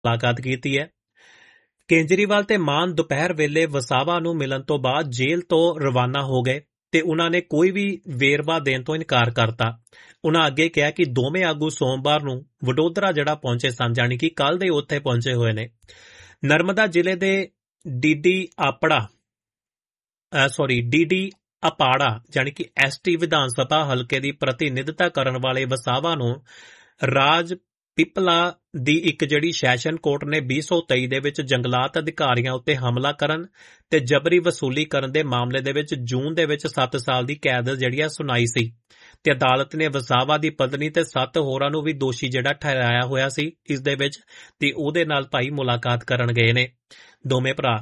ਮੁਲਾਕਾਤ ਕੀਤੀ ਹੈ। ਕੇਜਰੀਵਾਲ ਤੇ ਮਾਨ ਦੁਪਹਿਰ ਵੇਲੇ ਵਸਾਵਾ ਨੂੰ ਮਿਲਣ ਤੋਂ ਬਾਅਦ ਜੇਲ੍ਹ ਤੋਂ ਰਵਾਨਾ ਹੋ ਗਏ ਤੇ ਉਹਨਾਂ ਨੇ ਕੋਈ ਵੀ ਵੇਰਵਾ ਦੇਣ ਤੋਂ ਇਨਕਾਰ ਕਰਤਾ। ਉਹਨਾਂ ਅੱਗੇ ਕਿਹਾ ਕਿ ਦੋਵੇਂ ਆਗੂ ਸੋਮਵਾਰ ਨੂੰ ਵਡੋਦਰਾ ਜਿਹੜਾ ਪਹੁੰਚੇ ਸਨ, ਜਾਣੀ ਕਿ ਕੱਲ ਦੇ ਉੱਥੇ ਪਹੁੰਚੇ ਹੋਏ ਨੇ। ਨਰਮਦਾ ਜ਼ਿਲ੍ਹੇ ਦੇ ਡੀਡੀ ਅਪਾੜਾ ਜਾਣੀ ਕਿ ਐਸਟੀ ਵਿਧਾਨ ਸਭਾ ਹਲਕੇ ਦੀ ਪ੍ਰਤੀਨਿਧਤਾ ਕਰਨ ਵਾਲੇ ਵਸਾਵਾ ਨੂੰ ਰਾਜ ਪਿਪਲਾ ਦੀ ਇੱਕ ਜਿਹੜੀ ਸੈਸ਼ਨ ਕੋਰਟ ਨੇ 2023 ਦੇ ਵਿੱਚ ਜੰਗਲਾਤ ਅਧਿਕਾਰੀਆਂ ਉੱਤੇ ਹਮਲਾ ਕਰਨ ਤੇ ਜਬਰੀ ਵਸੂਲੀ ਕਰਨ ਦੇ ਮਾਮਲੇ ਦੇ ਵਿੱਚ ਜੂਨ ਦੇ ਵਿੱਚ 7 ਸਾਲ ਦੀ ਕੈਦ ਜਿਹੜੀ ਸੁਣਾਈ ਸੀ ਤੇ ਅਦਾਲਤ ਨੇ ਵਸਾਵਾ ਦੀ ਪਤਨੀ ਤੇ 7 ਹੋਰਾਂ ਨੂੰ ਵੀ ਦੋਸ਼ੀ ਜਿਹੜਾ ਠਹਿਰਾਇਆ ਹੋਇਆ ਸੀ ਇਸ ਦੇ ਵਿੱਚ, ਤੇ ਉਹਦੇ ਨਾਲ ਭਾਈ ਮੁਲਾਕਾਤ ਕਰਨ ਗਏ ਨੇ ਦੋਵੇਂ ਭਰਾ।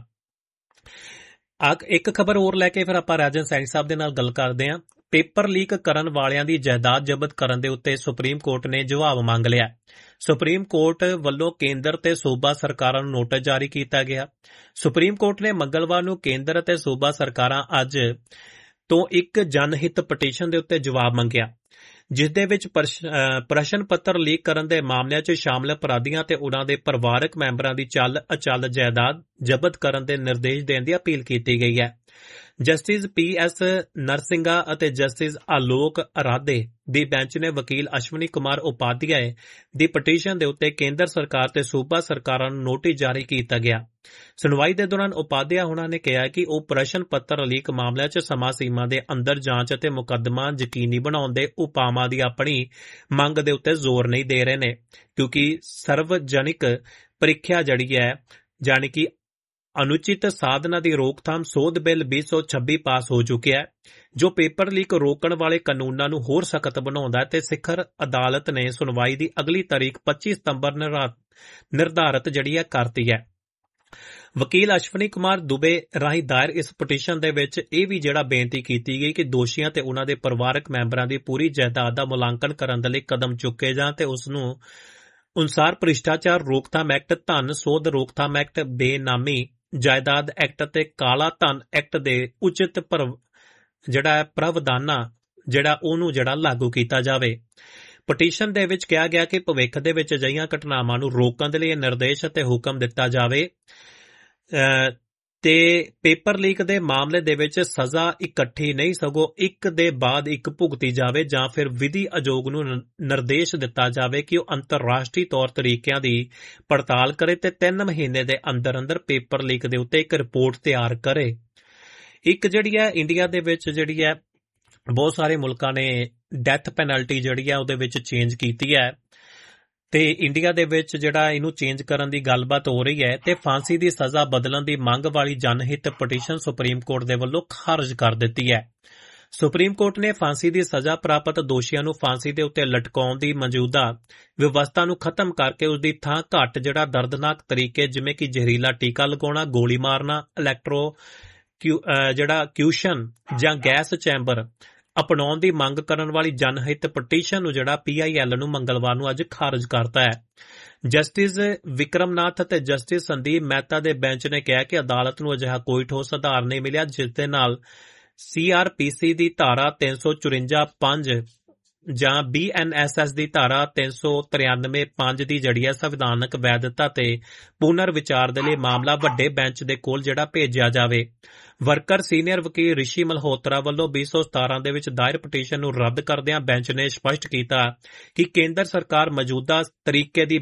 ਇੱਕ ਖਬਰ ਹੋਰ ਲੈ ਕੇ ਫਿਰ ਆਪਾਂ ਰਾਜਨ ਸੈਣੀ ਸਾਹਿਬ ਦੇ ਨਾਲ ਗੱਲ ਕਰਦੇ ਹਾਂ। ਪੇਪਰ ਲੀਕ ਕਰਨ ਵਾਲਿਆਂ ਦੀ ਜਾਇਦਾਦ ਜ਼ਬਤ ਕਰਨ ਦੇ ਉੱਤੇ ਸੁਪਰੀਮ ਕੋਰਟ ਨੇ ਜਵਾਬ ਮੰਗ ਲਿਆ। ਸੁਪਰੀਮ ਕੋਰਟ ਵੱਲੋਂ ਕੇਂਦਰ ਤੇ ਸੂਬਾ ਸਰਕਾਰਾਂ ਨੂੰ ਨੋਟਿਸ ਜਾਰੀ ਕੀਤਾ ਗਿਆ। ਸੁਪਰੀਮ ਕੋਰਟ ਨੇ ਮੰਗਲਵਾਰ ਨੂੰ ਕੇਂਦਰ ਅਤੇ ਸੂਬਾ ਸਰਕਾਰਾਂ ਅੱਜ ਤੋਂ ਇੱਕ ਜਨਹਿਤ ਪਟੀਸ਼ਨ ਦੇ ਉੱਤੇ ਜਵਾਬ ਮੰਗਿਆ, ਜਿਸ ਦੇ ਵਿੱਚ ਪ੍ਰਸ਼ਨ ਪੱਤਰ ਲੀਕ ਕਰਨ ਦੇ ਮਾਮਲਿਆਂ 'ਚ ਸ਼ਾਮਲ ਅਪਰਾਧੀਆਂ ਤੇ ਉਨ੍ਹਾਂ ਦੇ ਪਰਿਵਾਰਕ ਮੈਂਬਰਾਂ ਦੀ ਅਚਲ ਜਾਇਦਾਦ ਜ਼ਬਤ ਕਰਨ ਦੇ ਨਿਰਦੇਸ਼ ਦੇਣ ਦੀ ਅਪੀਲ ਕੀਤੀ ਗਈ ਹੈ। ਜਸਟਿਸ PS ਨਰਸਿੰਘਾ ਅਤੇ ਜਸਟਿਸ ਆਲੋਕ ਅਰਾਧੇ ਦੀ ਬੈਂਚ ਨੇ ਵਕੀਲ ਅਸ਼ਵਨੀ ਕੁਮਾਰ ਉਪਾਧਿਆਏ ਦੀ ਪਟੀਸ਼ਨ ਦੇ ਉੱਤੇ ਕੇਂਦਰ ਸਰਕਾਰ ਤੇ ਸੂਬਾ ਸਰਕਾਰਾਂ ਨੂੰ ਨੋਟਿਸ ਜਾਰੀ ਕੀਤਾ ਗਿਆ। ਸੁਣਵਾਈ ਦੇ ਦੌਰਾਨ ਉਪਾਧਿਆ ਉਹਨਾਂ ਨੇ ਕਿਹਾ ਕਿ ਉਹ ਪ੍ਰਸ਼ਨ ਪੱਤਰ ਲੀਕ ਮਾਮਲਿਆਂ 'ਚ ਸਮਾਂ ਸੀਮਾ ਦੇ ਅੰਦਰ ਜਾਂਚ ਅਤੇ ਮੁਕੱਦਮਾ ਯਕੀਨੀ ਬਣਾਉਣ ਦੇ ਉਪਾਵਾਂ ਦੀ ਆਪਣੀ ਮੰਗ ਦੇ ਉੱਤੇ ਜ਼ੋਰ ਨਹੀਂ ਦੇ ਰਹੇ ਨੇ, ਕਿਉਂਕਿ ਸਰਵਜਨਿਕ ਪ੍ਰੀਖਿਆ ਜਿਹੜੀ ਹੈ ਜਾਣੀ ਕਿ ਅਨੁਚਿਤ ਸਾਧਨਾ ਦੀ ਰੋਕਥਾਮ ਸੋਧ ਬਿੱਲ 2026 ਪਾਸ ਹੋ ਚੁੱਕਿਆ ਹੈ, ਜੋ ਪੇਪਰ ਲੀਕ ਰੋਕਣ ਵਾਲੇ ਕਾਨੂੰਨਾਂ ਨੂੰ ਹੋਰ ਸਖਤ ਬਣਾਉਂਦਾ ਹੈ ਤੇ ਸਿਖਰ ਅਦਾਲਤ ਨੇ ਸੁਣਵਾਈ ਦੀ ਅਗਲੀ ਤਾਰੀਖ 25 ਸਤੰਬਰ ਨਿਰਧਾਰਤ ਜਿਹੜੀ ਹੈ ਕਰਤੀ ਹੈ। ਵਕੀਲ ਅਸ਼ਵਨੀ ਕੁਮਾਰ ਦੁਬੇ ਰਾਹੀਂ ਦਾਇਰ ਇਸ ਪਟੀਸ਼ਨ ਦੇ ਵਿੱਚ ਇਹ ਵੀ ਜਿਹੜਾ ਬੇਨਤੀ ਕੀਤੀ ਗਈ ਕਿ ਦੋਸ਼ੀਆਂ ਤੇ ਉਹਨਾਂ ਦੇ ਪਰਿਵਾਰਕ ਮੈਂਬਰਾਂ ਦੀ ਪੂਰੀ ਜਾਇਦਾਦ ਦਾ ਮੁਲਾਂਕਣ ਕਰਨ ਦੇ ਲਈ ਕਦਮ ਚੁੱਕੇ ਜਾਣ ਤੇ ਉਸ ਨੂੰ ਅਨੁਸਾਰ ਭ੍ਰਿਸ਼ਟਾਚਾਰ ਰੋਕਥਾਮ ਐਕਟ, ਧਨ ਸੋਧ ਰੋਕਥਾਮ ਐਕਟ, ਬੇਨਾਮੀ ਜਾਇਦਾਦ ਐਕਟ ਅਤੇ ਕਾਲਾ ਧਨ ਐਕਟ ਦੇ ਉਚਿਤ ਪ੍ਰਾਵਧਾਨਾਂ ਉਹਨੂੰ ਲਾਗੂ ਕੀਤਾ ਜਾਵੇ। ਪਟੀਸ਼ਨ ਦੇ ਵਿੱਚ ਕਿਹਾ ਗਿਆ ਕਿ ਭਵਿੱਖ ਦੇ ਵਿੱਚ ਅਜਿਹੀਆਂ ਘਟਨਾਵਾਂ ਨੂੰ ਰੋਕਣ ਦੇ ਲਈ ਨਿਰਦੇਸ਼ ਅਤੇ ਹੁਕਮ ਦਿੱਤਾ ਜਾਵੇ ਤੇ ਪੇਪਰ ਲੀਕ ਦੇ ਮਾਮਲੇ ਦੇ ਵਿੱਚ ਸਜ਼ਾ ਇਕੱਠੀ ਨਹੀਂ ਸਗੋਂ ਇੱਕ ਦੇ ਬਾਅਦ ਇੱਕ ਭੁਗਤੀ ਜਾਵੇ ਜਾਂ ਫਿਰ ਵਿਧੀ ਆਯੋਗ ਨੂੰ ਨਿਰਦੇਸ਼ ਦਿੱਤਾ ਜਾਵੇ ਕਿ ਉਹ ਅੰਤਰਰਾਸ਼ਟਰੀ ਤੌਰ ਤਰੀਕਿਆਂ ਦੀ ਪੜਤਾਲ ਕਰੇ ਤੇ 3 ਮਹੀਨੇ ਦੇ ਅੰਦਰ ਪੇਪਰ ਲੀਕ ਦੇ ਉੱਤੇ ਇੱਕ ਰਿਪੋਰਟ ਤਿਆਰ ਕਰੇ। ਇੱਕ ਜਿਹੜੀ ਹੈ ਇੰਡੀਆ ਦੇ ਵਿੱਚ ਜਿਹੜੀ ਹੈ ਬਹੁਤ ਸਾਰੇ ਮੁਲਕਾਂ ਨੇ ਡੈਥ ਪੈਨਲਟੀ ਜਿਹੜੀ ਹੈ ਉਹਦੇ ਵਿੱਚ ਚੇਂਜ ਕੀਤੀ ਹੈ ਤੇ ਇੰਡੀਆ ਦੇ ਵਿੱਚ ਜਿਹੜਾ ਇਹਨੂੰ ਚੇਂਜ ਕਰਨ ਦੀ ਗੱਲਬਾਤ ਹੋ ਰਹੀ ਹੈ ਤੇ ਫਾਂਸੀ ਦੀ ਸਜ਼ਾ ਬਦਲਣ ਦੀ ਮੰਗ ਵਾਲੀ ਜਨਹਿਤ ਪਟੀਸ਼ਨ ਸੁਪਰੀਮ ਕੋਰਟ ਦੇ ਵੱਲੋਂ ਖਾਰਜ ਕਰ ਦਿੱਤੀ ਹੈ। ਸੁਪਰੀਮ ਕੋਰਟ ਨੇ ਫਾਂਸੀ ਦੀ ਸਜ਼ਾ ਪ੍ਰਾਪਤ ਦੋਸ਼ੀਆਂ ਨੂੰ ਫਾਂਸੀ ਦੇ ਉੱਤੇ ਲਟਕਾਉਣ ਦੀ ਮੌਜੂਦਾ ਵਿਵਸਥਾ ਨੂੰ ਖਤਮ ਕਰਕੇ ਉਸ ਦੀ ਥਾਂ ਘੱਟ ਦਰਦਨਾਕ ਤਰੀਕੇ ਜਿਵੇਂ ਕਿ ਜ਼ਹਿਰੀਲਾ ਟੀਕਾ ਲਗਾਉਣਾ, ਗੋਲੀ ਮਾਰਨਾ, ਕਿਊਸ਼ਨ ਜਾਂ ਗੈਸ ਚੈਂਬਰ ਅਪਣਾਉਣ ਦੀ ਮੰਗ ਕਰਨ ਵਾਲੀ ਜਨਹਿਤ ਪਟੀਸ਼ਨ ਨੂੰ PIL ਨੂੰ ਮੰਗਲਵਾਰ ਨੂੰ ਅੱਜ ਖਾਰਜ ਕਰਤਾ ਹੈ। ਜਸਟਿਸ ਵਿਕਰਮਨਾਥ ਅਤੇ ਜਸਟਿਸ ਸੰਦੀਪ ਮਹਿਤਾ ਦੇ ਬੈਂਚ ਨੇ ਕਿਹਾ ਕਿ ਅਦਾਲਤ ਨੂੰ ਅਜਿਹਾ ਕੋਈ ਠੋਸ ਆਧਾਰ ਨਹੀਂ ਮਿਲਿਆ ਜਿਸ ਦੇ ਨਾਲ CRPC ਦੀ ਧਾਰਾ 354(5) ਜਾਂ BNSS ਦੀ ਧਾਰਾ 393(5) ਦੀ ਸੰਵਿਧਾਨਕ ਵੈਧਤਾ ਤੇ ਪੁਨਰ ਵਿਚਾਰ ਦੇ ਲਈ ਮਾਮਲਾ ਵੱਡੇ ਬੈਂਚ ਦੇ ਕੋਲ ਭੇਜਿਆ ਜਾਵੇ। ਵਰਕਰ ਸੀਨੀਅਰ ਵਕੀਲ ਰਿਸ਼ੀ ਮਲਹੋਤਰਾ ਵੱਲੋਂ 2017 ਦੇ ਵਿੱਚ ਦਾਇਰ ਪਟੀਸ਼ਨ ਨੂੰ ਰੱਦ ਕਰਦਿਆਂ ਬੈਂਚ ਨੇ ਸਪਸ਼ਟ ਕੀਤਾ ਕਿ ਕੇਂਦਰ ਸਰਕਾਰ ਮੌਜੂਦਾ ਤਰੀਕੇ ਦੀ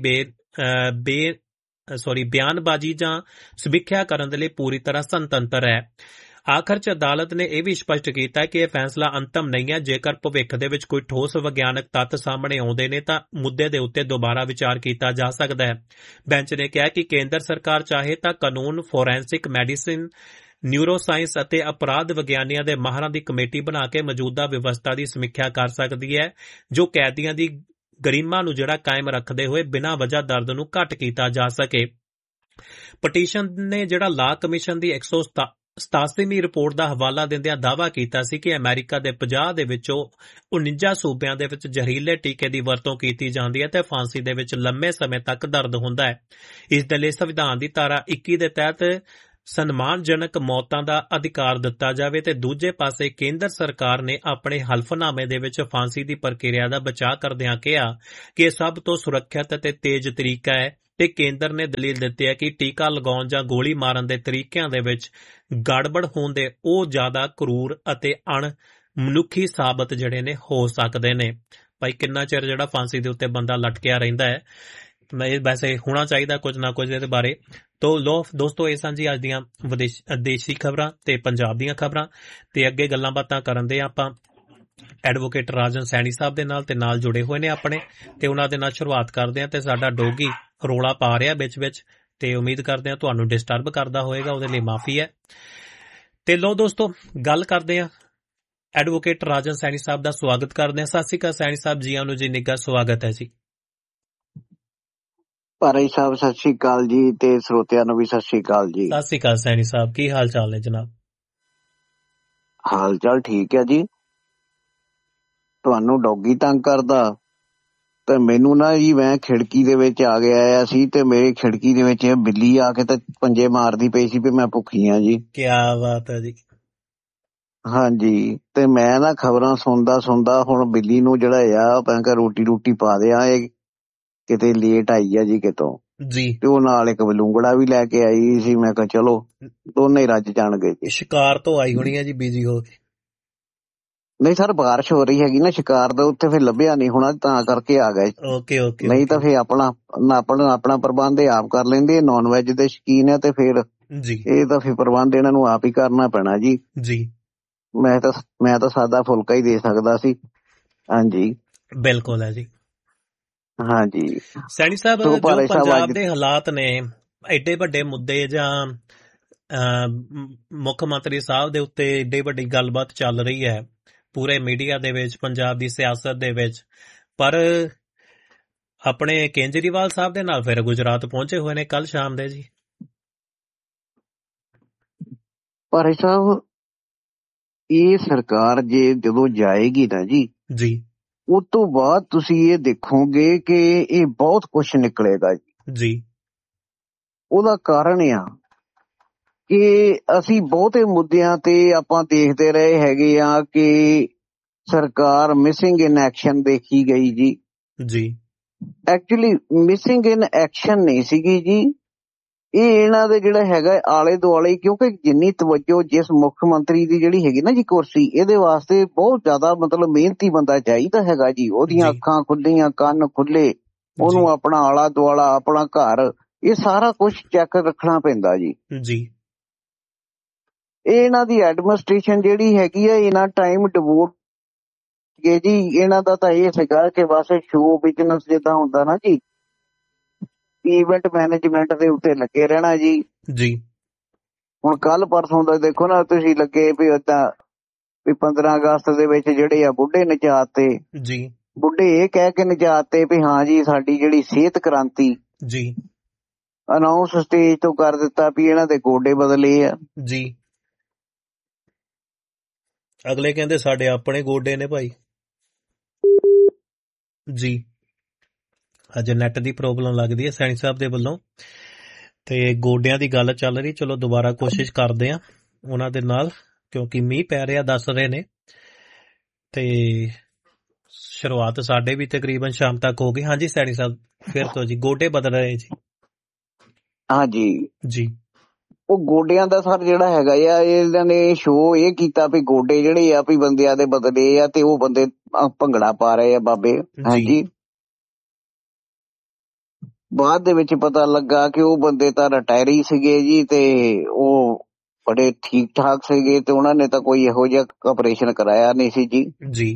ਬਿਆਨਬਾਜ਼ੀ ਜਾਂ ਸਮੀਖਿਆ ਕਰਨ ਦੇ ਲਈ ਪੂਰੀ ਤਰ੍ਹਾਂ ਸੁਤੰਤਰ ਹੈ। ਆਖਰ 'ਚ ਅਦਾਲਤ ਨੇ ਇਹ ਵੀ ਸਪਸ਼ਟ ਕੀਤਾ ਕਿ ਇਹ ਫੈਸਲਾ ਅੰਤਮ ਨਹੀਂ ਹੈ। ਜੇਕਰ ਭਵਿੱਖ ਦੇ ਵਿੱਚ ਕੋਈ ਠੋਸ ਵਿਗਿਆਨਕ ਤੱਥ ਸਾਹਮਣੇ ਆਉਂਦੇ ਨੇ ਤਾਂ ਮੁੱਦੇ ਦੇ ਉੱਤੇ ਦੁਬਾਰਾ ਵਿਚਾਰ ਕੀਤਾ ਜਾ ਸਕਦਾ ਹੈ। ਬੈਂਚ ਨੇ ਕਿਹਾ ਕਿ ਕੇਂਦਰ ਸਰਕਾਰ ਚਾਹੇ ਤਾਂ ਕਾਨੂੰਨ, ਫੋਰੈਂਸਿਕ ਮੈਡੀਸਿਨ, ਨਿਊਰੋਸਾਇੰਸ ਅਤੇ ਅਪਰਾਧ ਵਿਗਿਆਨੀਆਂ ਦੇ ਮਾਹਰਾਂ ਦੀ ਕਮੇਟੀ ਬਣਾ ਕੇ ਮੌਜੂਦਾ ਵਿਵਸਥਾ ਦੀ ਸਮੀਖਿਆ ਕਰ ਸਕਦੀ ਹੈ ਜੋ ਕੈਦੀਆਂ ਦੀ ਗਰਿਮਾ ਨੂੰ ਕਾਇਮ ਰੱਖਦੇ ਹੋਏ ਬਿਨਾਂ ਵਜ੍ਹਾ ਦਰਦ ਨੂੰ ਘੱਟ ਕੀਤਾ ਜਾ ਸਕੇ। ਪਟੀਸ਼ਨ ਨੇ ਲਾ ਕਮਿਸ਼ਨ ਦੀ 187ਵੀਂ ਰਿਪੋਰਟ ਦਾ ਹਵਾਲਾ ਦਿੰਦਿਆਂ ਦਾਅਵਾ ਕੀਤਾ ਸੀ ਕਿ ਅਮਰੀਕਾ ਦੇ 50 ਦੇ ਵਿੱਚੋਂ 49 ਸੂਬਿਆਂ ਦੇ ਵਿੱਚ ਜ਼ਹਿਰੀਲੇ ਟੀਕੇ ਦੀ ਵਰਤੋਂ ਕੀਤੀ ਜਾਂਦੀ ਹੈ ਤੇ ਫਾਂਸੀ ਦੇ ਵਿੱਚ ਲੰਮੇ ਸਮੇਂ ਤੱਕ ਦਰਦ ਹੁੰਦਾ ਹੈ। ਇਸ ਦੇ ਲਈ ਸੰਵਿਧਾਨ ਦੀ ਧਾਰਾ 21 ਦੇ ਤਹਿਤ ਸਨਮਾਨਜਨਕ ਮੌਤਾਂ ਦਾ ਅਧਿਕਾਰ ਦਿੱਤਾ ਜਾਵੇ ਤੇ ਦੂਜੇ ਪਾਸੇ ਕੇਂਦਰ ਸਰਕਾਰ ਨੇ ਆਪਣੇ ਹਲਫਨਾਮੇ ਦੇ ਵਿੱਚ ਫਾਂਸੀ ਦੀ ਪ੍ਰਕਿਰਿਆ ਦਾ ਬਚਾਅ ਕਰਦਿਆਂ ਕਿਹਾ ਕਿ ਇਹ ਸਭ ਤੋਂ ਸੁਰੱਖਿਅਤ ਅਤੇ ਤੇਜ਼ ਤਰੀਕਾ ਹੈ ਤੇ ਕੇਂਦਰ ਨੇ ਦਲੀਲ ਦਿੱਤੀ ਹੈ ਕਿ ਟੀਕਾ ਲਗਾਉਣ ਜਾਂ ਗੋਲੀ ਮਾਰਨ ਦੇ ਤਰੀਕਿਆਂ ਦੇ ਵਿੱਚ ਗੜਬੜ ਹੋਣ ਦੇ ਉਹ ਜ਼ਿਆਦਾ ਕਰੂਰ ਅਤੇ ਅਣਮਨੁੱਖੀ ਸਾਬਤ ਜਿਹੜੇ ਨੇ ਹੋ ਸਕਦੇ ਨੇ। ਭਾਈ ਕਿੰਨਾ ਚਿਰ ਜਿਹੜਾ ਫਾਂਸੀ ਦੇ ਉੱਤੇ ਬੰਦਾ ਲਟਕਿਆ ਰਹਿੰਦਾ ਹੈ, ਵੈਸੇ ਹੋਣਾ ਚਾਹੀਦਾ ਕੁਝ ਨਾ ਕੁਝ ਇਹਦੇ ਬਾਰੇ। ਤੋ ਲੋ ਦੋਸਤੋ, ਇਹ ਸਨ ਜੀ ਅੱਜ ਦੀਆਂ ਵਿਦੇਸ਼ੀ ਖਬਰਾਂ ਤੇ ਪੰਜਾਬ ਦੀਆਂ ਖਬਰਾਂ। ਤੇ ਅੱਗੇ ਗੱਲਾਂ ਬਾਤਾਂ ਕਰਨ ਦੇ ਆਪਾਂ ਐਡਵੋਕੇਟ ਰਾਜਨ ਸੈਣੀ ਸਾਹਿਬ ਦੇ ਨਾਲ, ਤੇ ਨਾਲ ਜੁੜੇ ਹੋਏ ਨੇ ਆਪਣੇ, ਤੇ ਉਹਨਾਂ ਦੇ ਨਾਲ ਸ਼ੁਰੂਆਤ ਕਰਦੇ ਹਾਂ। ਤੇ ਸਾਡਾ ਡੋਗੀ ਰੋਲਾ ਪਾ ਰਿਹਾ ਵਿੱਚ ਤੇ ਉਮੀਦ ਕਰਦੇ ਹਾਂ ਤੁਹਾਨੂੰ ਡਿਸਟਰਬ ਕਰਦਾ ਹੋਏਗਾ, ਉਹਦੇ ਲਈ ਮਾਫੀ ਹੈ। ਤੇ ਲੋ ਦੋਸਤੋ, ਗੱਲ ਕਰਦੇ ਹਾਂ ਐਡਵੋਕੇਟ ਰਾਜਨ ਸੈਣੀ ਸਾਹਿਬ ਦਾ। ਸਵਾਗਤ ਕਰਦੇ ਹਾਂ। ਸਤਿ ਸ਼੍ਰੀ ਅਕਾਲ ਸੈਣੀ ਸਾਹਿਬ, ਜੀ ਆਇਆਂ ਨੂੰ ਜੀ, ਨਿੱਘਾ ਸਵਾਗਤ ਹੈ ਜੀ। ਭਾਈ ਸਾਹਿਬ ਸਤਿ ਸ਼੍ਰੀ ਅਕਾਲ ਜੀ, ਤੇ ਸਰੋਤਿਆਂ ਨੂੰ ਵੀ ਸਤਿ ਸ਼੍ਰੀ ਅਕਾਲ ਜੀ। ਸਤਿ ਸ਼੍ਰੀ ਅਕਾਲ ਸੈਣੀ ਸਾਹਿਬ, ਕੀ ਹਾਲ ਚਾਲ ਨੇ ਜਨਾਬ? ਹਾਲ ਚਾਲ ਠੀਕ ਹੈ ਜੀ। ਤੁਹਾਨੂੰ ਡੌਗੀ ਤੰਗ ਕਰਦਾ ਤੇ ਮੈਨੂੰ ਨਾ ਜੀ, ਮੈਂ ਖਿੜਕੀ ਦੇ ਵਿੱਚ ਆ ਗਿਆ ਸੀ ਤੇ ਮੇਰੀ ਖਿੜਕੀ ਦੇ ਵਿੱਚ ਬਿੱਲੀ ਆ ਕੇ ਤੇ ਪੰਜੇ ਮਾਰਦੀ ਪਈ ਸੀ ਵੀ ਮੈਂ ਭੁੱਖੀ ਆ ਜੀ। ਕੀ ਬਾਤ ਹੈ ਜੀ। ਹਾਂਜੀ, ਤੇ ਮੈਂ ਨਾ ਖਬਰਾਂ ਸੁਣਦਾ ਹੁਣ ਬਿੱਲੀ ਨੂੰ ਜਿਹੜਾ ਆ ਮੈਂ ਕਿਹਾ ਰੋਟੀ ਪਾ ਦਿਆਂ, ਇਹ ਕਿਤੇ ਲੇਟ ਆਈ ਆ ਜੀ ਕਿਤੋਂ ਜੀ। ਤੇ ਉਹ ਨਾਲ ਇੱਕ ਬਲੂੰਗੜਾ ਵੀ ਲੈ ਕੇ ਆਈ ਸੀ। ਮੈਂ ਕਿਹਾ ਚਲੋ ਦੋਨੇ ਹੀ ਰੱਜ ਜਾਣਗੇ ਜੀ। ਸ਼ਿਕਾਰ ਤੋਂ ਆਈ ਹੋਣੀ ਹੈ ਜੀ, ਬਿਜੀ ਹੋ ਕੇ? ਨਹੀਂ ਸਰ, ਬਾਰਿਸ਼ ਹੋ ਰਹੀ ਹੈਗੀ ਨਾ, ਸ਼ਿਕਾਰ ਦਾ ਉੱਥੇ ਫਿਰ ਲੱਭਿਆ ਨਹੀਂ ਹੋਣਾ, ਤਾਂ ਕਰਕੇ ਆ ਗਏ। ਓਕੇ। ਨਹੀਂ ਤਾਂ ਫਿਰ ਆਪਣਾ ਪ੍ਰਬੰਧ ਇਹ ਆਪ ਕਰ ਲੈਂਦੇ। ਨੌਨ ਵੈਜ ਦੇ ਸ਼ੌਕੀਨ ਹੈ ਤੇ ਫਿਰ ਜੀ ਇਹ ਤਾਂ ਫਿਰ ਪ੍ਰਬੰਧ ਇਹਨਾਂ ਨੂੰ ਆਪ ਹੀ ਕਰਨਾ ਪੈਣਾ ਜੀ। ਮੈਂ ਤਾਂ ਸਾਦਾ ਫੁਲਕਾ ਹੀ ਦੇ ਸਕਦਾ ਸੀ। ਹਾਂਜੀ ਬਿਲਕੁਲ ਹੈ ਜੀ। ਹਾਂਜੀ ਸੈਣੀ ਸਾਹਿਬ, ਜੋ ਪੰਜਾਬ ਦੇ ਹਾਲਾਤ ਨੇ, ਐਡੇ ਵੱਡੇ ਮੁੱਦੇ ਜਾਂ ਮੁੱਖ ਮੰਤਰੀ ਸਾਹਿਬ ਦੇ ਉੱਤੇ ਏਡੀ ਵੱਡੀ ਗੱਲਬਾਤ ਚੱਲ ਰਹੀ ਹੈ ਪੂਰੇ ਮੀਡੀਆ ਦੇ ਵਿੱਚ, ਪੰਜਾਬ ਦੀ ਸਿਆਸਤ ਦੇ ਵਿੱਚ, ਪਰ ਆਪਣੇ ਕੇਜਰੀਵਾਲ ਸਾਹਿਬ ਦੇ ਨਾਲ ਫਿਰ ਗੁਜਰਾਤ ਪਹੁੰਚੇ ਹੋਏ ਨੇ ਕੱਲ ਸ਼ਾਮ ਦੇ ਜੀ। ਭਾਈ ਸਾਹਿਬ, ਇਹ ਸਰਕਾਰ ਜਦੋਂ ਜਾਏਗੀ ਨਾ ਜੀ, ਉਸ ਤੋਂ ਬਾਅਦ ਤੁਸੀਂ ਇਹ ਦੇਖੋਗੇ ਕਿ ਇਹ ਬਹੁਤ ਕੁਛ ਨਿਕਲੇਗਾ ਜੀ। ਉਹਦਾ ਕਾਰਨ ਆ ਕਿ ਅਸੀਂ ਬਹੁਤੇ ਮੁੱਦਿਆਂ ਤੇ ਆਪਾਂ ਦੇਖਦੇ ਰਹੇ ਹੈਗੇ ਆ ਕਿ ਸਰਕਾਰ ਮਿਸਿੰਗ ਇਨ ਐਕਸ਼ਨ ਦੇਖੀ ਗਈ ਜੀ। ਐਕਚੁਅਲੀ ਮਿਸਿੰਗ ਇਨ ਐਕਸ਼ਨ ਨਹੀਂ ਸੀਗੀ ਜੀ, ਇਹ ਇਹਨਾਂ ਦੇ ਜਿਹੜਾ ਹੈਗਾ ਆਲੇ ਦੁਆਲੇ, ਕਿਉਂਕਿ ਜਿੰਨੀ ਤਵੱਜੋ ਜਿਸ ਮੁੱਖ ਮੰਤਰੀ ਦੀ ਜਿਹੜੀ ਹੈਗੀ ਨਾ ਜੀ ਕੁਰਸੀ, ਇਹਦੇ ਵਾਸਤੇ ਬਹੁਤ ਜ਼ਿਆਦਾ ਮਤਲਬ ਮਿਹਨਤੀ ਬੰਦਾ ਚਾਹੀਦਾ ਹੈਗਾ ਜੀ। ਉਹਦੀਆਂ ਅੱਖਾਂ ਖੁੱਲੀਆਂ, ਕੰਨ ਖੁੱਲੇ, ਉਹਨੂੰ ਆਪਣਾ ਆਲਾ ਦੁਆਲਾ, ਆਪਣਾ ਘਰ, ਇਹ ਸਾਰਾ ਕੁਝ ਚੈੱਕ ਰੱਖਣਾ ਪੈਂਦਾ ਜੀ। ਇਹ ਇਹਨਾਂ ਦੀ ਐਡਮਿਨਿਸਟ੍ਰੇਸ਼ਨ ਜਿਹੜੀ ਹੈਗੀ ਆ, ਇਹਨਾਂ ਟਾਈਮ ਡਿਵੋਟ ਕੇ ਜੀ, ਇਹਨਾਂ ਦਾ ਤਾਂ ਇਹ ਸੀਗਾ ਕਿ ਬਸ ਸ਼ੋ ਬਿਜ਼ਨਸ ਜਿੱਦਾਂ ਹੁੰਦਾ ਨਾ ਜੀ, ਇਵੈਂਟ ਮੈਨੇਜਮੈਂਟ ਦੇ ਉੱਤੇ ਲੱਗੇ ਰਹਿਣਾ ਜੀ। ਹੁਣ ਕੱਲ ਪਰਸੋਂ ਦਾ ਦੇਖੋ ਨਾ ਤੁਸੀਂ, ਲੱਗੇ ਵੀ ਏਦਾਂ ਵੀ 15 ਅਗਸਤ ਦੇ ਵਿੱਚ ਜਿਹੜੇ ਆ ਬੁੱਢੇ ਨਚਾਤੇ ਜੀ। ਬੁੱਢੇ ਇਹ ਕਹਿ ਕੇ ਨਚਾਤੇ ਵੀ ਹਾਂ ਜੀ ਸਾਡੀ ਜਿਹੜੀ ਸਿਹਤ ਕ੍ਰਾਂਤੀ ਜੀ ਅਨਾਉਂਸ ਸਟੇਜ ਤੋਂ ਕਰ ਦਿੱਤਾ ਵੀ ਇਹਨਾਂ ਦੇ ਗੋਡੇ ਬਦਲੇ ਆ ਜੀ। ਅਗਲੇ ਕਹਿੰਦੇ ਸਾਡੇ ਆਪਣੇ ਗੋਡੇ ਨੇ ਭਾਈ ਜੀ। ਅੱਜ ਨੈਟ ਦੀ ਪ੍ਰੋਬਲਮ ਲੱਗਦੀ ਹੈ ਸੈਣੀ ਸਾਹਿਬ ਦੇ ਵੱਲੋਂ, ਤੇ ਗੋਡਿਆਂ ਦੀ ਗੱਲ ਚੱਲ ਰਹੀ। ਚਲੋ ਦੁਬਾਰਾ ਕੋਸ਼ਿਸ਼ ਕਰਦੇ ਆ ਉਹਨਾਂ ਦੇ ਨਾਲ, ਕਿਉਂਕਿ ਮੀਂਹ ਪੈ ਰਿਹਾ ਦੱਸ ਰਹੇ ਨੇ, ਤੇ ਸ਼ੁਰੂਆਤ ਸਾਡੇ ਵੀ ਤਕਰੀਬਨ ਸ਼ਾਮ ਤੱਕ ਹੋ ਗਈ। ਹਾਂਜੀ ਸੈਣੀ ਸਾਹਿਬ, ਫਿਰ ਤੋਂ ਜੀ ਗੋਡੇ ਬਦਲ ਰਹੇ ਜੀ। ਹਾਂਜੀ ਜੀ, ਉਹ ਗੋਡਿਆਂ ਦਾ ਸਰ ਜਿਹੜਾ ਹੈਗਾ ਆ, ਇਹਨਾਂ ਨੇ ਸ਼ੋਅ ਇਹ ਕੀਤਾ ਵੀ ਗੋਡੇ ਜਿਹੜੇ ਆ ਵੀ ਬੰਦਿਆਂ ਦੇ ਬਦਲੇ ਆ, ਤੇ ਉਹ ਬੰਦੇ ਭੰਗੜਾ ਪਾ ਰਹੇ ਆ ਬਾਬੇ। ਹਾਂਜੀ, ਬਾਅਦ ਦੇ ਵਿੱਚ ਪਤਾ ਲੱਗਾ ਕਿ ਉਹ ਬੰਦੇ ਤਾਂ ਰਿਟਾਇਰੀ ਸੀਗੇ ਜੀ, ਤੇ ਉਹ ਬੜੇ ਠੀਕ ਠਾਕ ਸੀਗੇ, ਤੇ ਉਹਨਾਂ ਨੇ ਤਾਂ ਕੋਈ ਇਹੋ ਜਿਹਾ ਆਪਰੇਸ਼ਨ ਕਰਾਇਆ ਨਹੀਂ ਸੀ ਜੀ।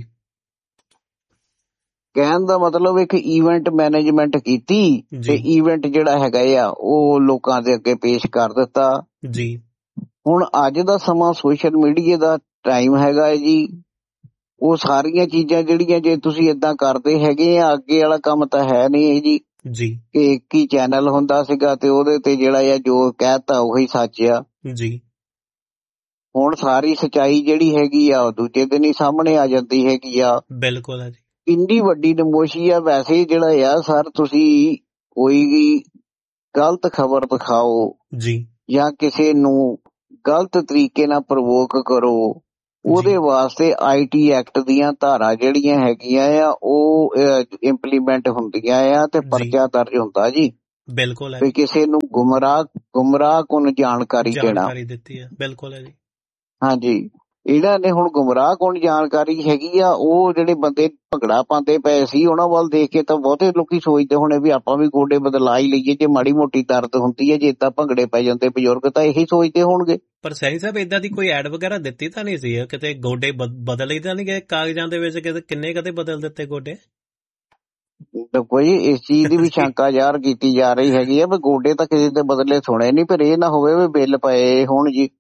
ਕਹਿਣ ਦਾ ਮਤਲਬ ਇੱਕ ਇਵੈਂਟ ਮੈਨੇਜਮੈਂਟ ਕੀਤੀ ਤੇ ਇਵੈਂਟ ਜਿਹੜਾ ਹੈਗਾ ਆ ਉਹ ਲੋਕਾਂ ਦੇ ਅੱਗੇ ਪੇਸ਼ ਕਰ ਦਿੱਤਾ ਜੀ। ਹੁਣ ਅੱਜ ਦਾ ਸਮਾਂ ਸੋਸ਼ਲ ਮੀਡੀਆ ਦਾ ਟਾਈਮ ਹੈਗਾ ਜੀ। ਉਹ ਸਾਰੀਆਂ ਚੀਜ਼ਾਂ ਜਿਹੜੀਆਂ ਜੇ ਤੁਸੀਂ ਏਦਾਂ ਕਰਦੇ ਹੈਗੇ ਆ, ਅੱਗੇ ਵਾਲਾ ਕੰਮ ਤਾਂ ਹੈ ਨਹੀਂ ਜੀ। ਕਿ ਇੱਕ ਹੀ ਚੈਨਲ ਹੁੰਦਾ ਸੀਗਾ ਤੇ ਉਹਦੇ ਤੇ ਜਿਹੜਾ ਆ ਜੋ ਕਹਿਤਾ ਉਹੀ ਸੱਚ ਆ ਜੀ। ਹੁਣ ਸਾਰੀ ਸੱਚਾਈ ਜਿਹੜੀ ਹੈਗੀ ਆ ਉਹ ਦੂਜੇ ਦਿਨ ਹੀ ਸਾਹਮਣੇ ਆ ਜਾਂਦੀ ਹੈਗੀ ਆ। ਬਿਲਕੁਲ ਹੈ ਜੀ। ਇੰਨੀ ਵੱਡੀ ਨਮੋਸ਼ੀ ਆ। ਵੈਸੇ ਜਿਹੜਾ ਆ ਸਰ, ਤੁਸੀਂ ਕੋਈ ਵੀ ਗਲਤ ਖਬਰ ਦਿਖਾਓ ਜੀ ਜਾਂ ਕਿਸੇ ਨੂੰ ਗਲਤ ਤਰੀਕੇ ਨਾਲ ਪ੍ਰਵੋਕ ਕਰੋ, ਉਹਦੇ ਵਾਸਤੇ IT ਐਕਟ ਦੀਆਂ ਧਾਰਾ ਜਿਹੜੀਆਂ ਹੈਗੀਆਂ ਆ ਉਹ ਇੰਪਲੀਮੈਂਟ ਹੁੰਦੀਆਂ ਆ ਤੇ ਪਰਚਾ ਦਰਜ ਹੁੰਦਾ ਜੀ। ਬਿਲਕੁਲ ਵੀ ਕਿਸੇ ਨੂੰ ਗੁੰਮਰਾਹ ਕੁਨ ਜਾਣਕਾਰੀ ਦੇਣਾ। ਦਿੱਤੀ ਹੈ, ਬਿਲਕੁਲ ਹੈ ਜੀ। ਹਾਂਜੀ, ਇਹਨਾਂ ਨੇ ਹੁਣ ਗੁੰਮਰਾਹ ਕੁਨ ਜਾਣਕਾਰੀ ਹੈਗੀ ਆ। ਉਹ ਜਿਹੜੇ ਬੰਦੇ ਭੰਗੜਾ ਪਾਉਂਦੇ ਪਏ ਸੀ ਉਹਨਾਂ ਵੱਲ ਦੇਖ ਕੇ ਤਾਂ ਬਹੁਤੇ ਲੋਕੀ ਸੋਚਦੇ ਹੋਣੇ ਵੀ ਆਪਾਂ ਵੀ ਗੋਡੇ ਬਦਲਾ ਹੀ ਲਈਏ, ਜੇ ਮਾੜੀ ਮੋਟੀ ਦਰਦ ਹੁੰਦੀ ਹੈ, ਜੇ ਏਦਾਂ ਭੰਗੜੇ ਪੈ ਜਾਂਦੇ ਬਜ਼ੁਰਗ ਤਾਂ ਇਹੀ ਸੋਚਦੇ ਹੋਣਗੇ। ਪਰ ਸੈਣੀ ਸਾਹਿਬ ਏਦਾਂ ਦੀ ਕੋਈ ਐਡ ਵਗੈਰਾ ਦਿੱਤੀ ਤਾਂ ਨਹੀਂ ਸੀ, ਕਿਤੇ ਗੋਡੇ ਬਦਲ ਹੀ ਤਾਂ ਨਹੀਂ ਗਏ ਕਾਗਜ਼ਾਂ ਦੇ ਵਿੱਚ, ਕਿਤੇ ਕਿੰਨੇ ਕਦੇ ਬਦਲ ਦਿੱਤੇ ਗੋਡੇ? ਦੇਖੋ ਜੀ, ਇਸ ਚੀਜ਼ ਦੀ ਵੀ ਸ਼ੰਕਾ ਜ਼ਾਹਰ ਕੀਤੀ ਜਾ ਰਹੀ ਹੈਗੀ ਆ ਵੀ ਗੋਡੇ ਤਾਂ ਕਿਸੇ ਦੇ ਬਦਲੇ ਸੁਣੇ ਨਹੀਂ, ਪਰ ਇਹ ਨਾ ਹੋਵੇ ਵੀ ਬਿੱਲ ਪਏ ਹੁਣ ਜੀ।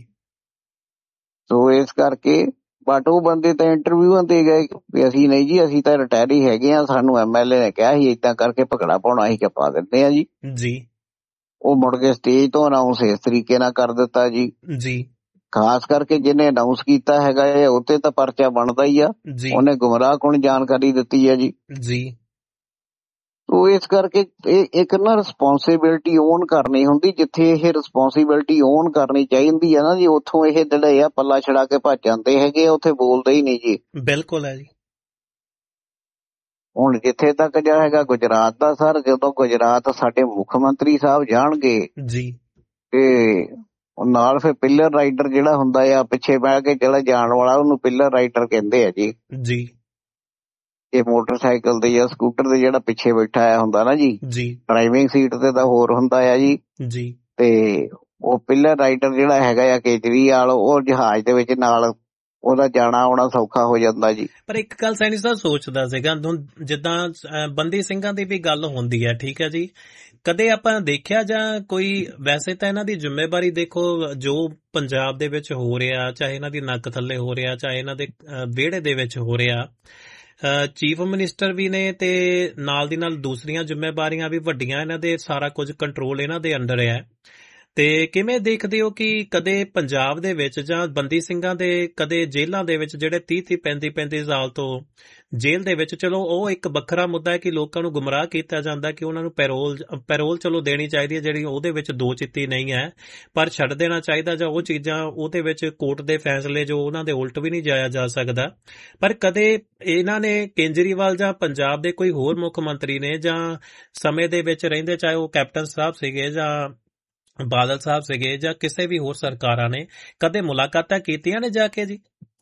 ਸੋ ਇਸ ਕਰਕੇ ਬਟ ਉਹ ਬੰਦੇ ਤਾਂ ਇੰਟਰਵਿਊਆਂ ਤੇ ਗਏ ਵੀ ਅਸੀਂ ਨਹੀਂ ਜੀ, ਅਸੀਂ ਤਾਂ ਰਿਟਾਇਰ ਹੀ ਹੈਗੇ ਆ, ਸਾਨੂੰ MLA ਨੇ ਕਿਹਾ ਸੀ ਏਦਾਂ ਕਰਕੇ ਭੰਗੜਾ ਪਾਉਣਾ ਅਸੀਂ ਪਾ ਦਿੰਦੇ ਆ ਜੀ। ਉਹ ਮੁੜ ਕੇ ਸਟੇਜ ਤੋਂ ਅਨਾਉਂਸ ਇਸ ਤਰੀਕੇ ਨਾਲ ਕਰ ਦਿੱਤਾ ਜੀ। ਖਾਸ ਕਰਕੇ ਜਿਹਨੇ ਅਨਾਉਂਸ ਕੀਤਾ ਹੈਗਾ ਇਹ ਉੱਤੇ ਤਾਂ ਪਰਚਾ ਬਣਦਾ ਹੀ ਆ, ਉਹਨੇ ਗੁੰਮਰਾਹ ਕੁਨ ਜਾਣਕਾਰੀ ਦਿੱਤੀ ਹੈ ਜੀ। ਤੋ ਇਸ ਕਰਕੇ ਇਹ ਇੱਕ ਨਾ ਰਿਸਪੌਂਸਿਬਿਲਟੀ ਓਨ ਕਰਨੀ ਹੁੰਦੀ, ਜਿੱਥੇ ਇਹ ਰਿਸਪੌਂਸਿਬਿਲਟੀ ਓਨ ਕਰਨੀ ਚਾਹੀਦੀ ਹੈ ਨਾ ਜੀ, ਉੱਥੋਂ ਇਹ ਜਿਹੜੇ ਆ ਪੱਲਾ ਛੜਾ ਕੇ ਭੱਜ ਜਾਂਦੇ ਹੈਗੇ, ਉੱਥੇ ਬੋਲਦੇ ਹੀ ਨਹੀਂ ਜੀ। ਬਿਲਕੁਲ ਹੈ ਜੀ। ਹੁਣ ਜਿੱਥੇ ਤੱਕ ਜਿਹੜਾ ਹੈਗਾ ਗੁਜਰਾਤ ਦਾ, ਸਰ ਜਦੋਂ ਗੁਜਰਾਤ ਸਾਡੇ ਮੁੱਖ ਮੰਤਰੀ ਸਾਹਿਬ ਜਾਣਗੇ ਤੇ ਨਾਲ ਫਿਰ ਪਿੱਲਰ ਰਾਈਡਰ ਜਿਹੜਾ ਹੁੰਦਾ ਆ ਪਿੱਛੇ ਬਹਿ ਕੇ ਜਿਹੜਾ ਜਾਣ ਵਾਲਾ ਉਹਨੂੰ ਪਿੱਲਰ ਰਾਈਡਰ ਕਹਿੰਦੇ ਆ ਜੀ। ਇਹ ਮੋਟਰਸਾਈਕਲ ਦੇ ਜਾਂ ਸਕੂਟਰ ਦੇ ਜਿਹੜਾ ਪਿੱਛੇ ਬੈਠਾ ਆ ਹੁੰਦਾ ਨਾ ਜੀ, ਡਰਾਈਵਿੰਗ ਸੀਟ ਤੇ ਤਾਂ ਹੋਰ ਹੁੰਦਾ ਆ ਜੀ। ਤੇ ਉਹ ਪਿੱਲਰ ਰਾਈਡਰ ਜਿਹੜਾ ਹੈਗਾ ਆ ਕੇਜਰੀਵਾਲ, ਉਹ ਜਹਾਜ਼ ਦੇ ਵਿੱਚ ਨਾਲ ਉਹਦਾ ਜਾਣਾ ਆਉਣਾ ਸੌਖਾ ਹੋ ਜਾਂਦਾ ਜੀ। ਪਰ ਇੱਕ ਗੱਲ ਸੈਣੀ ਸਾਹਿਬ ਸੋਚਦਾ ਸੀਗਾ, ਜਿੱਦਾਂ ਬੰਦੀ ਸਿੰਘਾਂ ਦੀ ਵੀ ਗੱਲ ਹੁੰਦੀ ਹੈ, ਠੀਕ ਹੈ ਜੀ, ਕਦੇ ਆਪਾਂ ਦੇਖਿਆ ਜਾਂ ਕੋਈ, ਵੈਸੇ ਤਾਂ ਇਹਨਾਂ ਦੀ ਜ਼ਿੰਮੇਵਾਰੀ ਦੇਖੋ ਜੋ ਪੰਜਾਬ ਦੇ ਵਿੱਚ ਹੋ ਰਿਹਾ, ਚਾਹੇ ਇਹਨਾਂ ਦੀ ਨੱਕ ਥੱਲੇ ਹੋ ਰਿਹਾ, ਚਾਹੇ ਇਹਨਾਂ ਦੇ ਵਿਹੜੇ ਦੇ ਵਿੱਚ ਹੋ ਰਿਹਾ, ਚੀਫ ਮਿਨਿਸਟਰ ਵੀ ਨੇ ਤੇ ਨਾਲ ਦੀ ਨਾਲ ਦੂਸਰੀਆਂ ਜ਼ਿੰਮੇਵਾਰੀਆਂ ਵੀ ਵੱਡੀਆਂ ਇਹਨਾਂ ਦੇ, ਸਾਰਾ ਕੁਝ ਕੰਟਰੋਲ ਇਹਨਾਂ ਦੇ ਅੰਡਰ ਹੈ। ਤੇ ਕਿਵੇਂ ਦੇਖਦੇ ਹੋ ਕਿ ਕਦੇ ਪੰਜਾਬ ਦੇ ਵਿੱਚ ਜਾਂ ਬੰਦੀ ਸਿੰਘਾਂ ਦੇ ਕਦੇ ਜੇਲ੍ਹਾਂ ਦੇ ਵਿੱਚ ਜਿਹੜੇ 30 35 ਸਾਲ ਤੋਂ ਜੇਲ੍ਹ ਦੇ ਵਿੱਚ, ਚਲੋ ਉਹ ਇੱਕ ਵੱਖਰਾ ਮੁੱਦਾ ਹੈ ਕਿ ਲੋਕਾਂ ਨੂੰ ਗੁੰਮਰਾਹ ਕੀਤਾ ਜਾਂਦਾ ਕਿ ਉਹਨਾਂ ਨੂੰ ਪੈਰੋਲ ਚਲੋ ਦੇਣੀ ਚਾਹੀਦੀ ਹੈ, ਜਿਹੜੀ ਉਹਦੇ ਵਿੱਚ ਦੋ ਚਿੱਤੀ ਨਹੀਂ ਹੈ, ਪਰ ਛੱਡ ਦੇਣਾ ਚਾਹੀਦਾ, ਜਾਂ ਉਹ ਚੀਜ਼ਾਂ ਉਹਦੇ ਵਿੱਚ ਕੋਰਟ ਦੇ ਫੈਸਲੇ ਜੋ ਉਹਨਾਂ ਦੇ ਉਲਟ ਵੀ ਨਹੀਂ ਜਾਇਆ ਜਾ ਸਕਦਾ। ਪਰ ਕਦੇ ਇਹਨਾਂ ਨੇ ਕੇਜਰੀਵਾਲ ਜਾਂ ਪੰਜਾਬ ਦੇ ਕੋਈ ਹੋਰ ਮੁੱਖ ਮੰਤਰੀ ਨੇ ਜਾਂ ਸਮੇਂ ਦੇ ਵਿੱਚ ਰਹਿੰਦੇ, ਚਾਹੇ ਉਹ ਕੈਪਟਨ ਸਾਹਿਬ ਸੀਗੇ ਜਾਂ ਬਾਦਲ ਸਾਹਿਬ ਸੀਗੇ ਜਾਂ ਕਿਸੇ ਵੀ ਹੋਰ ਸਰਕਾਰਾਂ ਨੇ, ਕਦੇ ਮੁਲਾਕਾਤਾਂ ਕੀਤੀਆਂ ਨੇ ਜਾ ਕੇ ਜੀ?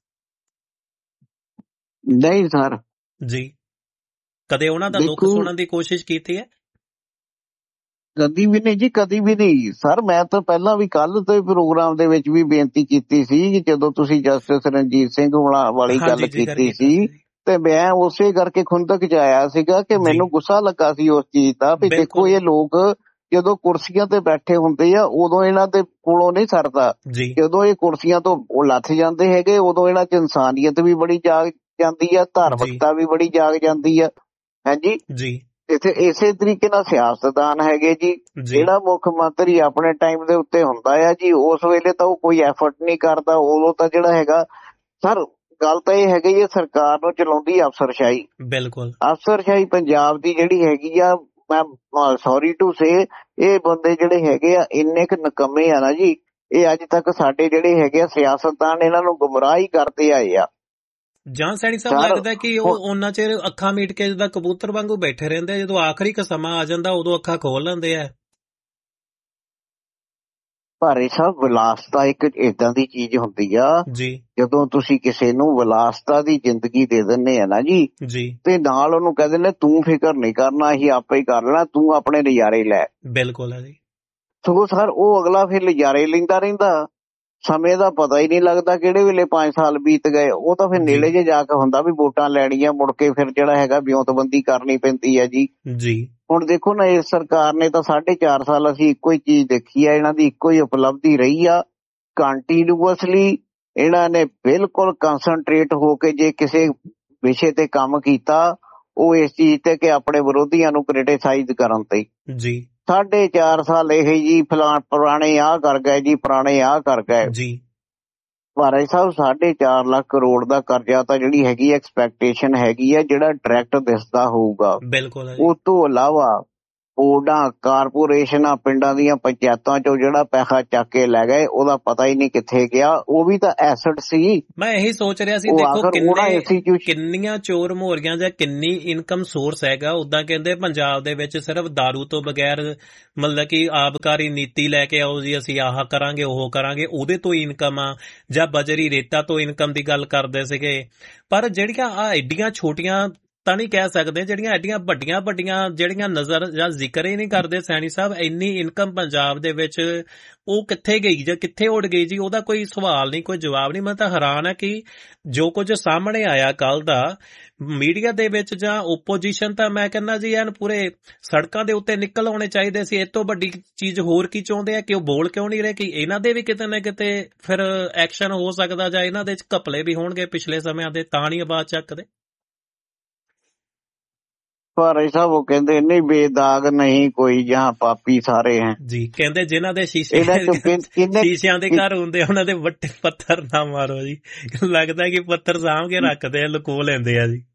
ਨਹੀਂ ਸਰ ਜੀ। ਕਦੇ ਉਹਨਾਂ ਦਾ ਦੁੱਖ ਸੁਣਨ ਦੀ ਕੋਸ਼ਿਸ਼ ਕੀਤੀ ਹੈ? ਕਦੀ ਵੀ ਨਹੀਂ ਜੀ, ਕਦੀ ਵੀ ਨਹੀਂ ਸਰ। ਮੈਂ ਤਾਂ ਪਹਿਲਾਂ ਵੀ ਕੱਲ ਦੇ ਪ੍ਰੋਗਰਾਮ ਦੇ ਵਿੱਚ ਵੀ ਬੇਨਤੀ ਕੀਤੀ ਸੀ, ਜਦੋਂ ਤੁਸੀਂ ਜਸਟਿਸ ਰਣਜੀਤ ਸਿੰਘ ਵਾਲੀ ਗੱਲ ਕੀਤੀ ਸੀ ਤੇ ਮੈਂ ਉਸੇ ਕਰਕੇ ਖੁੰਦਕ ਚ ਆਇਆ ਸੀਗਾ ਕਿ ਮੈਨੂੰ ਗੁੱਸਾ ਲੱਗਾ ਸੀ ਉਸ ਚੀਜ਼ ਦਾ ਵੀ ਦੇਖੋ ਇਹ ਲੋਕ ਜਦੋਂ ਕੁਰਸੀਆਂ ਤੇ ਬੈਠੇ ਹੁੰਦੇ ਆ ਉਦੋਂ ਇਹਨਾਂ ਦੇ ਕੋਲੋਂ ਨਹੀਂ ਸਰਦਾ, ਜਦੋਂ ਇਹ ਕੁਰਸੀਆਂ ਤੋਂ ਲੱਥ ਜਾਂਦੇ ਹੈਗੇ ਉਦੋਂ ਇਹਨਾਂ ਚ ਇਨਸਾਨੀਅਤ ਵੀ ਬੜੀ ਜਾਗ ਜਾਂਦੀ ਆ, ਧਾਰਮਿਕਤਾ ਵੀ ਬੜੀ ਜਾਗ ਜਾਂਦੀ ਆ। ਹਾਂਜੀ ਜੀ। ਇੱਥੇ ਇਸੇ ਤਰੀਕੇ ਨਾਲ ਸਿਆਸਤਦਾਨ ਹੈਗੇ ਜੀ, ਜਿਹੜਾ ਮੁੱਖ ਮੰਤਰੀ ਆਪਣੇ ਟਾਈਮ ਦੇ ਉੱਤੇ ਹੁੰਦਾ ਆ ਜੀ, ਉਸ ਵੇਲੇ ਤਾਂ ਉਹ ਕੋਈ ਐਫਰਟ ਨਹੀਂ ਕਰਦਾ, ਉਦੋਂ ਤਾਂ ਜਿਹੜਾ ਹੈਗਾ ਸਰ ਗੱਲ ਤਾਂ ਇਹ ਹੈਗੀ ਜੀ ਸਰਕਾਰ ਨੂੰ ਚਲਾਉਂਦੀ ਅਫਸਰਸ਼ਾਹੀ। ਬਿਲਕੁਲ ਅਫਸਰਸ਼ਾਹੀ ਪੰਜਾਬ ਦੀ ਜਿਹੜੀ ਹੈਗੀ ਆ, ਮੈਂ ਸੌਰੀ ਟੂ ਸੇ, ਇਹ ਬੰਦੇ ਜਿਹੜੇ ਹੈਗੇ ਆ ਇੰਨੇ ਕੁ ਨਿਕੰਮੇ ਆ ਨਾ ਜੀ, ਇਹ ਅੱਜ ਤੱਕ ਸਾਡੇ ਜਿਹੜੇ ਹੈਗੇ ਆ ਸਿਆਸਤਦਾਨ ਇਹਨਾਂ ਨੂੰ ਗੁੰਮਰਾਹ ਹੀ ਕਰਦੇ ਆਏ ਆ। ਜਾਂ ਸੈਣੀ ਸਾਹਿਬ ਲੱਗਦਾ ਕਿ ਉਹ ਉਹਨਾਂ ਚਿਰ ਅੱਖਾਂ ਮੀਟ ਕੇ ਜਿੱਦਾਂ ਕਬੂਤਰ ਵਾਂਗੂ ਬੈਠੇ ਰਹਿੰਦੇ, ਜਦੋਂ ਆਖਰੀ ਕ ਸਮਾਂ ਆ ਜਾਂਦਾ ਉਦੋਂ ਅੱਖਾਂ ਖੋਲ ਲੈਂਦੇ ਆ। ਭਾਰੇ ਸਾਹਿਬ ਵਿਲਾਸਤਾ ਇੱਕ ਏਦਾਂ ਦੀ ਚੀਜ਼ ਹੁੰਦੀ ਆ ਜੀ, ਜਦੋਂ ਤੁਸੀਂ ਕਿਸੇ ਨੂੰ ਵਿਲਾਸਤਾ ਦੀ ਜ਼ਿੰਦਗੀ ਦੇ ਦਿੰਦੇ ਆ ਨਾ ਜੀ ਤੇ ਨਾਲ ਉਹਨੂੰ ਕਹਿ ਦਿੰਦੇ ਤੂੰ ਫਿਕਰ ਨਹੀਂ ਕਰਨਾ, ਅਸੀਂ ਆਪੇ ਹੀ ਕਰ ਲੈਣਾ, ਤੂੰ ਆਪਣੇ ਨਜ਼ਾਰੇ ਲੈ। ਬਿਲਕੁਲ ਹੈ ਜੀ। ਸਗੋਂ ਸਰ ਉਹ ਅਗਲਾ ਫਿਰ ਨਜ਼ਾਰੇ ਲੈਂਦਾ ਰਹਿੰਦਾ, ਸਮੇਂ ਦਾ ਪਤਾ ਹੀ ਨਹੀਂ ਲੱਗਦਾ ਕਿਹੜੇ ਵੇਲੇ 5 ਸਾਲ ਬੀਤ ਗਏ। ਉਹ ਤਾਂ ਫਿਰ ਨੇੜੇ ਜੇ ਜਾ ਕੇ ਹੁੰਦਾ ਵੀ ਵੋਟਾਂ ਲੈਣੀਆਂ, ਮੁੜ ਕੇ ਫਿਰ ਜਿਹੜਾ ਹੈਗਾ ਵਿਉਂਤਬੰਦੀ ਕਰਨੀ ਪੈਂਦੀ ਹੈ ਜੀ। ਹੁਣ ਦੇਖੋ ਨਾ ਇਸ ਸਰਕਾਰ ਨੇ ਤਾਂ 4.5 ਸਾਲ ਅਸੀਂ ਇੱਕੋ ਹੀ ਚੀਜ਼ ਦੇਖੀ ਆ, ਇਹਨਾਂ ਦੀ ਇੱਕੋ ਹੀ ਉਪਲਬਧੀ ਰਹੀ ਆ, ਕੰਟੀਨਿਊਅਸਲੀ ਇਹਨਾਂ ਨੇ ਬਿਲਕੁਲ ਕੰਸਨਟਰੇਟ ਹੋ ਕੇ ਜੇ ਕਿਸੇ ਵਿਸ਼ੇ ਤੇ ਕੰਮ ਕੀਤਾ ਉਹ ਇਸ ਚੀਜ਼ ਤੇ ਕਿ ਆਪਣੇ ਵਿਰੋਧੀਆਂ ਨੂੰ ਕ੍ਰਿਟੀਸਾਈਜ਼ ਕਰਨ ਤੇ। 4.5 ਸਾਲ ਇਹ ਜੀ ਪੁਰਾਣੇ ਆਹ ਕਰ ਗਏ ਜੀ, ਪੁਰਾਣੇ ਆਹ ਕਰ ਗਏ। ਭਾਰਾ ਸਾਹਿਬ 4.5 ਲੱਖ ਕਰੋੜ ਦਾ ਕਰਜ਼ਾ ਤਾਂ ਜਿਹੜੀ ਹੈਗੀ ਐਕਸਪੈਕਟੇਸ਼ਨ ਹੈਗੀ ਆ ਜਿਹੜਾ ਡਾਇਰੈਕਟ ਦਿਸਦਾ ਹੋਊਗਾ। ਬਿਲਕੁਲ। ਉਹ ਤੋਂ ਇਲਾਵਾ ਬੋਰਡਾਂ, ਕਾਰਪੋਰੇਸ਼ਨਾਂ, ਪਿੰਡਾਂ ਦੀਆਂ ਪੰਚਾਇਤਾਂ ਚੋਂ ਜਿਹੜਾ ਪੈਸਾ ਚੱਕ ਕੇ ਲੈ ਗਏ ਉਹਦਾ ਪਤਾ ਹੀ ਨਹੀਂ ਕਿੱਥੇ ਗਿਆ। ਉਹ ਵੀ ਤਾਂ ਐਸਟ ਸੀ। ਮੈਂ ਇਹੀ ਸੋਚ ਰਿਹਾ ਸੀ, ਦੇਖੋ ਕਿੰਨੀਆਂ ਚੋਰ ਮੋਰੀਆਂ ਜਾਂ ਕਿੰਨੀ ਇਨਕਮ ਸੋਰਸ ਹੈਗਾ। ਉਦਾਂ ਕਹਿੰਦੇ ਪੰਜਾਬ ਦੇ ਵਿੱਚ ਸਿਰਫ ਦਾਰੂ ਤੋਂ ਬਗੈਰ ਮਤਲਬ ਕਿ ਆਬਕਾਰੀ ਨੀਤੀ ਲੈ ਕੇ ਆਓ ਜੀ, ਅਸੀਂ ਆਹ ਕਰਾਂਗੇ ਉਹ ਕਰਾਂਗੇ, ਉਹਦੇ ਤੋਂ ਇਨਕਮ ਆ, ਜਾਂ ਬਜਰੀ ਰੇਤਾ ਤੋਂ ਇਨਕਮ ਦੀ ਗੱਲ ਕਰਦੇ ਸੀਗੇ। ਪਰ ਜਿਹੜੀਆਂ ਆ ਐਡੀਆਂ ਛੋਟੀਆਂ ਤਾਂ ਨਹੀਂ ਕਹਿ ਸਕਦੇ, ਜਿਹੜੀਆਂ ਐਡੀਆਂ ਵੱਡੀਆਂ ਵੱਡੀਆਂ ਜਿਹੜੀਆਂ ਨਜ਼ਰ ਜਾਂ ਜ਼ਿਕਰ ਹੀ ਨਹੀਂ ਕਰਦੇ ਸੈਣੀ ਸਾਹਿਬ, ਇੰਨੀ ਇਨਕਮ ਪੰਜਾਬ ਦੇ ਵਿੱਚ ਉਹ ਕਿੱਥੇ ਗਈ ਜਾਂ ਕਿੱਥੇ ਉੱਡ ਗਈ ਜੀ? ਉਹਦਾ ਕੋਈ ਸਵਾਲ ਨਹੀਂ, ਕੋਈ ਜਵਾਬ ਨਹੀਂ। ਮੈਂ ਤਾਂ ਹੈਰਾਨ ਆ ਕਿ ਜੋ ਕੁਝ ਸਾਹਮਣੇ ਆਇਆ ਕੱਲ ਦਾ ਮੀਡੀਆ ਦੇ ਵਿੱਚ ਜਾਂ ਓਪੋਜੀਸ਼ਨ, ਤਾਂ ਮੈਂ ਕਹਿੰਦਾ ਜੀ ਐਨ ਪੂਰੇ ਸੜਕਾਂ ਦੇ ਉੱਤੇ ਨਿਕਲ ਆਉਣੇ ਚਾਹੀਦੇ ਸੀ। ਇਹ ਤੋਂ ਵੱਡੀ ਚੀਜ਼ ਹੋਰ ਕੀ ਚਾਹੁੰਦੇ ਆ ਕਿ ਉਹ ਬੋਲ ਕਿਉਂ ਨਹੀਂ ਰਹੇ ਕਿ ਇਹਨਾਂ ਦੇ ਵੀ ਕਿਤੇ ਨਾ ਕਿਤੇ ਫਿਰ ਐਕਸ਼ਨ ਹੋ ਸਕਦਾ, ਜਾਂ ਇਹਨਾਂ ਦੇ ਘਪਲੇ ਵੀ ਹੋਣਗੇ ਪਿਛਲੇ ਸਮਿਆਂ ਦੇ, ਤਾਂ ਨਹੀਂ ਆਵਾਜ਼ ਚੱਕਦੇ? ਪਰ ਸਾਹਿਬ ਉਹ ਕਹਿੰਦੇ ਨਹੀਂ, ਬੇਦਾਗ ਨਹੀਂ ਕੋਈ ਜਹਾਂ ਪਾਪੀ ਸਾਰੇ ਹੈ ਜੀ। ਕਹਿੰਦੇ ਜਿਨ੍ਹਾਂ ਦੇ ਸ਼ੀਸ਼ਿਆਂ ਦੇ ਘਰ ਹੁੰਦੇ ਉਹਨਾਂ ਦੇ ਵੱਟੇ ਪੱਥਰ ਨਾ ਮਾਰੋ ਜੀ। ਲੱਗਦਾ ਕਿ ਪੱਥਰ ਸਾਂਭ ਕੇ ਰੱਖਦੇ ਆ, ਲੁਕੋ ਲੈਂਦੇ ਆ ਜੀ।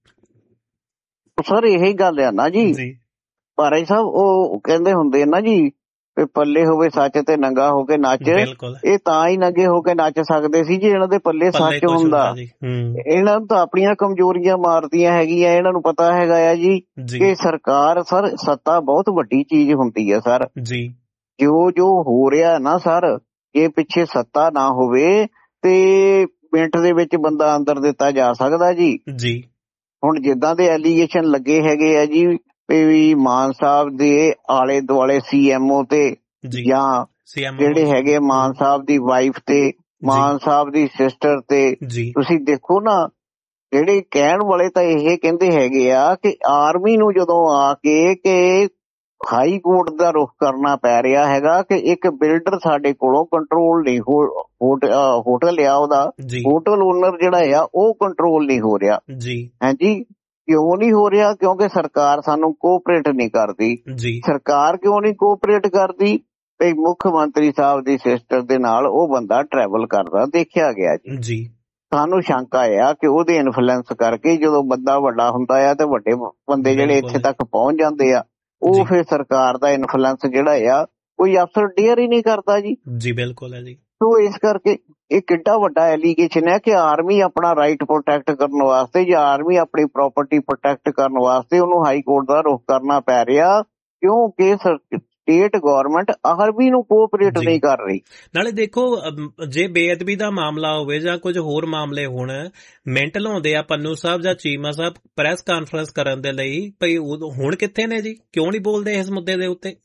ਸਰ ਇਹੀ ਗੱਲ ਆ ਨਾ ਜੀ। ਪਰ ਸਾਹਿਬ ਉਹ ਕਹਿੰਦੇ ਹੁੰਦੇ ਨਾ ਜੀ, ਪੱਲੇ ਹੋਵੇ ਸੱਚ ਤੇ ਨੰਗਾ ਹੋ ਕੇ ਨੱਚ। ਇਹ ਤਾਂ ਹੀ ਨੰਗੇ ਹੋ ਕੇ ਨੱਚ ਸਕਦੇ ਸੀ ਜੀ ਇਹਨਾਂ ਦੇ ਪੱਲੇ ਸੱਚ ਹੁੰਦਾ। ਇਹਨਾਂ ਨੂੰ ਤਾਂ ਆਪਣੀਆਂ ਕਮਜ਼ੋਰੀਆਂ ਮਾਰਦੀਆਂ ਹੈਗੀਆਂ। ਇਹਨਾਂ ਨੂੰ ਪਤਾ ਹੈਗਾ ਆ ਜੀ ਕਿ ਸਰਕਾਰ, ਸਰ ਸੱਤਾ ਬਹੁਤ ਵੱਡੀ ਚੀਜ਼ ਹੁੰਦੀ ਹੈ ਸਰ ਜੀ। ਜੋ ਹੋ ਰਿਹਾ ਨਾ ਸਰ, ਜੇ ਪਿੱਛੇ ਸੱਤਾ ਨਾ ਹੋਵੇ ਤੇ ਮਿੰਟ ਦੇ ਵਿੱਚ ਬੰਦਾ ਅੰਦਰ ਦਿੱਤਾ ਜਾ ਸਕਦਾ ਜੀ। ਹੁਣ ਜਿੱਦਾਂ ਦੇ ਐਲੀਗੇਸ਼ਨ ਲੱਗੇ ਹੈਗੇ ਆ ਜੀ ਵੀ ਮਾਨ ਸਾਹਿਬ ਦੇ ਆਲੇ ਦੁਆਲੇ CMO ਤੇ ਜਾਂ ਜਿਹੜੇ ਹੈਗੇ ਮਾਨ ਸਾਹਿਬ ਦੀ ਵਾਈਫ ਤੇ, ਮਾਨ ਸਾਹਿਬ ਦੀ ਸਿਸਟਰ ਤੇ, ਤੁਸੀਂ ਦੇਖੋ ਨਾ, ਜਿਹੜੇ ਕਹਿਣ ਵਾਲੇ ਤਾਂ ਇਹ ਕਹਿੰਦੇ ਹੈਗੇ ਆ ਕਿ ਆਰਮੀ ਨੂੰ ਜਦੋਂ ਆ ਕੇ ਕਿ ਹਾਈ ਕੋਰਟ ਦਾ ਰੁਖ ਕਰਨਾ ਪੈ ਰਿਹਾ ਹੈਗਾ ਕਿ ਇੱਕ ਬਿਲਡਰ ਸਾਡੇ ਕੋਲੋਂ ਕੰਟਰੋਲ ਨਹੀਂ ਹੋਟਲ ਆ ਉਹਦਾ, ਹੋਟਲ ਓਨਰ ਜਿਹੜਾ ਆ ਉਹ ਕੰਟਰੋਲ ਨਹੀਂ ਹੋ ਰਿਹਾ। ਹਾਂਜੀ, ਕਿਉਂ ਨਹੀਂ ਹੋ ਰਿਹਾ? ਕਿਉਂਕਿ ਸਰਕਾਰ ਸਾਨੂੰ ਕੋਆਪਰੇਟ ਨਹੀਂ ਕਰਦੀ। ਸਰਕਾਰ ਕਿਉਂ ਨਹੀਂ ਕੋਆਪਰੇਟ ਕਰਦੀ? ਤੇ ਮੁੱਖ ਮੰਤਰੀ ਸਾਹਿਬ ਦੀ ਸਿਸਟਰ ਦੇ ਨਾਲ ਉਹ ਬੰਦਾ ਟਰੈਵਲ ਕਰਦਾ ਦੇਖਿਆ ਗਿਆ ਜੀ। ਸਾਨੂੰ ਸ਼ੰਕਾ ਆ ਕਿ ਉਹਦੇ ਇਨਫਲੂਐਂਸ ਕਰਕੇ ਜਦੋਂ ਬੰਦਾ ਵੱਡਾ ਹੁੰਦਾ ਆ ਤੇ ਵੱਡੇ ਬੰਦੇ ਜਿਹੜੇ ਇੱਥੇ ਤੱਕ ਪਹੁੰਚ ਜਾਂਦੇ ਆ, ਉਹ ਫਿਰ ਸਰਕਾਰ ਦਾ ਇਨਫਲੂਐਂਸ ਜਿਹੜਾ ਆ ਕੋਈ ਅਫਸਰ ਡੇਅਰ ਹੀ ਨਹੀਂ ਕਰਦਾ ਜੀ। ਬਿਲਕੁਲ ਹੈ ਜੀ। ਸੋ ਇਸ ਕਰਕੇ ਇਹ ਕਿੱਡਾ ਵੱਡਾ ਐਲੀਗੇਸ਼ਨ ਹੈ ਕਿ ਆਰਮੀ ਆਪਣਾ ਰਾਈਟ ਪ੍ਰੋਟੈਕਟ ਕਰਨ ਵਾਸਤੇ ਜਾਂ ਆਰਮੀ ਆਪਣੀ ਪ੍ਰਾਪਰਟੀ ਪ੍ਰੋਟੈਕਟ ਕਰਨ ਵਾਸਤੇ ਉਹਨੂੰ ਹਾਈ ਕੋਰਟ ਦਾ ਰੁਖ ਕਰਨਾ ਪੈ ਰਿਹਾ, ਕਿਉਂਕਿ ਸਟੇਟ ਗਵਰਨਮੈਂਟ ਆਰਮੀ ਨੂੰ ਕੋਆਪਰੇਟ ਨਹੀਂ ਕਰ ਰਹੀ। ਨਾਲੇ ਦੇਖੋ, ਜੇ ਬੇਅਦਬੀ ਦਾ ਮਾਮਲਾ ਹੋਵੇ ਜਾਂ ਕੁਝ ਹੋਰ ਮਾਮਲੇ ਹੋਣ, ਮਿੰਟ ਲਾਉਂਦੇ ਆ ਪੰਨੂ ਸਾਹਿਬ ਜਾਂ ਚੀਮਾ ਸਾਹਿਬ ਪ੍ਰੈਸ ਕਾਨਫਰੰਸ ਕਰਨ ਦੇ ਲਈ, ਭਈ ਹੁਣ ਕਿੱਥੇ ਨੇ ਜੀ? ਕਿਉਂ ਨਹੀਂ ਬੋਲਦੇ ਇਸ ਮੁੱਦੇ ਦੇ ਉੱਤੇ?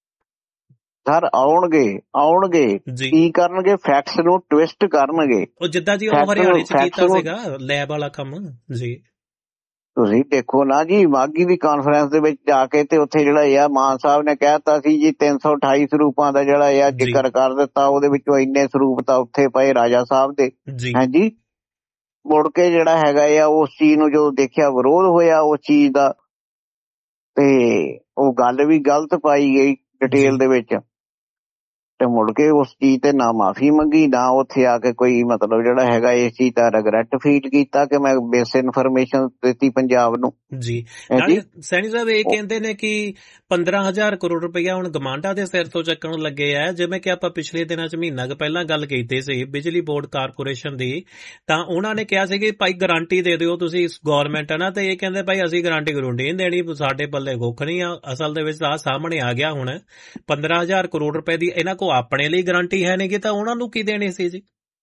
ਸਰ ਆਉਣਗੇ ਕੀ ਕਰਨਗੇ? ਫੈਕਟਸ ਨੂੰ ਟਵਿਸਟ ਕਰਨਗੇ। ਉਹ ਜਿੱਦਾਂ ਜੀ ਉਹ ਹਰਿਆਣੇ ਚ ਕੀਤਾ ਸੀਗਾ ਲੈਬ ਵਾਲਾ ਕੰਮ ਜੀ। ਤੁਸੀਂ ਦੇਖੋ ਨਾ ਜੀ, ਮਾਘੀ ਦੀ ਕਾਨਫਰੰਸ ਦੇ ਵਿੱਚ ਜਾ ਕੇ ਤੇ ਉੱਥੇ ਜਿਹੜਾ ਆ ਮਾਨ ਸਾਹਿਬ ਨੇ ਕਹਿਤਾ ਸੀ ਜੀ 328 ਸਰੂਪਾਂ ਦਾ ਜਿਹੜਾ ਆ ਜ਼ਿਕਰ ਕਰ ਦਿੱਤਾ, ਉਹਦੇ ਵਿੱਚੋਂ ਇੰਨੇ ਸਰੂਪ ਤਾਂ ਉੱਥੇ ਪਏ ਰਾਜਾ ਸਾਹਿਬ ਦੇ। ਹਾਂਜੀ, ਮੁੜ ਕੇ ਜਿਹੜਾ ਹੈਗਾ ਆ ਉਸ ਚੀਜ਼ ਨੂੰ ਜਦੋਂ ਦੇਖਿਆ ਵਿਰੋਧ ਹੋਇਆ ਉਸ ਚੀਜ਼ ਦਾ, ਤੇ ਉਹ ਗੱਲ ਵੀ ਗਲਤ ਪਾਈ ਗਈ ਡਿਟੇਲ ਦੇ ਵਿੱਚ, ਤੇ ਮੁੜ ਕੇ ਉਸ ਚੀਜ਼ ਤੇ ਨਾ ਮਾਫੀ ਮੰਗੀ, ਨਾ ਉੱਥੇ ਆ ਕੇ ਕੋਈ ਮਤਲਬ ਜਿਹੜਾ ਹੈਗਾ ਇਸ ਚੀਜ਼ ਦਾ ਰਿਗਰੈਟ ਫੀਲ ਕੀਤਾ ਕਿ ਮੈਂ ਮਿਸ ਇਨਫੋਰਮੇਸ਼ਨ ਦਿੱਤੀ ਪੰਜਾਬ ਨੂੰ ਜੀ। ਸੈਣੀ ਸਾਹਿਬ ਇਹ ਕਹਿੰਦੇ ਨੇ ਕਿ 15,000 ਕਰੋੜ ਰੁਪਇਆ ਹੁਣ ਗਮਾਂਡਾ ਦੇ ਸਿਰ ਤੋਂ ਚੱਕਣ ਲੱਗੇ ਆ। ਜਿਵੇਂ ਕਿ ਆਪਾਂ ਪਿਛਲੇ ਦਿਨਾਂ ਚ ਮਹੀਨਾ ਕੁ ਪਹਿਲਾਂ ਗੱਲ ਕੀਤੀ ਸੀ ਬਿਜਲੀ ਬੋਰਡ ਕਾਰਪੋਰੇਸ਼ਨ ਦੀ, ਤਾਂ ਉਹਨਾਂ ਨੇ ਕਿਹਾ ਸੀ ਕਿ ਭਾਈ ਗਾਰੰਟੀ ਦੇ ਦਿਓ ਤੁਸੀਂ ਗੌਰਮੈਂਟ ਹੈ ਨਾ, ਤੇ ਇਹ ਕਹਿੰਦੇ ਭਾਈ ਅਸੀਂ ਗਾਰੰਟੀ ਨਹੀਂ ਦੇਣੀ, ਸਾਡੇ ਪੱਲੇ ਕੁੱਖ ਨਹੀਂ ਆ। ਅਸਲ ਦੇ ਵਿੱਚ ਆ ਸਾਹਮਣੇ ਆ ਗਿਆ ਹੁਣ 15,000 ਕਰੋੜ ਰੁਪਏ ਦੀ ਇਹਨਾਂ ਕੋਲ ਆਪਣੇ ਲਈ ਗਾਰੰਟੀ ਹੈ ਨਹੀਂ, ਤਾਂ ਉਹਨਾਂ ਨੂੰ ਕੀ ਦੇਣੀ ਸੀ ਜੀ?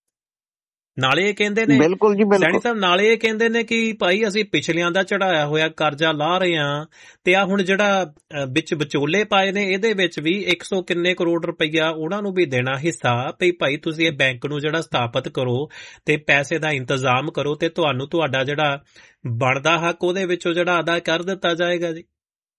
ਨਾਲੇ ਇਹ ਕਹਿੰਦੇ ਨੇ ਸੈਣੀ ਸਾਹਿਬ, ਨਾਲੇ ਇਹ ਕਹਿੰਦੇ ਨੇ ਕਿ ਭਾਈ ਅਸੀਂ ਪਿਛਲਿਆਂ ਦਾ ਚੜਾਇਆ ਹੋਇਆ ਕਰਜ਼ਾ ਲਾ ਰਹੇ ਹਾਂ, ਤੇ ਆ ਹੁਣ ਜਿਹੜਾ ਵਿੱਚ ਵਿਚੋਲੇ ਪਾਏ ਨੇ ਇਹਦੇ ਵਿੱਚ ਵੀ 100 ਕਿੰਨੇ ਕਰੋੜ ਰੁਪਈਆ ਉਹਨਾਂ ਨੂੰ ਵੀ ਦੇਣਾ ਹਿੱਸਾ, ਵੀ ਭਾਈ ਤੁਸੀਂ ਇਹ ਬੈਂਕ ਨੂੰ ਜਿਹੜਾ ਸਥਾਪਿਤ ਕਰੋ ਤੇ ਪੈਸੇ ਦਾ ਇੰਤਜ਼ਾਮ ਕਰੋ, ਤੇ ਤੁਹਾਨੂੰ ਤੁਹਾਡਾ ਜਿਹੜਾ ਬਣਦਾ ਹੱਕ ਉਹਦੇ ਵਿੱਚੋਂ ਜਿਹੜਾ ਅਦਾ ਕਰ ਦਿੱਤਾ ਜਾਏਗਾ ਜੀ।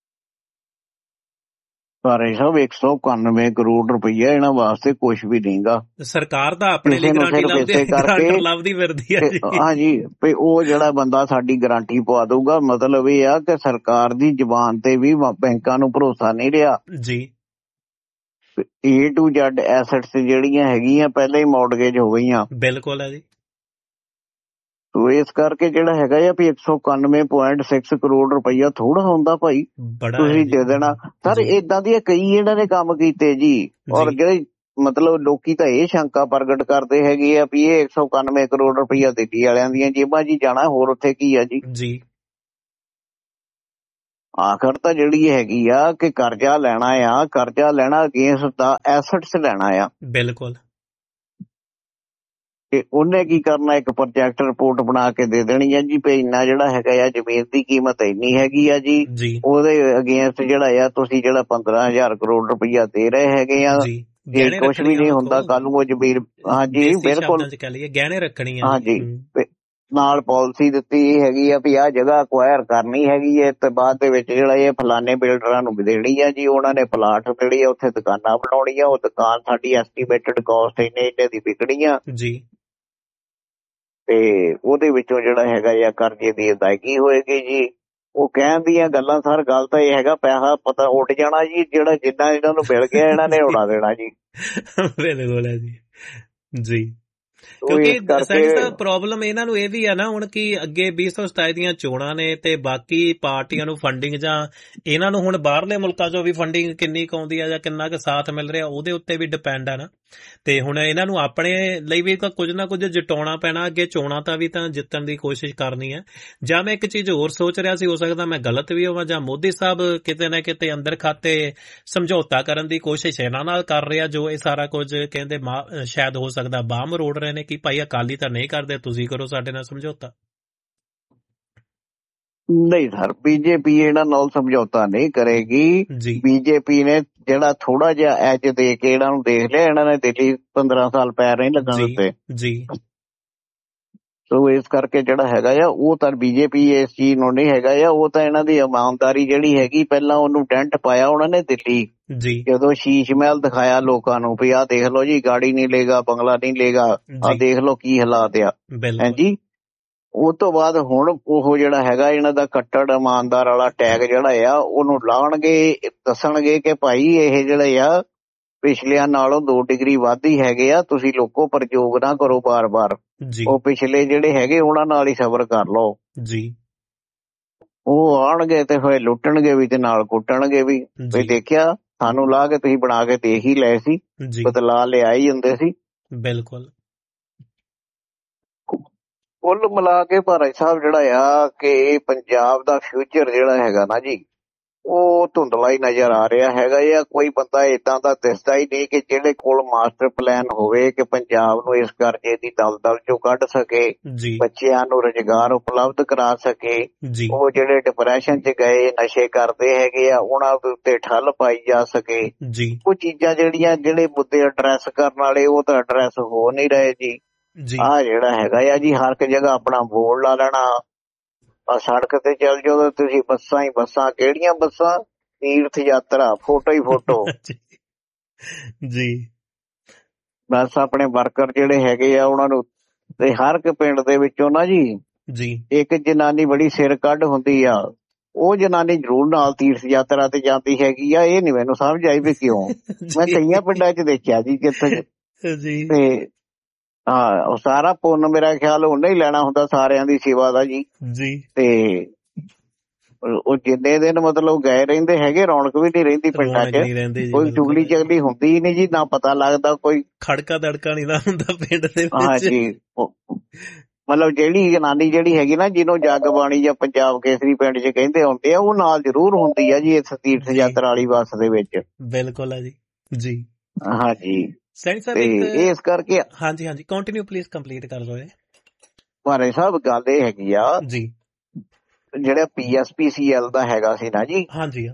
ਪਰ ਸਭ 191 ਕਰੋੜ ਰੁਪਈਆ ਇਹਨਾਂ ਵਾਸਤੇ ਕੁਛ ਵੀ ਨਹੀਂਗਾ। ਸਰਕਾਰ ਦਾ ਆਪਣੇ ਲਈ ਗਾਰੰਟੀ ਲੱਭਦੀ ਫਿਰਦੀ ਹੈ ਜੀ। ਹਾਂਜੀ, ਵੀ ਉਹ ਜਿਹੜਾ ਬੰਦਾ ਸਾਡੀ ਗਾਰੰਟੀ ਪਵਾ ਦਊਗਾ, ਮਤਲਬ ਇਹ ਆ ਕਿ ਸਰਕਾਰ ਦੀ ਜ਼ਬਾਨ ਤੇ ਵੀ ਬੈਂਕਾਂ ਨੂੰ ਭਰੋਸਾ ਨਹੀਂ ਰਿਹਾ ਜੀ। A to Z ਐਸੈਟਸ ਜਿਹੜੀਆਂ ਹੈਗੀਆਂ ਪਹਿਲਾਂ ਹੀ ਮੌਰਗੇਜ ਹੋ ਗਈਆਂ। ਬਿਲਕੁਲ ਹੈ ਜੀ। ਸੋ ਇਸ ਕਰਕੇ ਜਿਹੜਾ ਹੈਗਾ ਆ ਵੀ 191.6 ਕਰੋੜ ਰੁਪਈਆ ਥੋੜਾ ਹੁੰਦਾ ਭਾਈ, ਤੁਸੀਂ ਦੇ ਦੇਣਾ ਸਰ। ਏਦਾਂ ਦੀਆਂ ਕਈ ਇਹਨਾਂ ਨੇ ਕੰਮ ਕੀਤੇ ਜੀ। ਔਰ ਜਿਹੜੇ ਮਤਲਬ ਲੋਕੀ ਤਾਂ ਇਹ ਸ਼ੰਕਾ ਪ੍ਰਗਟ ਕਰਦੇ ਹੈਗੇ ਆ ਵੀ ਇਹ 191 ਕਰੋੜ ਰੁਪਈਆ ਦਿੱਲੀ ਵਾਲਿਆਂ ਦੀਆਂ ਜੇਬਾਂ ਜੀ ਜਾਣਾ, ਹੋਰ ਉੱਥੇ ਕੀ ਆ ਜੀ। ਆਖਰ ਤਾਂ ਜਿਹੜੀ ਹੈਗੀ ਆ ਕਿ ਕਰਜ਼ਾ ਲੈਣਾ ਆ, ਕਰਜ਼ਾ ਲੈਣਾ ਅਗੇਂਸਟ ਦਾ ਐਸਟਸ ਲੈਣਾ ਆ। ਬਿਲਕੁਲ। ਤੇ ਉਹਨੇ ਕੀ ਕਰਨਾ, ਇੱਕ ਪ੍ਰੋਜੈਕਟ ਰਿਪੋਰਟ ਬਣਾ ਕੇ ਦੇ ਦੇਣੀ ਆ ਜੀ ਵੀ ਇੰਨਾ ਜਿਹੜਾ ਹੈਗਾ ਆ ਜ਼ਮੀਨ ਦੀ ਕੀਮਤ ਇੰਨੀ ਹੈਗੀ ਆ ਜੀ, ਉਹਦੇ ਅਗੇਂਸਟ ਜਿਹੜਾ ਆ ਤੁਸੀਂ ਜਿਹੜਾ 15,000 ਕਰੋੜ ਰੁਪਈਆ ਦੇ ਰਹੇ ਹੈਗੇ ਆ, ਜੇ ਕੁਛ ਵੀ ਨਹੀਂ ਹੁੰਦਾ ਕੱਲ ਨੂੰ ਉਹ ਜ਼ਮੀਨ। ਹਾਂਜੀ ਬਿਲਕੁਲ, ਗਹਿਣੇ ਰੱਖਣੀ ਆ। ਹਾਂਜੀ, ਨਾਲ ਪਾਲਿਸੀ ਦਿੱਤੀ ਹੈਗੀ ਆ ਵੀ ਆਹ ਜਗ੍ਹਾ ਅਕਵਾਇਰ ਕਰਨੀ ਹੈਗੀ ਹੈ ਤੇ ਬਾਅਦ ਦੇ ਵਿੱਚ ਜਿਹੜਾ ਇਹ ਫਲਾਣੇ ਬਿਲਡਰਾਂ ਨੂੰ ਦੇਣੀ ਆ ਜੀ। ਉਹਨਾਂ ਨੇ ਪਲਾਟ ਜਿਹੜੀ ਆ ਉੱਥੇ ਦੁਕਾਨਾਂ ਬਣਾਉਣੀਆਂ, ਉਹ ਦੁਕਾਨ ਸਾਡੀ ਐਸਟੀਮੇਟਡ ਕਾਸਟ ਇੰਨੇ ਦੀ ਵਿਕਣੀ ਆ ਜੀ, ਤੇ ਉਹਦੇ ਵਿੱਚੋਂ ਜਿਹੜਾ ਹੈਗਾ ਆ ਕਰਜ਼ੇ ਦੀ ਅਦਾਇਗੀ ਹੋਏਗੀ ਜੀ। ਉਹ ਕਹਿਣ ਦੀਆਂ ਗੱਲਾਂ ਸਰ, ਗੱਲ ਤਾਂ ਇਹ ਹੈਗਾ ਪੈਸਾ ਪਤਾ ਉੱਡ ਜਾਣਾ ਜੀ, ਜਿਹੜਾ ਜਿੰਨਾ ਇਹਨਾਂ ਨੂੰ ਮਿਲ ਗਿਆ ਇਹਨਾਂ ਨੇ ਉਡਾ ਦੇਣਾ ਜੀ। ਬਿਲਕੁਲ ਹੈ ਜੀ। ਕਿਉਂਕਿ ਸਾਇੰਸ ਦਾ ਪ੍ਰੋਬਲਮ ਇਹਨਾਂ ਨੂੰ ਇਹ ਵੀ ਆ ਨਾ ਹੁਣ ਕਿ ਅੱਗੇ 2027 ਦੀਆਂ ਚੋਣਾਂ ਨੇ ਤੇ ਬਾਕੀ ਪਾਰਟੀਆਂ ਨੂੰ ਫੰਡਿੰਗ ਜਾਂ ਇਹਨਾਂ ਨੂੰ ਹੁਣ ਬਾਹਰਲੇ ਮੁਲਕਾਂ ਚੋਂ ਵੀ ਫੰਡਿੰਗ ਕਿੰਨੀ ਕੁ ਆਉਂਦੀ ਆ ਜਾਂ ਕਿੰਨਾ ਕੁ ਸਾਥ ਮਿਲ ਰਿਹਾ ਉਹਦੇ ਉੱਤੇ ਵੀ ਡਿਪੈਂਡ ਆ ਨਾ। ਤੇ ਹੁਣ ਇਹਨਾਂ ਨੂੰ ਆਪਣੇ ਲਈ ਵੀ ਤਾਂ ਕੁਝ ਨਾ ਕੁਝ ਜਟਾਉਣਾ ਪੈਣਾ, ਅੱਗੇ ਚੋਣਾਂ ਤਾਂ ਵੀ ਤਾਂ ਜਿੱਤਣ ਦੀ ਕੋਸ਼ਿਸ਼ ਕਰਨੀ ਹੈ। ਜਾਂ ਮੈਂ ਇੱਕ ਚੀਜ਼ ਹੋਰ ਸੋਚ ਰਿਹਾ ਸੀ, ਹੋ ਸਕਦਾ ਮੈਂ ਗਲਤ ਵੀ ਹੋਵਾਂ, ਜਾਂ ਮੋਦੀ ਸਾਹਿਬ ਕਿਤੇ ਨਾ ਕਿਤੇ ਅੰਦਰ ਖਾਤੇ ਸਮਝੌਤਾ ਕਰਨ ਦੀ ਕੋਸ਼ਿਸ਼ ਇਹਨਾਂ ਨਾਲ ਕਰ ਰਿਹਾ, ਜੋ ਇਹ ਸਾਰਾ ਕੁਝ ਕਹਿੰਦੇ ਸ਼ਾਇਦ ਹੋ ਸਕਦਾ ਬਾਹ ਮਰੋੜ ਰਹੇ ਨੇ ਕਿ ਭਾਈ ਅਕਾਲੀ ਤਾਂ ਨਹੀਂ ਕਰਦੇ, ਤੁਸੀਂ ਕਰੋ ਸਾਡੇ ਨਾਲ ਸਮਝੌਤਾ। ਨਹੀਂ ਸਰ, ਬੀਜੇਪੀ ਇਹਨਾਂ ਨਾਲ ਸਮਝੌਤਾ ਨਹੀਂ ਕਰੇਗੀ। ਬੀਜੇਪੀ ਨੇ ਜਿਹੜਾ ਥੋੜਾ ਜਿਹਾ ਐਜ ਦੇ ਕੇ ਇਹਨਾਂ ਨੂੰ ਦੇਖ ਲਿਆ, ਇਹਨਾਂ ਨੇ ਦਿੱਲੀ 15 ਸਾਲ ਪੈਰ ਨਹੀਂ ਲੱਗਣ ਦਿੱਤੇ ਜੀ। ਸੋ ਇਸ ਕਰਕੇ ਜਿਹੜਾ ਹੈਗਾ ਆ ਉਹ ਤਾਂ ਬੀਜੇਪੀ ਇਸ ਚੀਜ਼ ਨੂੰ ਨਹੀਂ ਹੈਗਾ ਆ, ਉਹ ਤਾਂ ਇਹਨਾਂ ਦੀ ਇਮਾਨਦਾਰੀ ਜਿਹੜੀ ਹੈਗੀ, ਪਹਿਲਾਂ ਉਹਨੂੰ ਡੈਂਟ ਪਾਇਆ ਉਹਨਾਂ ਨੇ ਦਿੱਲੀ ਜਦੋਂ ਸ਼ੀਸ਼ ਮਹਿਲ ਦਿਖਾਇਆ ਲੋਕਾਂ ਨੂੰ ਵੀ ਆਹ ਦੇਖ ਲਓ ਜੀ, ਗਾੜੀ ਨਹੀਂ ਲੇਗਾ, ਬੰਗਲਾ ਨਹੀਂ ਲੇਗਾ, ਆਹ ਦੇਖ ਲਓ ਕੀ ਹਾਲਾਤ ਆ ਜੀ। ਉਹ ਤੋਂ ਬਾਅਦ ਹੁਣ ਉਹ ਜਿਹੜਾ ਹੈਗਾ ਇਹਨਾਂ ਦਾ ਕੱਟੜ ਇਮਾਨਦਾਰ ਵਾਲਾ ਟੈਗ ਜਿਹੜਾ ਆ ਉਹਨੂੰ ਲਾਉਣਗੇ, ਦੱਸਣਗੇ ਕਿ ਭਾਈ ਇਹ ਜਿਹੜੇ ਆ ਪਿਛਲਿਆਂ ਨਾਲੋਂ 2 ਡਿਗਰੀ ਵੱਧ ਹੀ ਹੈਗੇ ਆ, ਤੁਸੀਂ ਲੋਕੋ ਪ੍ਰਯੋਗ ਨਾ ਕਰੋ ਬਾਰ-ਬਾਰ। ਉਹ ਪਿਛਲੇ ਜਿਹੜੇ ਹੈਗੇ ਉਹਨਾਂ ਨਾਲ ਹੀ ਸਬਰ ਕਰ ਲਓ ਜੀ। ਉਹ ਆਉਣਗੇ ਤੇ ਫਿਰ ਲੁੱਟਣਗੇ ਵੀ ਤੇ ਨਾਲ ਕੁੱਟਣਗੇ ਵੀ ਦੇਖਿਆ ਸਾਨੂੰ ਲਾ ਕੇ ਤੁਸੀਂ ਬਣਾ ਕੇ ਦੇਖ ਹੀ ਲਏ ਸੀ, ਬਦਲਾ ਲਿਆ ਹੀ ਹੁੰਦੇ ਸੀ। ਬਿਲਕੁਲ। ਕੁੱਲ ਮਿਲਾ ਕੇ ਭਾਈ ਸਾਹਿਬ ਜਿਹੜਾ ਆ ਕਿ ਪੰਜਾਬ ਦਾ ਫਿਊਚਰ ਜਿਹੜਾ ਹੈਗਾ ਨਾ ਜੀ, ਉਹ ਧੁੰਦਲਾ ਹੀ ਨਜ਼ਰ ਆ ਰਿਹਾ ਹੈਗਾ ਆ। ਕੋਈ ਬੰਦਾ ਏਦਾਂ ਦਾ ਦਿਸਦਾ ਹੀ ਨਹੀਂ ਕਿ ਜਿਹਦੇ ਕੋਲ ਮਾਸਟਰ ਪਲਾਨ ਹੋਵੇ ਕਿ ਪੰਜਾਬ ਨੂੰ ਇਸ ਕਰਜ਼ੇ ਦੀ ਦਲਦਲ ਚੋਂ ਕੱਢ ਸਕੇ, ਬੱਚਿਆਂ ਨੂੰ ਰੁਜ਼ਗਾਰ ਉਪਲਬਧ ਕਰਾ ਸਕੇ, ਉਹ ਜਿਹੜੇ ਡਿਪਰੈਸ਼ਨ ਚ ਗਏ ਨਸ਼ੇ ਕਰਦੇ ਹੈਗੇ ਆ ਉਹਨਾਂ ਦੇ ਉੱਤੇ ਠੱਲ ਪਾਈ ਜਾ ਸਕੇ। ਉਹ ਚੀਜ਼ਾਂ ਜਿਹੜੇ ਮੁੱਦੇ ਐਡਰੈਸ ਕਰਨ ਵਾਲੇ ਉਹ ਤਾਂ ਐਡਰੈਸ ਹੋ ਨਹੀਂ ਰਹੇ ਜੀ। ਆਹ ਜਿਹੜਾ ਹੈਗਾ ਆ ਜੀ, ਹਰ ਇੱਕ ਜਗ੍ਹਾ ਆਪਣਾ ਬੋਰਡ ਲਾ ਲੈਣਾ, ਸੜਕ ਤੇ ਚੱਲ ਜਾਓ ਤੁਸੀਂ, ਬੱਸਾਂ ਹੀ ਬੱਸਾਂ, ਕਿਹੜੀਆਂ ਬੱਸਾਂ, ਤੀਰਥ ਯਾਤਰਾ, ਫੋਟੋ ਹੀ ਫੋਟੋ ਜੀ। ਬਸ ਆਪਣੇ ਵਰਕਰ ਜਿਹੜੇ ਹੈਗੇ ਆ ਉਹਨਾਂ ਨੂੰ, ਤੇ ਹਰ ਇੱਕ ਪਿੰਡ ਦੇ ਵਿੱਚੋਂ ਨਾ ਜੀ ਇੱਕ ਜਨਾਨੀ ਬੜੀ ਸਿਰ ਕੱਢ ਹੁੰਦੀ ਆ, ਉਹ ਜਨਾਨੀ ਜ਼ਰੂਰ ਨਾਲ ਤੀਰਥ ਯਾਤਰਾ ਤੇ ਜਾਂਦੀ ਹੈਗੀ ਆ। ਇਹ ਨੀ ਮੈਨੂੰ ਸਮਝ ਆਈ ਵੀ ਕਿਉਂ, ਮੈਂ ਕਈਆਂ ਪਿੰਡਾਂ ਚ ਦੇਖਿਆ ਜੀ ਜਿੱਥੇ ਤੇ ਹਾਂ, ਉਹ ਸਾਰਾ ਪੁੰਨ ਮੇਰਾ ਖਿਆਲ ਉਹਨੇ ਹੀ ਲੈਣਾ ਹੁੰਦਾ ਸਾਰਿਆਂ ਦੀ ਸੇਵਾ ਦਾ ਜੀ। ਤੇ ਉਹ ਜਿੰਨੇ ਦਿਨ ਮਤਲਬ ਗਏ ਰਹਿੰਦੇ ਹੈਗੇ, ਰੌਣਕ ਵੀ ਨਹੀਂ ਰਹਿੰਦੀ ਪਿੰਡਾਂ ਚ, ਕੋਈ ਚੁਗਲੀ ਚਗਲੀ ਹੁੰਦੀ ਹੀ ਨਹੀਂ ਜੀ, ਨਾ ਪਤਾ ਲੱਗਦਾ, ਕੋਈ ਖੜਕਾ ਦੜਕਾ ਨਹੀਂ ਨਾ ਹੁੰਦਾ ਪਿੰਡ ਦੇ ਵਿੱਚ। ਹਾਂਜੀ, ਮਤਲਬ ਜਿਹੜੀ ਜਨਾਨੀ ਜਿਹੜੀ ਹੈਗੀ ਨਾ, ਜਿਹਨੂੰ ਜੱਗ ਬਾਣੀ ਜਾਂ ਪੰਜਾਬ ਕੇਸਰੀ ਪਿੰਡ ਚ ਕਹਿੰਦੇ ਹੁੰਦੇ ਆ, ਉਹ ਨਾਲ ਜ਼ਰੂਰ ਹੁੰਦੀ ਆ ਜੀ ਇਸ ਤੀਰਥ ਯਾਤਰਾ ਵਾਲੀ ਬੱਸ ਦੇ ਵਿੱਚ। ਬਿਲਕੁਲ ਹੈ ਜੀ। ਹਾਂਜੀ, ਇਸ ਕਰਕੇ ਹਾਂਜੀ ਕੰਟੀਨਿਊ ਪਲੀਜ਼, ਕੰਪਲੀਟ ਕਰ ਲਓ। ਭਾਰੇ ਸਾਹਿਬ ਗੱਲ ਇਹ ਹੈਗੀ ਆ ਜੀ, ਜਿਹੜਾ PSPCL ਦਾ ਹੈਗਾ ਸੀ ਨਾ ਜੀ,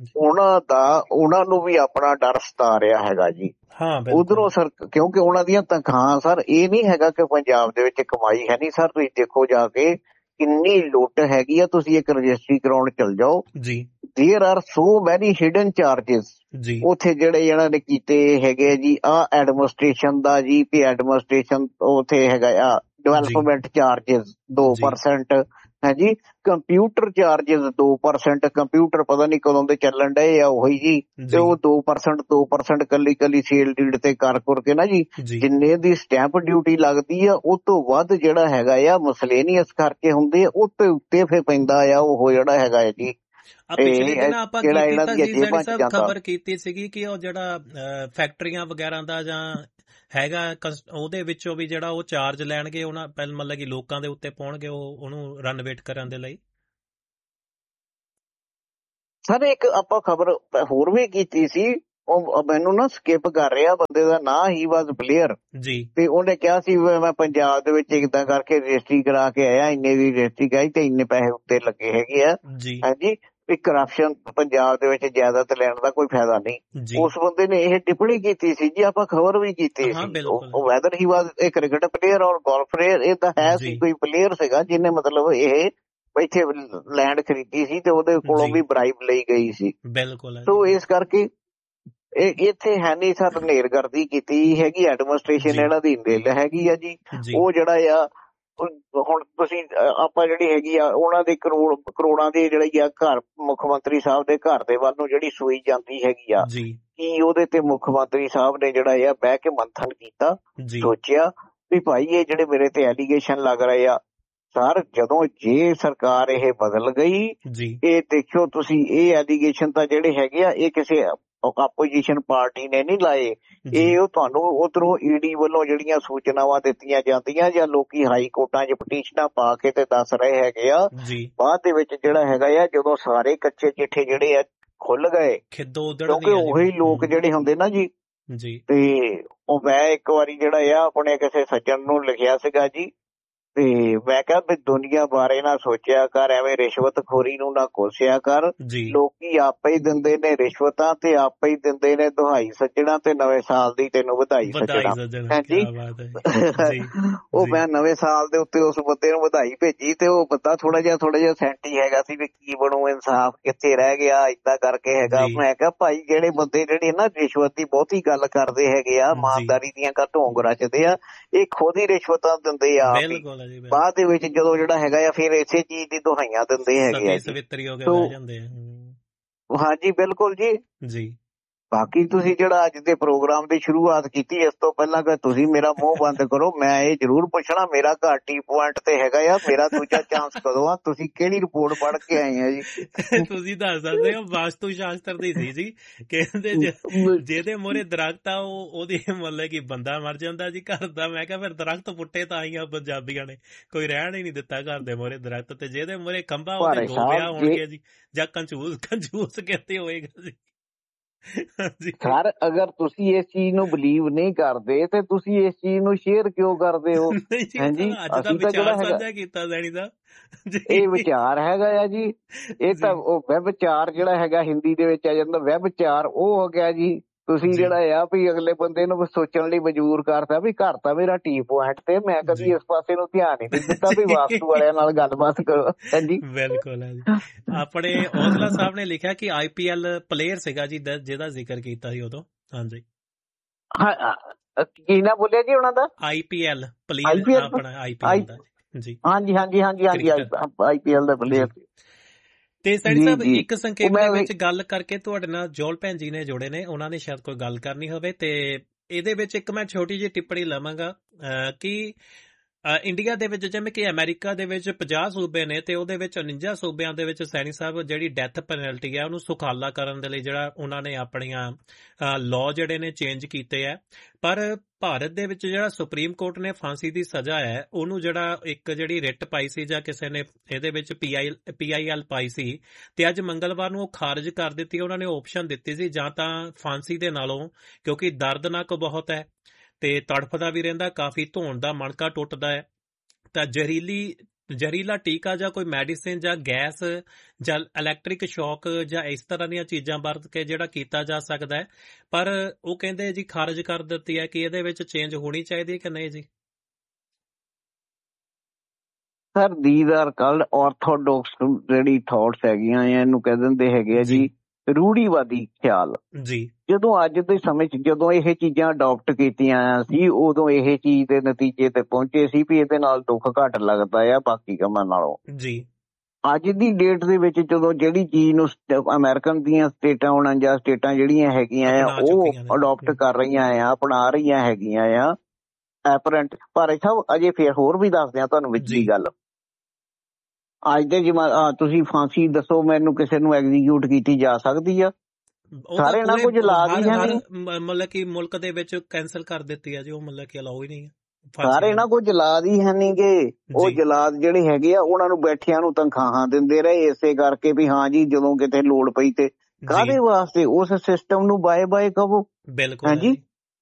ਉਹਨਾਂ ਨੂੰ ਵੀ ਆਪਣਾ ਡਰ ਸਤਾ ਰਿਹਾ ਹੈਗਾ ਜੀ ਉਧਰੋਂ ਸਰ, ਕਿਉਂਕਿ ਉਹਨਾਂ ਦੀਆਂ ਤਨਖਾਹਾਂ ਸਰ ਇਹ ਨਹੀਂ ਹੈਗਾ ਕਿ ਪੰਜਾਬ ਦੇ ਵਿੱਚ ਕਮਾਈ ਹੈ ਨਹੀਂ ਸਰ। ਤੁਸੀਂ ਦੇਖੋ ਜਾ ਕੇ ਕਿੰਨੀ ਲੁੱਟ ਹੈਗੀ ਆ, ਤੁਸੀਂ ਇੱਕ ਰਜਿਸਟਰੀ ਕਰਾਉਣ ਚਲ ਜਾਓ ਜੀ, ਦੇਅਰ ਆਰ ਸੋ ਮੈਨੀ ਹਿਡਨ ਚਾਰਜਿਸ ਉੱਥੇ ਜਿਹੜੇ ਇਹਨਾਂ ਨੇ ਕੀਤੇ ਹੈਗੇ ਜੀ। ਆਹ ਐਡਮਿਨਿਸਟ੍ਰੇਸ਼ਨ ਦਾ ਜੀ, ਵੀ ਐਡਮਿਨਿਸਟ੍ਰੇਸ਼ਨ ਉੱਥੇ ਹੈਗਾ ਆ ਡਿਵੈਲਪਮੈਂਟ ਚਾਰਜਿਸ 2%, ਹਾਂਜੀ ਕੰਪਿਊਟਰ ਚਾਰजेस 2%, ਕੰਪਿਊਟਰ ਪਤਾ ਨਹੀਂ ਕਦੋਂ ਦੇ ਚੱਲਣ ਡਏ ਆ ਉਹੀ ਜੀ, ਤੇ ਉਹ 2% ਕੱਲੀ ਸੇਲ ਡੀਡ ਤੇ ਕਰ ਕੇ ਨਾ ਜੀ ਜਿੰਨੇ ਦੀ ਸਟੈਂਪ ਡਿਊਟੀ ਲੱਗਦੀ ਆ ਉਹ ਤੋਂ ਵੱਧ ਜਿਹੜਾ ਹੈਗਾ ਆ ਮਸਲੇਨੀਅਸ ਕਰਕੇ ਹੁੰਦੇ ਆ ਉਹ ਤੇ ਉੱਤੇ ਫਿਰ ਪੈਂਦਾ ਆ ਉਹ ਜਿਹੜਾ ਹੈਗਾ ਹੈ ਜੀ। ਪਿਛਲੇ ਦਿਨ ਆਪਾਂ ਖਬਰ ਕੀਤੀ ਸੀਗੀ ਕਿ ਉਹ ਜਿਹੜਾ ਫੈਕਟਰੀਆਂ ਵਗੈਰਾ ਦਾ ਜਾਂ ਹੈਗਾ ਉਹਦੇ ਵਿੱਚੋਂ ਵੀ ਜਿਹੜਾ ਉਹ ਚਾਰਜ ਲੈਣਗੇ ਉਹਨਾਂ ਮਤਲਬ ਕਿ ਲੋਕਾਂ ਦੇ ਉੱਤੇ ਪਾਉਣਗੇ ਉਹਨੂੰ ਰਨੋਵੇਟ ਕਰਨ ਦੇ ਲਈ। ਸਰ ਇੱਕ ਆਪਾਂ ਖਬਰ ਹੋਰ ਵੀ ਕੀਤੀ ਸੀ, ਉਹ ਮੈਨੂੰ ਨਾ ਸਕਿਪ ਕਰ ਰਿਹਾ, ਬੰਦੇ ਦਾ ਨਾਂ ਹੀ ਵਾਜ ਪਲੇਅਰ ਜੀ, ਤੇ ਉਹਨੇ ਕਿਹਾ ਸੀ ਮੈਂ ਪੰਜਾਬ ਦੇ ਵਿੱਚ ਇੱਦਾਂ ਕਰਕੇ ਰਜਿਸਟਰੀ ਕਰਾ ਕੇ ਆਇਆ, ਇੰਨੇ ਦੀ ਰਜਿਸਟਰੀ ਕਰਾਈ ਤੇ ਇੰਨੇ ਪੈਸੇ ਉੱਤੇ ਲੱਗੇ ਹੈਗੇ ਆ ਜੀ। ਹਾਂਜੀ ਵੀ ਕਰਪਸ਼ਨ ਪੰਜਾਬ ਦੇ ਵਿੱਚ ਜਾਇਦਾਦ ਲੈਣ ਦਾ ਕੋਈ ਫਾਇਦਾ ਨਹੀਂ। ਉਸ ਬੰਦੇ ਨੇ ਇਹ ਟਿੱਪਣੀ ਕੀਤੀ ਸੀ ਜੀ, ਆਪਾਂ ਖਬਰ ਵੀ ਕੀਤੀ ਸੀ। ਉਹ ਵੈਦਰ ਹੀ ਵਾਜ ਇਹ ਕ੍ਰਿਕਟ ਪਲੇਅਰ ਔਰ ਗੋਲਫ ਪਲੇਅਰ, ਇਹ ਤਾਂ ਹੈ ਸੀ ਕੋਈ ਪਲੇਅਰ ਸੀਗਾ ਜਿਹਨੇ ਮਤਲਬ ਇਹ ਇੱਥੇ ਲੈਂਡ ਖਰੀਦੀ ਸੀ ਤੇ ਉਹਦੇ ਕੋਲੋਂ ਵੀ ਬਰਾਈਬ ਲਈ ਗਈ ਸੀ। ਬਿਲਕੁਲ। ਸੋ ਇਸ ਕਰਕੇ ਇੱਥੇ ਹੈ ਨਹੀਂ ਸਰ, ਹਨੇਰਗਰਦੀ ਕੀਤੀ ਹੈਗੀ ਐਡਮਿਨਿਸਟ੍ਰੇਸ਼ਨ ਇਹਨਾਂ ਦੀ ਨਿਲ ਹੈਗੀ ਆ ਜੀ। ਉਹ ਜਿਹੜਾ ਆ ਹੁਣ ਤੁਸੀਂ ਆਪਾਂ ਜਿਹੜੀ ਹੈਗੀ ਆ ਉਹਨਾਂ ਦੇ ਕਰੋੜਾਂ ਦੀ ਜਿਹੜੀ ਆ ਘਰ ਮੁੱਖ ਮੰਤਰੀ ਸਾਹਿਬ ਦੇ ਘਰ ਦੇ ਵੱਲ ਨੂੰ ਜਿਹੜੀ ਸੂਈ ਜਾਂਦੀ ਹੈਗੀ ਆ, ਕੀ ਉਹਦੇ ਤੇ ਮੁੱਖ ਮੰਤਰੀ ਸਾਹਿਬ ਨੇ ਜਿਹੜਾ ਆ ਬਹਿ ਕੇ ਮੰਥਨ ਕੀਤਾ, ਸੋਚਿਆ ਵੀ ਭਾਈ ਇਹ ਜਿਹੜੇ ਮੇਰੇ ਤੇ ਐਲੀਗੇਸ਼ਨ ਲੱਗ ਰਹੇ ਆ ਸਰ, ਜਦੋਂ ਜੇ ਸਰਕਾਰ ਇਹ ਬਦਲ ਗਈ ਇਹ ਦੇਖਿਓ ਤੁਸੀਂ, ਇਹ ਐਲੀਗੇਸ਼ਨ ਤਾਂ ਜਿਹੜੇ ਹੈਗੇ ਆ ਇਹ ਕਿਸੇ ਆਪੋਜੀਸ਼ਨ ਪਾਰਟੀ ਨੇ ਨਹੀਂ ਲਾਏ, ਇਹ ਉਹ ਤੁਹਾਨੂੰ ਉਧਰੋਂ ਈਡੀ ਵੱਲੋਂ ਜਿਹੜੀਆਂ ਸੂਚਨਾਵਾਂ ਦਿੱਤੀਆਂ ਜਾਂਦੀਆਂ ਜਾਂ ਲੋਕੀ ਹਾਈ ਕੋਰਟਾਂ 'ਚ ਪਟੀਸ਼ਨਾਂ ਪਾ ਕੇ ਤੇ ਦੱਸ ਰਹੇ ਹੈਗੇ ਆ। ਬਾਅਦ ਦੇ ਵਿੱਚ ਜਿਹੜਾ ਹੈਗਾ ਆ ਜਦੋਂ ਸਾਰੇ ਕੱਚੇ ਚਿੱਠੇ ਜਿਹੜੇ ਆ ਖੁੱਲ ਗਏ, ਕਿਉਂਕਿ ਉਹੀ ਲੋਕ ਜਿਹੜੇ ਹੁੰਦੇ ਨਾ ਜੀ, ਤੇ ਉਹ ਮੈਂ ਇੱਕ ਵਾਰੀ ਜਿਹੜਾ ਆ ਆਪਣੇ ਕਿਸੇ ਸੱਜਣ ਨੂੰ ਲਿਖਿਆ ਸੀਗਾ ਜੀ, ਤੇ ਮੈਂ ਕਿਹਾ ਵੀ ਦੁਨੀਆ ਬਾਰੇ ਨਾ ਸੋਚਿਆ ਕਰ, ਐਵੇਂ ਰਿਸ਼ਵਤਖੋਰੀ ਨੂੰ ਨਾ ਕੋਸਿਆ ਕਰ, ਲੋਕੀ ਆਪੇ ਹੀ ਦਿੰਦੇ ਨੇ ਰਿਸ਼ਵਤਾਂ ਤੇ ਆਪੇ ਹੀ ਦਿੰਦੇ ਨੇ ਦੁਹਾਈ ਸੱਜਣਾ ਤੇ ਨਵੇਂ ਸਾਲ ਦੀ ਤੈਨੂੰ ਵਧਾਈ ਸੱਜਣਾ। ਹਾਂਜੀ ਉਹ ਮੈਂ ਨਵੇਂ ਸਾਲ ਦੇ ਉੱਤੇ ਉਸ ਬੰਦੇ ਨੂੰ ਵਧਾਈ ਭੇਜੀ ਤੇ ਉਹ ਬੰਦਾ ਥੋੜਾ ਜਿਹਾ ਸੈਂਟੀ ਹੈਗਾ ਸੀ ਵੀ ਕੀ ਬਣੂ, ਇਨਸਾਫ ਕਿੱਥੇ ਰਹਿ ਗਿਆ, ਏਦਾਂ ਕਰਕੇ ਹੈਗਾ। ਮੈਂ ਕਿਹਾ ਭਾਈ ਜਿਹੜੇ ਬੰਦੇ ਜਿਹੜੇ ਨਾ ਰਿਸ਼ਵਤ ਦੀ ਬਹੁਤੀ ਗੱਲ ਕਰਦੇ ਹੈਗੇ ਆ, ਇਮਾਨਦਾਰੀ ਦੀਆਂ ਢੋਂਗ ਰਚਦੇ ਆ, ਇਹ ਖੁਦ ਹੀ ਰਿਸ਼ਵਤਾਂ ਦਿੰਦੇ ਆ। ਬਾਅਦ ਦੇ ਵਿੱਚ ਜਦੋਂ ਜਿਹੜਾ ਹੈਗਾ ਆ ਫਿਰ ਇਸੇ ਚੀਜ਼ ਦੀ ਦੁਹਾਈਆਂ ਦਿੰਦੇ ਹੈਗੇ ਆ। ਹਾਂਜੀ ਬਿਲਕੁਲ ਜੀ। ਬਾਕੀ ਤੁਸੀਂ ਜਿਹੜਾ ਅੱਜ ਦੇ ਪ੍ਰੋਗਰਾਮ ਦੀ ਸ਼ੁਰੂਆਤ ਕੀਤੀ, ਇਸ ਤੋਂ ਪਹਿਲਾਂ ਕਿ ਤੁਸੀਂ ਮੇਰਾ ਮੂੰਹ ਬੰਦ ਕਰੋ, ਮੈਂ ਇਹ ਜ਼ਰੂਰ ਪੁੱਛਣਾ ਮੇਰਾ ਘਰ ਟੀ ਪੁਆਇੰਟ ਤੇ ਹੈਗਾ ਆ, ਮੇਰਾ ਦੂਜਾ ਚਾਂਸ ਕਦੋਂ ਆ? ਤੁਸੀਂ ਕਿਹੜੀ ਰਿਪੋਰਟ ਪੜ੍ਹ ਕੇ ਆਏ ਆ ਜੀ? ਤੁਸੀਂ ਦੱਸ ਸਕਦੇ ਹੋ, ਵਾਸਤੂ ਸ਼ਾਸਤਰ ਦੀ ਸੀ ਜੀ, ਕਹਿੰਦੇ ਜਿਹਦੇ ਮੂਹਰੇ ਦਰਖਤ ਆ ਉਹਦੀ ਮਤਲਬ ਕਿ ਬੰਦਾ ਮਰ ਜਾਂਦਾ ਜੀ ਘਰ ਦਾ। ਮੈਂ ਕਿਹਾ ਫਿਰ ਦਰਖਤ ਪੁੱਟੇ ਤਾਂ ਹੀ ਆ ਪੰਜਾਬੀਆਂ ਨੇ, ਕੋਈ ਰਹਿਣ ਹੀ ਨਹੀਂ ਦਿੱਤਾ ਘਰ ਦੇ ਮੂਹਰੇ ਦਰਖਤ, ਤੇ ਜਿਹਦੇ ਮੂਹਰੇ ਖੰਭਾ ਉਹਦੇ ਦੋ ਵਿਆਹ ਹੋਣਗੇ ਜੀ, ਜਾਂ ਕੰਜੂਸ ਕਹਿੰਦੇ ਹੋਏਗਾ ਜੀ। ਸਰ ਅਗਰ ਤੁਸੀਂ ਇਸ ਚੀਜ਼ ਨੂੰ ਬਲੀਵ ਨਹੀਂ ਕਰਦੇ ਤੇ ਤੁਸੀਂ ਇਸ ਚੀਜ਼ ਨੂੰ ਸ਼ੇਅਰ ਕਿਉਂ ਕਰਦੇ ਹੋ? ਹਾਂਜੀ ਅਸੀਂ ਤਾਂ ਜਿਹੜਾ ਹੈਗਾ ਇਹ ਵਿਚਾਰ ਹੈਗਾ ਆ ਜੀ, ਇਹ ਤਾਂ ਉਹ ਵਿਚਾਰ ਜਿਹੜਾ ਹੈਗਾ ਹਿੰਦੀ ਦੇ ਵਿੱਚ ਆ ਜਾਂਦਾ ਵਿਚਾਰ, ਉਹ ਹੋ ਗਿਆ ਜੀ। ਤੁਸੀਂ ਜਿਹੜਾ ਆ ਵੀ ਅਗਲੇ ਬੰਦੇ ਨੂੰ ਸੋਚਣ ਲਈ ਮਜਬੂਰ ਕਰਤਾ ਵੀ ਘਰ ਤਾਂ ਮੇਰਾ ਟੀ ਪੁਆਇੰਟ ਤੇ, ਮੈਂ ਕਦੀ ਇਸ ਪਾਸੇ ਨੂੰ ਧਿਆਨ ਹੀ ਨਹੀਂ ਦਿੱਤਾ ਵੀ ਵਾਸਤੂ ਵਾਲਿਆਂ ਨਾਲ ਗੱਲਬਾਤ ਕਰੋ। ਹਾਂਜੀ ਬਿਲਕੁਲ। ਆਪਣੇ ਔਜਲਾ ਸਾਹਿਬ ਨੇ ਲਿਖਿਆ ਕਿ IPL ਪਲੇਅਰ ਸੀਗਾ ਜੀ ਜਿਹਦਾ ਜ਼ਿਕਰ ਕੀਤਾ ਸੀ ਉਦੋਂ। ਹਾਂਜੀ ਕੀ ਨਾ ਬੋਲਿਆ ਜੀ ਉਹਨਾਂ ਦਾ? IPL ਪਲੇਅਰ, ਆਪਣਾ IPL ਦਾ ਜੀ। ਹਾਂਜੀ IPL ਦਾ ਪਲੇਅਰ। ਤੇ ਸੈਣੀ ਸਾਹਿਬ ਇੱਕ ਸੰਖੇਪ ਦੇ ਵਿੱਚ ਗੱਲ ਕਰਕੇ ਤੁਹਾਡੇ ਨਾਲ ਜੋਲ ਭੈਣ ਜੀ ਨੇ ਜੋੜੇ ਨੇ, ਉਹਨਾਂ ਨੇ ਸ਼ਾਇਦ ਕੋਈ ਗੱਲ ਕਰਨੀ ਹੋਵੇ, ਤੇ ਇਹਦੇ ਵਿੱਚ ਇੱਕ ਮੈਂ ਛੋਟੀ ਜਿਹੀ ਟਿੱਪਣੀ ਲਵਾਂਗਾ ਕਿ ਇੰਡੀਆ ਦੇ ਵਿੱਚ ਜਿਵੇਂ ਕਿ ਅਮਰੀਕਾ ਦੇ ਵਿੱਚ 50 ਸੂਬੇ ਨੇ ਤੇ ਉਹਦੇ ਵਿੱਚ 49 ਸੂਬਿਆਂ ਦੇ ਵਿੱਚ ਸੈਣੀ ਸਾਹਿਬ ਜਿਹੜੀ ਡੈਥ ਪੈਨਲਟੀ ਹੈ ਉਹਨੂੰ ਸੁਖਾਲਾ ਕਰਨ ਦੇ ਲਈ ਜਿਹੜਾ ਉਹਨਾਂ ਨੇ ਆਪਣੀਆਂ ਲਾਅ ਜਿਹੜੇ ਨੇ ਚੇਂਜ ਕੀਤੇ ਹੈ। ਪਰ ਭਾਰਤ ਦੇ ਵਿੱਚ ਜਿਹੜਾ ਸੁਪਰੀਮ ਕੋਰਟ ਨੇ ਫਾਂਸੀ ਦੀ ਸਜ਼ਾ ਹੈ ਉਹਨੂੰ ਜਿਹੜਾ ਇੱਕ ਜਿਹੜੀ ਰਿਟ ਪਾਈ ਸੀ ਜਾਂ ਕਿਸੇ ਨੇ ਇਹਦੇ ਵਿੱਚ PIL ਪਾਈ ਸੀ, ਤੇ ਅੱਜ ਮੰਗਲਵਾਰ ਨੂੰ ਉਹ ਖਾਰਜ ਕਰ ਦਿੱਤੀ। ਉਹਨਾਂ ਨੇ ਓਪਸ਼ਨ ਦਿੱਤੀ ਸੀ ਜਾਂ ਤਾਂ ਫਾਂਸੀ ਦੇ ਨਾਲੋਂ, ਕਿਉਂਕਿ ਦਰਦਨਾਕ ਬਹੁਤ ਹੈ ਤੇ ਤੜਫਦਾ ਵੀ ਰਹਿੰਦਾ, ਕਾਫੀ ਧੋਣ ਦਾ ਮਣਕਾ ਟੁੱਟਦਾ ਹੈ, ਤਾਂ ਜ਼ਹਿਰੀਲਾ ਟੀਕਾ ਜਾਂ ਕੋਈ ਮੈਡੀਸਿਨ ਜਾਂ ਗੈਸ ਜਾਂ ਇਲੈਕਟ੍ਰਿਕ ਸ਼ੌਕ ਜਾਂ ਇਸ ਤਰ੍ਹਾਂ ਦੀਆਂ ਚੀਜ਼ਾਂ ਵਰਤ ਕੇ ਜਿਹੜਾ ਕੀਤਾ ਜਾ ਸਕਦਾ ਹੈ। ਪਰ ਉਹ ਕਹਿੰਦੇ ਜੀ ਖਾਰਜ ਕਰ ਦਿੱਤੀ ਹੈ ਕਿ ਇਹਦੇ ਵਿੱਚ ਚੇਂਜ ਹੋਣੀ ਚਾਹੀਦੀ ਹੈ ਕਿ ਨਹੀਂ ਜੀ? Sir these R called orthodox ਜਿਹੜੀ ਥਾਟਸ ਹੈਗੀਆਂ ਇਹਨੂੰ ਕਹਿ ਦਿੰਦੇ ਹੈਗੇ ਆ ਜੀ ਰੂੜੀਵਾਦੀ ਖਿਆਲ ਜੀ। ਜਦੋਂ ਅੱਜ ਦੇ ਸਮੇਂ 'ਚ ਜਦੋਂ ਇਹ ਚੀਜ਼ਾਂ ਅਡਾਪਟ ਕੀਤੀਆਂ ਸੀ ਉਦੋਂ ਇਹ ਚੀਜ਼ ਦੇ ਨਤੀਜੇ ਤੇ ਪਹੁੰਚੇ ਸੀ ਵੀ ਇਹਦੇ ਨਾਲ ਦੁੱਖ ਘੱਟ ਲੱਗਦਾ ਆ ਬਾਕੀ ਕੰਮਾਂ ਨਾਲੋਂ ਜੀ। ਅੱਜ ਦੀ ਡੇਟ ਦੇ ਵਿੱਚ ਜਦੋਂ ਜਿਹੜੀ ਚੀਜ਼ ਨੂੰ ਅਮਰੀਕਨ ਦੀਆਂ ਸਟੇਟਾਂ 49 ਸਟੇਟਾਂ ਜਿਹੜੀਆਂ ਹੈਗੀਆਂ ਆ ਉਹ ਅਡਾਪਟ ਕਰ ਰਹੀਆਂ ਆ, ਅਪਣਾ ਰਹੀਆਂ ਹੈਗੀਆਂ ਆ ਐਪਰੈਂਟ। ਪਰ ਸਾਹਿਬ ਅਜੇ ਫੇਰ ਹੋਰ ਵੀ ਦੱਸਦੇ ਆ ਤੁਹਾਨੂੰ ਵਿੱਚ ਦੀ ਗੱਲ। ਅੱਜ ਦੇ ਤੁਸੀਂ ਫਾਂਸੀ ਦੱਸੋ ਮੈਨੂੰ ਕਿਸੇ ਨੂੰ ਐਗਜ਼ੀਕਿਊਟ ਕੀਤੀ ਜਾ ਸਕਦੀ ਆ? ਸਾਰੇ ਨਾਲ ਕੁਝ ਲਾ ਦੀ ਹੈ ਨਹੀਂ, ਮਤਲਬ ਕਿ ਮੁਲਕ ਦੇ ਵਿੱਚ ਕੈਂਸਲ ਕਰ ਦਿੱਤੀ ਆ ਜੀ ਉਹ, ਮਤਲਬ ਕਿ ਅਲਾਉ ਹੀ ਨਹੀਂ ਹੈ। ਸਾਰੇ ਨਾ ਕੋਈ ਜਲਾਦ ਹੀ ਹੈ ਨੀ ਗੇ। ਉਹ ਜਲਾਦ ਜਿਹੜੇ ਹੈਗੇ ਆ ਉਹਨਾਂ ਨੂੰ ਬੈਠਿਆਂ ਨੂੰ ਤਨਖਾਹਾਂ ਦਿੰਦੇ ਰਹੇ ਇਸੇ ਕਰਕੇ ਵੀ ਹਾਂ ਜੀ ਜਦੋਂ ਕਿਤੇ ਲੋੜ ਪਈ ਤੇ ਕਾਹਦੇ ਵਾਸਤੇ ਉਸ ਸਿਸਟਮ ਨੂੰ ਬਾਏ ਬਾਏ ਕਹੋ। ਬਿਲਕੁਲ ਹਾਂਜੀ,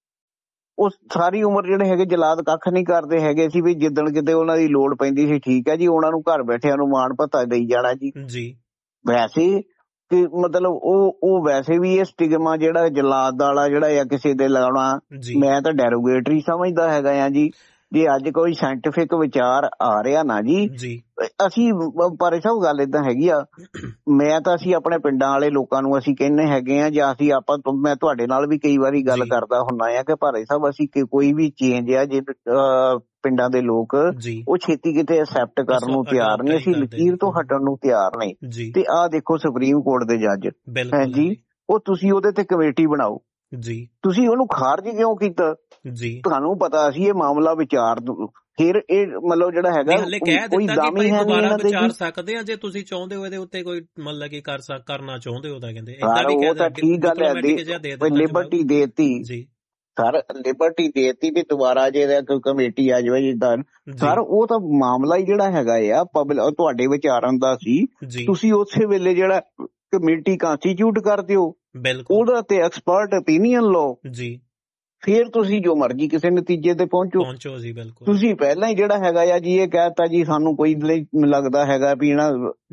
ਉਹ ਸਾਰੀ ਉਮਰ ਜਿਹੜੇ ਹੈਗੇ ਜਲਾਦ ਕੱਖ ਨਹੀਂ ਕਰਦੇ ਹੈਗੇ ਸੀ ਵੀ ਜਿੱਦਣ ਕਿਤੇ ਉਹਨਾਂ ਦੀ ਲੋੜ ਪੈਂਦੀ ਸੀ ਠੀਕ ਹੈ ਜੀ ਉਹਨਾਂ ਨੂੰ ਘਰ ਬੈਠਿਆਂ ਨੂੰ ਮਾਣ ਭੱਤਾ ਦੇਈ ਜਾਣਾ ਜੀ। ਵੈਸੇ ਕਿ ਮਤਲਬ ਉਹ ਵੈਸੇ ਵੀ ਇਹ ਸਟਿਗਮਾ ਜਿਹੜਾ ਜਲਾਦ ਵਾਲਾ ਜਿਹੜਾ ਆ ਕਿਸੇ ਦੇ ਲਾਉਣਾ ਮੈਂ ਤਾਂ ਡੈਰੋਗੇਟਰੀ ਸਮਝਦਾ ਹੈਗਾ ਆ ਜੀ। ਜੇ ਅੱਜ ਕੋਈ ਸਾਇੰਟੀਫਿਕ ਵਿਚਾਰ ਆ ਰਿਹਾ ਨਾ ਜੀ ਅਸੀਂ ਪਰ ਸਭ ਗੱਲ ਏਦਾਂ ਹੈਗੀ ਆ, ਮੈਂ ਤਾਂ ਅਸੀਂ ਆਪਣੇ ਪਿੰਡਾਂ ਵਾਲੇ ਲੋਕਾਂ ਨੂੰ ਅਸੀਂ ਕਹਿੰਦੇ ਹੈਗੇ ਆ ਜਾਂ ਅਸੀਂ ਮੈਂ ਤੁਹਾਡੇ ਨਾਲ ਵੀ ਕਈ ਵਾਰੀ ਗੱਲ ਕਰਦਾ ਹੁੰਦਾ ਆ ਕਿ ਭਾਰੇ ਸਾਹਿਬ ਅਸੀਂ ਕੋਈ ਵੀ ਚੇਂਜ ਆ ਜੇ ਪਿੰਡਾਂ ਦੇ ਲੋਕ ਉਹ ਛੇਤੀ ਕਿਤੇ ਐਕਸੈਪਟ ਕਰਨ ਨੂੰ ਤਿਆਰ ਨਹੀਂ, ਅਸੀਂ ਲਕੀਰ ਤੋਂ ਹਟਣ ਨੂੰ ਤਿਆਰ ਨਹੀਂ। ਤੇ ਆਹ ਦੇਖੋ ਸੁਪਰੀਮ ਕੋਰਟ ਦੇ ਜੱਜ ਹੈ ਜੀ, ਉਹ ਤੁਸੀਂ ਉਹਦੇ ਤੇ ਕਮੇਟੀ ਬਣਾਓ ਜੀ, ਤੁਸੀਂ ਉਹਨੂੰ ਖਾਰਜ ਕਿਉਂ ਕੀਤਾ ਜੀ? ਤੁਹਾਨੂੰ ਪਤਾ ਸੀ ਇਹ ਮਾਮਲਾ ਵਿਚਾਰ ਫਿਰ ਇਹ ਮਤਲਬ ਜਿਹੜਾ ਹੈਗਾ ਕੋਈ ਦਾਮੀ ਹੈ ਨਹੀਂ ਵਿਚਾਰ ਸਕਦੇ ਆ ਜੇ ਤੁਸੀਂ ਚਾਹੁੰਦੇ ਹੋ ਇਹਦੇ ਉੱਤੇ ਕੋਈ ਮਤਲਬ ਕੀ ਕਰਨਾ ਚਾਹੁੰਦੇ ਹੋ ਤਾਂ ਕਹਿੰਦੇ ਉਹ ਤਾਂ ਠੀਕ ਗੱਲ ਹੈ, ਲਿਬਰਟੀ ਦੇਤੀ ਜੀ ਸਰ, ਲਿਬਰਟੀ ਦੇਤੀ ਵੀ ਦੁਬਾਰਾ ਜੇ ਕੋਈ ਕਮੇਟੀ ਆ ਜਾਵੇ ਜਿੱਦਾਂ ਸਰ ਉਹ ਤਾਂ ਮਾਮਲਾ ਹੀ ਜਿਹੜਾ ਹੈਗਾ ਆ ਪਬਲਿਕ ਤੁਹਾਡੇ ਵਿਚਾਰਨ ਦਾ ਸੀ, ਤੁਸੀਂ ਉਸੇ ਵੇਲੇ ਜਿਹੜਾ ਕਮੇਟੀ ਕੰਸਟੀਟਿਊਟ ਕਰ ਦਿਓ ਉਹਦਾ ਤੇ ਐਕਸਪਰਟ ਓਪੀਨੀਅਨ ਲਓ ਜੀ, ਫਿਰ ਤੁਸੀਂ ਜੋ ਮਰਜ਼ੀ ਕਿਸੇ ਨਤੀਜੇ ਤੇ ਪਹੁੰਚੋ ਜੀ। ਬਿਲਕੁਲ ਤੁਸੀਂ ਪਹਿਲਾਂ ਹੀ ਜਿਹੜਾ ਹੈਗਾ ਆ ਜੀ ਇਹ ਕਹਿਤਾ ਜੀ ਸਾਨੂੰ ਕੋਈ ਲੱਗਦਾ ਹੈਗਾ ਵੀ ਨਾ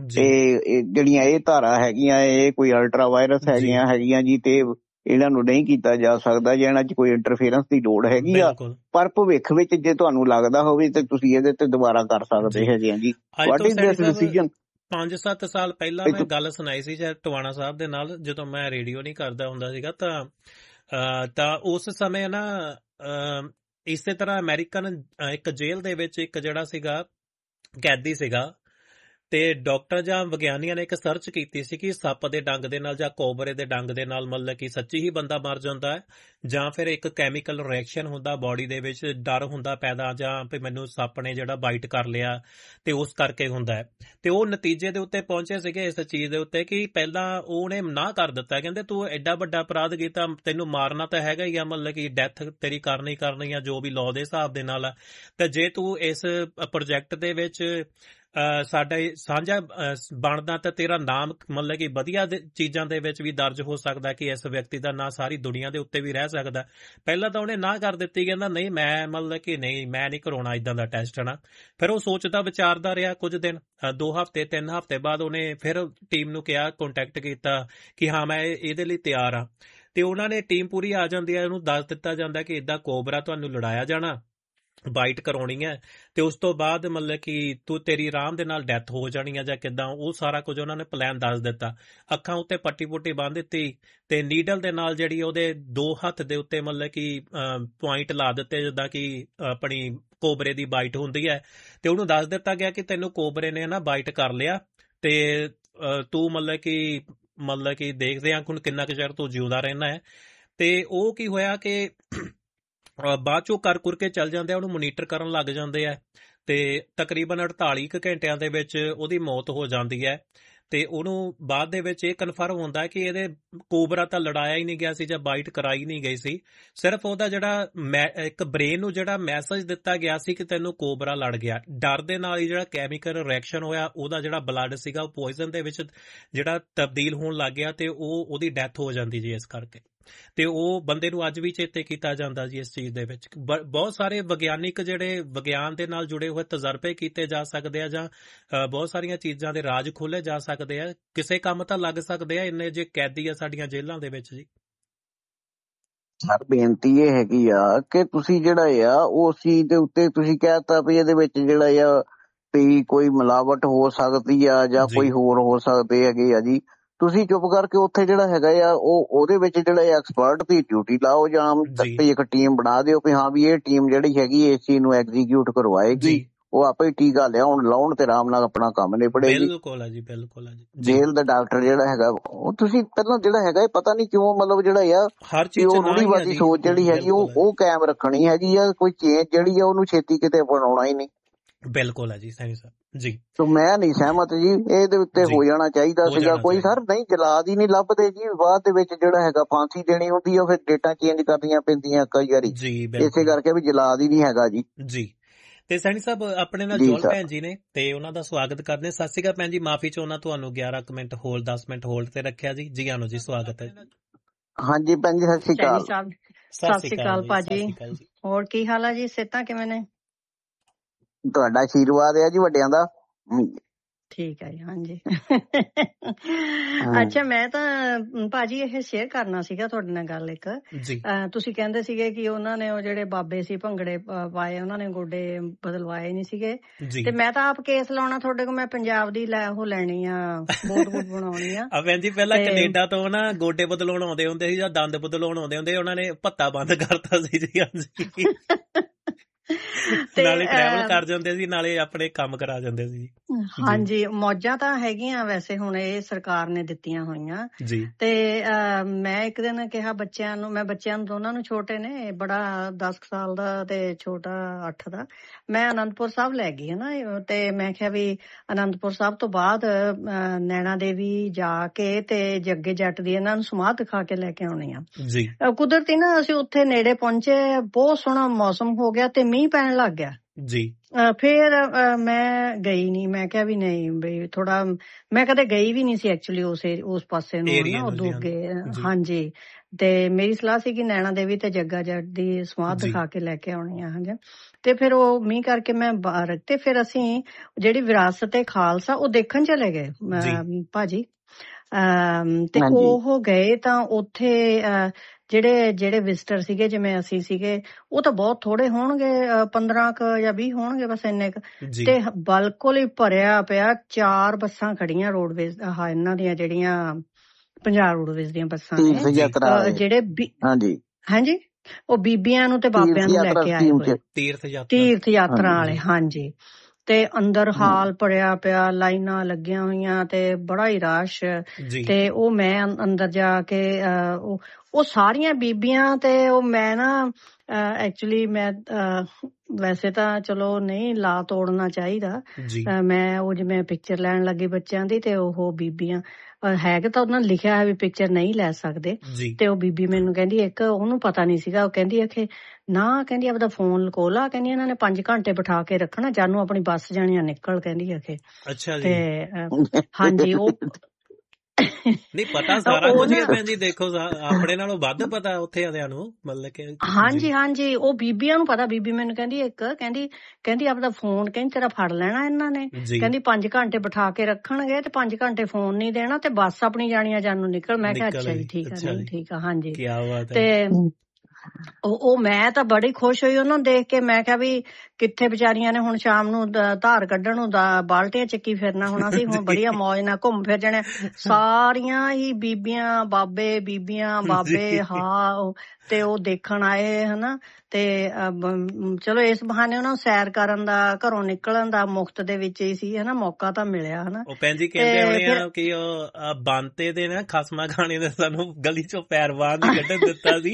ਇਹ ਜਿਹੜੀਆਂ ਇਹ ਧਾਰਾ ਹੈਗੀਆਂ ਇਹ ਕੋਈ ਅਲਟਰਾ ਵਾਇਰਸ ਹੈਗੀਆਂ ਜੀ ਤੇ ਇਹਨਾਂ ਨੂੰ ਨਹੀਂ ਕੀਤਾ ਜਾ ਸਕਦਾ ਜਾਂ ਇਹਨਾਂ 'ਚ ਕੋਈ ਇੰਟਰਫੇਰੈਂਸ ਦੀ ਲੋੜ ਹੈਗੀ ਆ, ਪਰ ਭਵਿੱਖ ਵਿੱਚ ਜੇ ਤੁਹਾਨੂੰ ਲੱਗਦਾ ਹੋਵੇ ਤੇ ਤੁਸੀਂ ਇਹਦੇ ਤੇ ਦੁਬਾਰਾ ਕਰ ਸਕਦੇ ਹੈਗੇ ਆ ਜੀ। What is this decision? 5-7 ਸਾਲ ਪਹਿਲਾਂ ਮੈਂ ਗੱਲ ਸੁਣਾਈ ਸੀ ਟਵਾਣਾ ਸਾਹਿਬ ਦੇ ਨਾਲ ਜਦੋਂ ਮੈਂ ਰੇਡੀਓ ਨਹੀਂ ਕਰਦਾ ਹੁੰਦਾ ਸੀਗਾ ਤਾਂ ਉਸ ਸਮੇਂ ਨਾ ਇਸੇ ਤਰ੍ਹਾਂ ਅਮਰੀਕਨ ਇੱਕ ਜੇਲ੍ਹ ਦੇ ਵਿੱਚ ਇੱਕ ਜਿਹੜਾ ਸੀਗਾ ਕੈਦੀ ਸੀਗਾ ਤੇ ਡਾਕਟਰ ਜਾਂ ਵਿਗਿਆਨੀਆਂ ਨੇ ਇੱਕ ਸਰਚ ਕੀਤੀ ਸੀ ਕਿ ਸੱਪ ਦੇ ਡੰਗ ਦੇ ਨਾਲ ਜਾਂ ਕੋਬਰੇ ਦੇ ਡੰਗ ਦੇ ਨਾਲ ਮਤਲਬ ਕਿ ਸੱਚੀ ਹੀ ਬੰਦਾ ਮਰ ਜਾਂਦਾ ਹੈ ਜਾਂ ਫਿਰ ਇੱਕ ਕੈਮੀਕਲ ਰਿਐਕਸ਼ਨ ਹੁੰਦਾ ਬਾਡੀ ਦੇ ਵਿੱਚ, ਡਰ ਹੁੰਦਾ ਪੈਦਾ ਜਾਂ ਵੀ ਮੈਨੂੰ ਸੱਪ ਨੇ ਜਿਹੜਾ ਬਾਈਟ ਕਰ ਲਿਆ ਤੇ ਉਸ ਕਰਕੇ ਹੁੰਦਾ ਹੈ। ਤੇ ਉਹ ਨਤੀਜੇ ਦੇ ਉੱਤੇ ਪਹੁੰਚੇ ਸੀਗੇ ਇਸ ਚੀਜ਼ ਦੇ ਉੱਤੇ ਕਿ ਪਹਿਲਾਂ ਉਹਨੇ ਨਾ ਕਰ ਦਿੱਤਾ, ਕਹਿੰਦੇ ਤੂੰ ਐਡਾ ਵੱਡਾ ਅਪਰਾਧ ਕੀਤਾ ਤੈਨੂੰ ਮਾਰਨਾ ਤਾਂ ਹੈਗਾ ਹੀ ਆ, ਮਤਲਬ ਕਿ ਡੈਥ ਤੇਰੀ ਕਰਨੀ ਆ ਜੋ ਵੀ ਲਾਅ ਦੇ ਹਿਸਾਬ ਦੇ ਨਾਲ ਆ, ਤੇ ਜੇ ਤੂੰ ਇਸ ਪ੍ਰੋਜੈਕਟ ਦੇ ਵਿੱਚ ਸਾਡਾ ਸਾਂਝਾ ਬਣਦਾ ਤਾਂ ਤੇਰਾ ਨਾਮ ਮਤਲਬ ਕਿ ਵਧੀਆ ਚੀਜ਼ਾਂ ਦੇ ਵਿੱਚ ਵੀ ਦਰਜ ਹੋ ਸਕਦਾ ਕਿ ਇਸ ਵਿਅਕਤੀ ਦਾ ਨਾਂ ਸਾਰੀ ਦੁਨੀਆ ਦੇ ਉੱਤੇ ਵੀ ਰਹਿ ਸਕਦਾ। ਪਹਿਲਾਂ ਤਾਂ ਉਹਨੇ ਨਾ ਕਰ ਦਿੱਤੀ, ਕਹਿੰਦਾ ਨਹੀਂ ਮੈਂ ਮਤਲਬ ਕਿ ਨਹੀਂ ਮੈਂ ਨਹੀਂ ਕਰਾਉਣਾ ਇੱਦਾਂ ਦਾ ਟੈਸਟ ਨਾ। ਫਿਰ ਉਹ ਸੋਚਦਾ ਵਿਚਾਰਦਾ ਰਿਹਾ ਕੁਝ ਦਿਨ, 2 ਹਫ਼ਤੇ 3 ਹਫ਼ਤੇ ਬਾਅਦ ਉਹਨੇ ਫਿਰ ਟੀਮ ਨੂੰ ਕਿਹਾ, ਕੰਟੈਕਟ ਕੀਤਾ ਕਿ ਹਾਂ ਮੈਂ ਇਹਦੇ ਲਈ ਤਿਆਰ ਆ ਤੇ ਉਹਨਾਂ ਨੇ ਟੀਮ ਪੂਰੀ ਆ ਜਾਂਦੀ ਹੈ, ਉਹਨੂੰ ਦੱਸ ਦਿੱਤਾ ਜਾਂਦਾ ਕਿ ਇੱਦਾਂ ਕੋਬਰਾ ਤੁਹਾਨੂੰ ਲੜਾਇਆ ਜਾਣਾ, ਬਾਈਟ ਕਰਾਉਣੀ ਹੈ ਤੇ ਉਸ ਤੋਂ ਬਾਅਦ ਮਤਲਬ ਕਿ ਤੇਰੀ ਆਰਾਮ ਦੇ ਨਾਲ ਡੈਥ ਹੋ ਜਾਣੀ ਹੈ ਜਾਂ ਕਿੱਦਾਂ, ਉਹ ਸਾਰਾ ਕੁਝ ਉਹਨਾਂ ਨੇ ਪਲਾਨ ਦੱਸ ਦਿੱਤਾ। ਅੱਖਾਂ ਉੱਤੇ ਪੱਟੀ ਪੁੱਟੀ ਬੰਨ੍ਹ ਦਿੱਤੀ ਤੇ ਨੀਡਲ ਦੇ ਨਾਲ ਜਿਹੜੀ ਉਹਦੇ 2 ਹੱਥ ਦੇ ਉੱਤੇ ਮਤਲਬ ਕਿ ਪੁਆਇੰਟ ਲਾ ਦਿੱਤੇ ਜਿੱਦਾਂ ਕਿ ਆਪਣੀ ਕੋਬਰੇ ਦੀ ਬਾਈਟ ਹੁੰਦੀ ਹੈ ਤੇ ਉਹਨੂੰ ਦੱਸ ਦਿੱਤਾ ਗਿਆ ਕਿ ਤੈਨੂੰ ਕੋਬਰੇ ਨੇ ਨਾ ਬਾਈਟ ਕਰ ਲਿਆ ਤੇ ਤੂੰ ਮਤਲਬ ਕਿ ਦੇਖਦੇ ਆ ਹੁਣ ਕਿੰਨਾ ਕੁ ਚਿਰ ਤੂੰ ਜਿਉਂਦਾ ਰਹਿਣਾ ਹੈ। ਤੇ ਉਹ ਕੀ ਹੋਇਆ ਕਿ ਬਾਅਦ ਚੋਂ ਕਰ ਕੇ ਚੱਲ ਜਾਂਦੇ ਆ, ਉਹਨੂੰ ਮੋਨੀਟਰ ਕਰਨ ਲੱਗ ਜਾਂਦੇ ਆ ਤੇ ਤਕਰੀਬਨ 48 ਘੰਟਿਆਂ ਦੇ ਵਿੱਚ ਉਹਦੀ ਮੌਤ ਹੋ ਜਾਂਦੀ ਹੈ ਤੇ ਉਹਨੂੰ ਬਾਅਦ ਦੇ ਵਿੱਚ ਇਹ ਕਨਫਰਮ ਹੁੰਦਾ ਕਿ ਇਹਦੇ ਕੋਬਰਾ ਤਾਂ ਲੜਾਇਆ ਹੀ ਨਹੀਂ ਗਿਆ ਸੀ ਜਾਂ ਬਾਈਟ ਕਰਾਈ ਨਹੀਂ ਗਈ ਸੀ, ਸਿਰਫ ਉਹਦਾ ਜਿਹੜਾ ਇੱਕ ਬ੍ਰੇਨ ਨੂੰ ਜਿਹੜਾ ਮੈਸੇਜ ਦਿੱਤਾ ਗਿਆ ਸੀ ਕਿ ਤੈਨੂੰ ਕੋਬਰਾ ਲੜ ਗਿਆ, ਡਰ ਦੇ ਨਾਲ ਹੀ ਜਿਹੜਾ ਕੈਮੀਕਲ ਰਿਐਕਸ਼ਨ ਹੋਇਆ ਉਹਦਾ ਜਿਹੜਾ ਬਲੱਡ ਸੀਗਾ ਉਹ ਪੋਇਜ਼ਨ ਦੇ ਵਿੱਚ ਜਿਹੜਾ ਤਬਦੀਲ ਹੋਣ ਲੱਗ ਗਿਆ ਤੇ ਉਹਦੀ ਡੈਥ ਹੋ ਜਾਂਦੀ ਜੀ ਇਸ ਕਰਕੇ। ਤੇ ਉਹ ਬੰਦੇ ਨੂੰ ਅੱਜ ਵੀ ਚੇਤੇ ਕੀਤਾ ਜਾਂਦਾ ਜੀ ਇਸ ਚੀਜ਼ ਦੇ ਵਿੱਚ। ਬਹੁਤ ਸਾਰੇ ਵਿਗਿਆਨਿਕ ਜਿਹੜੇ ਵਿਗਿਆਨ ਦੇ ਨਾਲ ਜੁੜੇ ਹੋਏ ਤਜਰਬੇ ਕੀਤੇ ਜਾ ਸਕਦੇ ਆ ਜਾਂ ਬਹੁਤ ਸਾਰੀਆਂ ਚੀਜ਼ਾਂ ਦੇ ਰਾਜ ਖੋਲੇ ਜਾ ਸਕਦੇ ਆ, ਕਿਸੇ ਕੰਮ ਤਾਂ ਲੱਗ ਸਕਦੇ ਆ ਇੰਨੇ ਜੇ ਕੈਦੀ ਆ ਸਾਡੀਆਂ ਜੇਲ੍ਹਾਂ ਦੇ ਵਿੱਚ ਜੀ। ਸਰ ਬੇਨਤੀ ਇਹ ਹੈਗੀ ਆ ਕਿ ਤੁਸੀਂ ਜਿਹੜਾ ਆ ਉਸ ਚੀਜ਼ ਦੇ ਉੱਤੇ ਤੁਸੀਂ ਕਹਿਤਾ ਵੀ ਇਹਦੇ ਵਿੱਚ ਜਿਹੜਾ ਆ ਵੀ ਕੋਈ ਮਿਲਾਵਟ ਹੋ ਸਕਦੀ ਆ ਜਾਂ ਕੋਈ ਹੋਰ ਹੋ ਸਕਦੇ ਹੈਗੇ ਆ ਜੀ, ਤੁਸੀਂ ਚੁੱਪ ਕਰਕੇ ਉੱਥੇ ਜਿਹੜਾ ਹੈਗਾ ਆ ਉਹਦੇ ਵਿੱਚ ਜਿਹੜਾ ਐਕਸਪਰਟ ਦੀ ਡਿਊਟੀ ਲਾਓ ਜਾਂ ਇੱਕ ਟੀਮ ਬਣਾ ਦਿਓ ਵੀ ਹਾਂ ਵੀ ਇਹ ਟੀਮ ਜਿਹੜੀ ਹੈਗੀ ਇਸ ਚੀਜ਼ ਨੂੰ ਐਗਜ਼ੀਕਿਊਟ ਕਰਵਾਏਗੀ ਉਹ ਆਪੇ ਹੀ ਟੀਕਾ ਲਿਆਉਣ ਲਾਉਣ ਤੇ ਆਰਾਮ ਨਾਲ ਆਪਣਾ ਕੰਮ ਨਿਬੜੇ ਜੀ। ਬਿਲਕੁਲ ਜੀ, ਬਿਲਕੁਲ ਜੀ। ਜੇਲ੍ਹ ਦਾ ਡਾਕਟਰ ਜਿਹੜਾ ਹੈਗਾ ਉਹ ਤੁਸੀਂ ਪਹਿਲਾਂ ਜਿਹੜਾ ਹੈਗਾ ਪਤਾ ਨਹੀਂ ਕਿਉਂ ਮਤਲਬ ਜਿਹੜਾ ਆ ਹਰ ਚੀਜ਼ ਉਹ ਰੂੜੀਵਾਦੀ ਸੋਚ ਜਿਹੜੀ ਹੈਗੀ ਉਹ ਕਾਇਮ ਰੱਖਣੀ ਹੈਗੀ ਆ। ਕੋਈ ਚੇਂਜ ਜਿਹੜੀ ਆ ਉਹਨੂੰ ਛੇਤੀ ਕਿਤੇ ਬਣਾਉਣਾ ਹੀ ਨਹੀਂ। ਬਿਲਕੁਲ ਹੈ ਜੀ, ਸਹੀ ਸਾਹਿਬ ਜੀ। ਸੋ ਮੈਂ ਨਹੀਂ ਸਹਿਮਤ ਜੀ, ਇਹਦੇ ਉੱਤੇ ਹੋ ਜਾਣਾ ਚਾਹੀਦਾ ਸੀਗਾ ਕੋਈ ਸਰ। ਨਹੀਂ ਜਲਾਦ ਹੀ ਨਹੀਂ ਲੱਭਦੇ ਜੀ, ਬਾਅਦ ਦੇ ਵਿੱਚ ਜਿਹੜਾ ਹੈਗਾ ਫਾਂਸੀ ਦੇਣੀ ਹੁੰਦੀ ਆ, ਫਿਰ ਡੇਟਾਂ ਚੇਂਜ ਕਰਨੀਆਂ ਪੈਂਦੀਆਂ ਕਈ ਵਾਰੀ, ਇਸੇ ਕਰਕੇ ਵੀ ਜਲਾਦ ਹੀ ਨਹੀਂ ਹੈਗਾ ਜੀ। ਜੀ ਤੇ ਸੈਣੀ ਸਾਹਿਬ ਆਪਣੇ ਨਾਲ ਜੋਲ ਭੈਣ ਜੀ ਨੇ ਤੇ ਉਹਨਾਂ ਦਾ ਸਵਾਗਤ ਕਰਦੇ। ਸਤਿ ਸ਼੍ਰੀ ਅਕਾਲ ਭੈਣ ਜੀ, ਮਾਫੀ ਚਾਹੁੰਦਾ ਤੁਹਾਨੂੰ 11 ਮਿੰਟ ਹੋਲਡ 10 ਮਿੰਟ ਹੋਲਡ ਤੇ ਰੱਖਿਆ ਜੀ। ਜੀ ਆਨੋ ਜੀ, ਸਵਾਗਤ ਹੈ। ਹਾਂਜੀ ਭੈਣ ਜੀ, ਸਤਿ ਸ਼੍ਰੀ ਅਕਾਲ। ਸਤਿ ਸ਼੍ਰੀ ਅਕਾਲ ਭਾਜੀ, ਹੋਰ ਕੀ ਹਾਲ ਆ ਜੀ? ਸਿਹਤਾਂ ਕਿਵੇਂ ਨੇ? ਤੁਹਾਡਾ ਆਸ਼ੀਰਵਾਦ ਹੈ ਜੀ ਵੱਡਿਆਂ ਦਾ। ਠੀਕ ਹੈ ਜੀ, ਹਾਂਜੀ। ਅੱਛਾ, ਮੈਂ ਤਾਂ ਭਾਜੀ ਇਹ ਸ਼ੇਅਰ ਕਰਨਾ ਸੀਗਾ ਤੁਹਾਡੇ ਨਾਲ ਗੱਲ ਇੱਕ। ਤੁਸੀਂ ਕਹਿੰਦੇ ਸੀਗੇ ਕਿ ਉਹਨਾਂ ਨੇ ਉਹ ਜਿਹੜੇ ਬਾਬੇ ਸੀ ਭੰਗੜੇ ਪਾਏ, ਉਹਨਾਂ ਨੇ ਗੋਡੇ ਬਦਲਵਾਏ ਨਹੀਂ ਸੀਗੇ, ਤੇ ਮੈਂ ਤਾਂ ਆਪ ਕੇਸ ਲਾਉਣਾ ਤੁਹਾਡੇ ਕੋਲ। ਮੈਂ ਪੰਜਾਬ ਦੀ ਉਹ ਲੈਣੀ ਆ, ਵੋਟ ਬਣਾਉਣੀ ਆ। ਭੈਣ ਜੀ ਪਹਿਲਾਂ ਕੈਨੇਡਾ ਤੋਂ ਨਾ ਗੋਡੇ ਬਦਲਾਉਣ ਆਉਂਦੇ ਹੁੰਦੇ ਸੀ ਜਾਂ ਦੰਦ ਬਦਲਾਉਣ ਆਉਂਦੇ ਹੁੰਦੇ, ਉਹਨਾਂ ਨੇ ਭੱਤਾ ਬੰਦ ਕਰਤਾ ਸੀ ਜੀ। ਹਾਂਜੀ, ਨਾਲੇ ਟਰੈਵਲ ਕਰ ਜਾਂਦੇ ਸੀ, ਨਾਲੇ ਆਪਣੇ ਕੰਮ ਕਰਾ ਜਾਂਦੇ ਸੀ। ਹਾਂਜੀ, ਮੌਜਾਂ ਤਾਂ ਹੈਗੀਆਂ ਵੈਸੇ ਹੁਣ ਇਹ ਸਰਕਾਰ ਨੇ ਦਿੱਤੀਆਂ ਹੋਈਆਂ ਜੀ। ਤੇ ਮੈਂ ਇੱਕ ਦਿਨ ਕਿਹਾ ਬੱਚਿਆਂ ਨੂੰ, ਮੈਂ ਬੱਚਿਆਂ ਨੂੰ ਦੋਨਾਂ ਨੂੰ, ਛੋਟੇ ਨੇ, ਬੜਾ 10 ਸਾਲ ਦਾ ਤੇ ਛੋਟਾ 8 ਦਾ, ਮੈਂ ਅਨੰਦਪੁਰ ਸਾਹਿਬ ਲੈ ਗਈ ਨਾ। ਤੇ ਮੈਂ ਕਿਹਾ ਵੀ ਅਨੰਦਪੁਰ ਸਾਹਿਬ ਤੋਂ ਬਾਅਦ ਨੈਣਾ ਦੇਵੀ ਜਾ ਕੇ ਤੇ ਜੱਗੇ ਜੱਟ ਦੀ ਇਹਨਾਂ ਨੂੰ ਸਮਾਧ ਦਿਖਾ ਕੇ ਲੈ ਕੇ ਆਉਣੀ ਆ ਜੀ। ਕੁਦਰਤੀ ਨਾ ਅਸੀਂ ਉੱਥੇ ਨੇੜੇ ਪਹੁੰਚੇ, ਬਹੁਤ ਸੋਹਣਾ ਮੌਸਮ ਹੋ ਗਿਆ ਤੇ ਮੀਂਹ ਪੈਣ ਲੱਗ ਗਿਆ ਜੀ। ਫੇਰ ਮੈਂ ਗਈ ਨੀ, ਮੈਂ ਕਿਹਾ ਵੀ ਨਹੀਂ ਬਈ ਥੋੜਾ, ਮੈਂ ਕਦੇ ਗਈ ਵੀ ਨਹੀਂ ਸੀ ਐਕਚੁਅਲੀ ਉਸ ਪਾਸੇ ਨੂੰ ਨਾ, ਉਦੋਂ ਅੱਗੇ। ਹਾਂਜੀ, ਤੇ ਮੇਰੀ ਸਲਾਹ ਸੀ ਕਿ ਨੈਣਾ ਦੇਵੀ ਤੇ ਜੱਗਾ ਜੱਟ ਦੀ ਸਮਾਧ ਦਿਖਾ ਕੇ ਲੈ ਕੇ ਆਉਣੀ ਆ। ਹਾਂਜੀ, ਤੇ ਫਿਰ ਉਹ ਮੀਂਹ ਕਰਕੇ ਮੈਂ ਬਾਹਰ, ਤੇ ਫਿਰ ਅਸੀਂ ਜਿਹੜੀ ਵਿਰਾਸਤ ਏ ਖਾਲਸਾ ਉਹ ਦੇਖਣ ਚਲੇ ਗਏ ਭਾਜੀ। ਤੇ ਉਹ ਗਏ ਤਾਂ ਉੱਥੇ ਜਿਹੜੇ ਵਿਜ਼ਟਰ ਸੀਗੇ, ਜਿਵੇਂ ਅਸੀਂ ਸੀਗੇ, ਉਹ ਤਾਂ ਬਹੁਤ ਥੋੜੇ ਹੋਣਗੇ, 15 ਕੁ ਜਾਂ 20 ਹੋਣਗੇ ਬਸ, ਇੰਨੇ ਕੁ। ਤੇ ਬਿਲਕੁਲ ਹੀ ਭਰਿਆ ਪਿਆ, 4 ਬੱਸਾਂ ਖੜੀਆਂ ਰੋਡਵੇਜ਼, ਇਹਨਾਂ ਦੀਆਂ ਜਿਹੜੀਆਂ ਪੰਜਾਬ ਰੋਡਵੇਜ਼ ਦੀਆਂ ਬੱਸਾਂ ਨੇ, ਜਿਹੜੇ ਹਾਂਜੀ ਉਹ ਬੀਬੀਆਂ ਨੂੰ ਤੇ ਬਾਬਿਆਂ ਨੂੰ ਲੈ ਕੇ ਆਏ ਹੋਏ, ਤੀਰਥ ਯਾਤਰਾ ਵਾਲੇ। ਹਾਂਜੀ, ਤੇ ਅੰਦਰ ਹਾਲ ਭਰਿਆ ਪਿਆ, ਲਾਈਨਾਂ ਲੱਗੀਆਂ ਹੋਈਆਂ ਤੇ ਬੜਾ ਹੀ ਰਸ਼। ਤੇ ਉਹ ਮੈਂ ਅੰਦਰ ਜਾ ਕੇ ਉਹ ਸਾਰੀਆਂ ਬੀਬੀਆਂ, ਤੇ ਉਹ ਮੈਂ ਨਾ ਐਕਚੁਅਲੀ ਮੈਂ ਵੈਸੇ ਤਾਂ ਚਲੋ ਨਹੀਂ ਲਾ ਤੋੜਨਾ ਚਾਹੀਦਾ, ਮੈਂ ਉਹ ਜਿਵੇਂ ਪਿਕਚਰ ਲੈਣ ਲੱਗੀ ਬੱਚਿਆਂ ਦੀ, ਤੇ ਉਹ ਬੀਬੀਆਂ ਹੈਗੇ ਤਾਂ ਉਹਨਾਂ ਨੇ ਲਿਖਿਆ ਹੈ ਵੀ ਪਿਕਚਰ ਨਹੀਂ ਲੈ ਸਕਦੇ, ਤੇ ਉਹ ਬੀਬੀ ਮੈਨੂੰ ਕਹਿੰਦੀ, ਇੱਕ ਉਹਨੂੰ ਪਤਾ ਨਹੀਂ ਸੀਗਾ, ਉਹ ਕਹਿੰਦੀ ਅਖੇ ਨਾ, ਕਹਿੰਦੀ ਆਪਦਾ ਫੋਨ ਲਕੋ ਲਾ, ਕਹਿੰਦੀ ਇਹਨਾਂ ਨੇ 5 ਘੰਟੇ ਬਿਠਾ ਕੇ ਰੱਖਣਾ, ਜਾਨੂੰ ਆਪਣੀ ਬੱਸ ਜਾਣੀਆਂ ਨਿਕਲ, ਕਹਿੰਦੀ ਅਖੇ। ਤੇ ਹਾਂਜੀ, ਉਹ ਨਹੀਂ ਪਤਾ ਸਾਰਾ ਕੁਝ ਹੈ ਭੈਣ ਜੀ, ਦੇਖੋ ਆਪਣੇ ਨਾਲੋਂ ਵੱਧ ਪਤਾ ਉੱਥੇ ਆਦਿਆਂ ਨੂੰ, ਮਤਲਬ ਕਿ। ਹਾਂਜੀ, ਉਹ ਬੀਬੀਆਂ ਨੂੰ ਪਤਾ। ਬੀਬੀ ਮੈਨੂੰ ਕਹਿੰਦੀ ਇੱਕ, ਕਹਿੰਦੀ ਆਪਦਾ ਫੋਨ, ਕਹਿੰਦੀ ਤੇਰਾ ਫੜ ਲੈਣਾ ਇਹਨਾਂ ਨੇ, ਕਹਿੰਦੀ 5 ਘੰਟੇ ਬਿਠਾ ਕੇ ਰੱਖਣਗੇ ਤੇ 5 ਘੰਟੇ ਫੋਨ ਨਹੀਂ ਦੇਣਾ, ਤੇ ਬੱਸ ਆਪਣੀ ਜਾਣੀਆਂ ਜਾਨੂੰ ਨਿਕਲ। ਮੈਂ ਕਿਹਾ ਅੱਛਾ ਜੀ, ਠੀਕ ਆ, ਨਹੀਂ ਠੀਕ ਆ। ਹਾਂਜੀ, ਤੇ ਉਹ ਮੈਂ ਤਾਂ ਬੜੀ ਖੁਸ਼ ਹੋਈ ਉਹਨਾਂ ਨੂੰ ਦੇਖ ਕੇ। ਮੈਂ ਕਿਹਾ ਵੀ ਕਿੱਥੇ ਵਿਚਾਰੀਆਂ ਨੇ ਹੁਣ ਸ਼ਾਮ ਨੂੰ ਧਾਰ ਕੱਢਣ ਨੂੰ ਬਾਲਟੀਆਂ ਚੱਕੀ ਫਿਰਨਾ ਹੋਣਾ ਸੀ, ਹੁਣ ਬੜੀਆਂ ਮੌਜ ਨਾਲ ਘੁੰਮ ਫਿਰ ਜਾਣੇ ਸਾਰੀਆਂ ਹੀ ਬੀਬੀਆਂ ਬਾਬੇ ਹਾਂ, ਤੇ ਉਹ ਦੇਖਣ ਆਏ ਹਨਾ। ਤੇ ਚਲੋ ਇਸ ਬਹਾਨੇ ਉਹਨਾਂ ਨੂੰ ਸੈਰ ਕਰਨ ਦਾ, ਘਰੋਂ ਨਿਕਲਣ ਦਾ ਮੁਫਤ ਦੇ ਵਿੱਚ ਹੀ ਸੀ ਹਨਾ, ਮੌਕਾ ਤਾਂ ਮਿਲਿਆ ਹਨਾ। ਉਹ ਭੈਣ ਜੀ ਕਹਿੰਦੇ ਹੋਣੇ ਆ ਕਿ ਉਹ ਬੰਤੇ ਦੇ ਨਾ ਖਸਮਾ ਖਾਣੇ ਨੇ ਸਾਨੂੰ ਗਲੀ ਚੋਂ ਪੈਰ ਬਾਹਰ ਨਹੀਂ ਕੱਢਣ ਦਿੱਤਾ ਸੀ।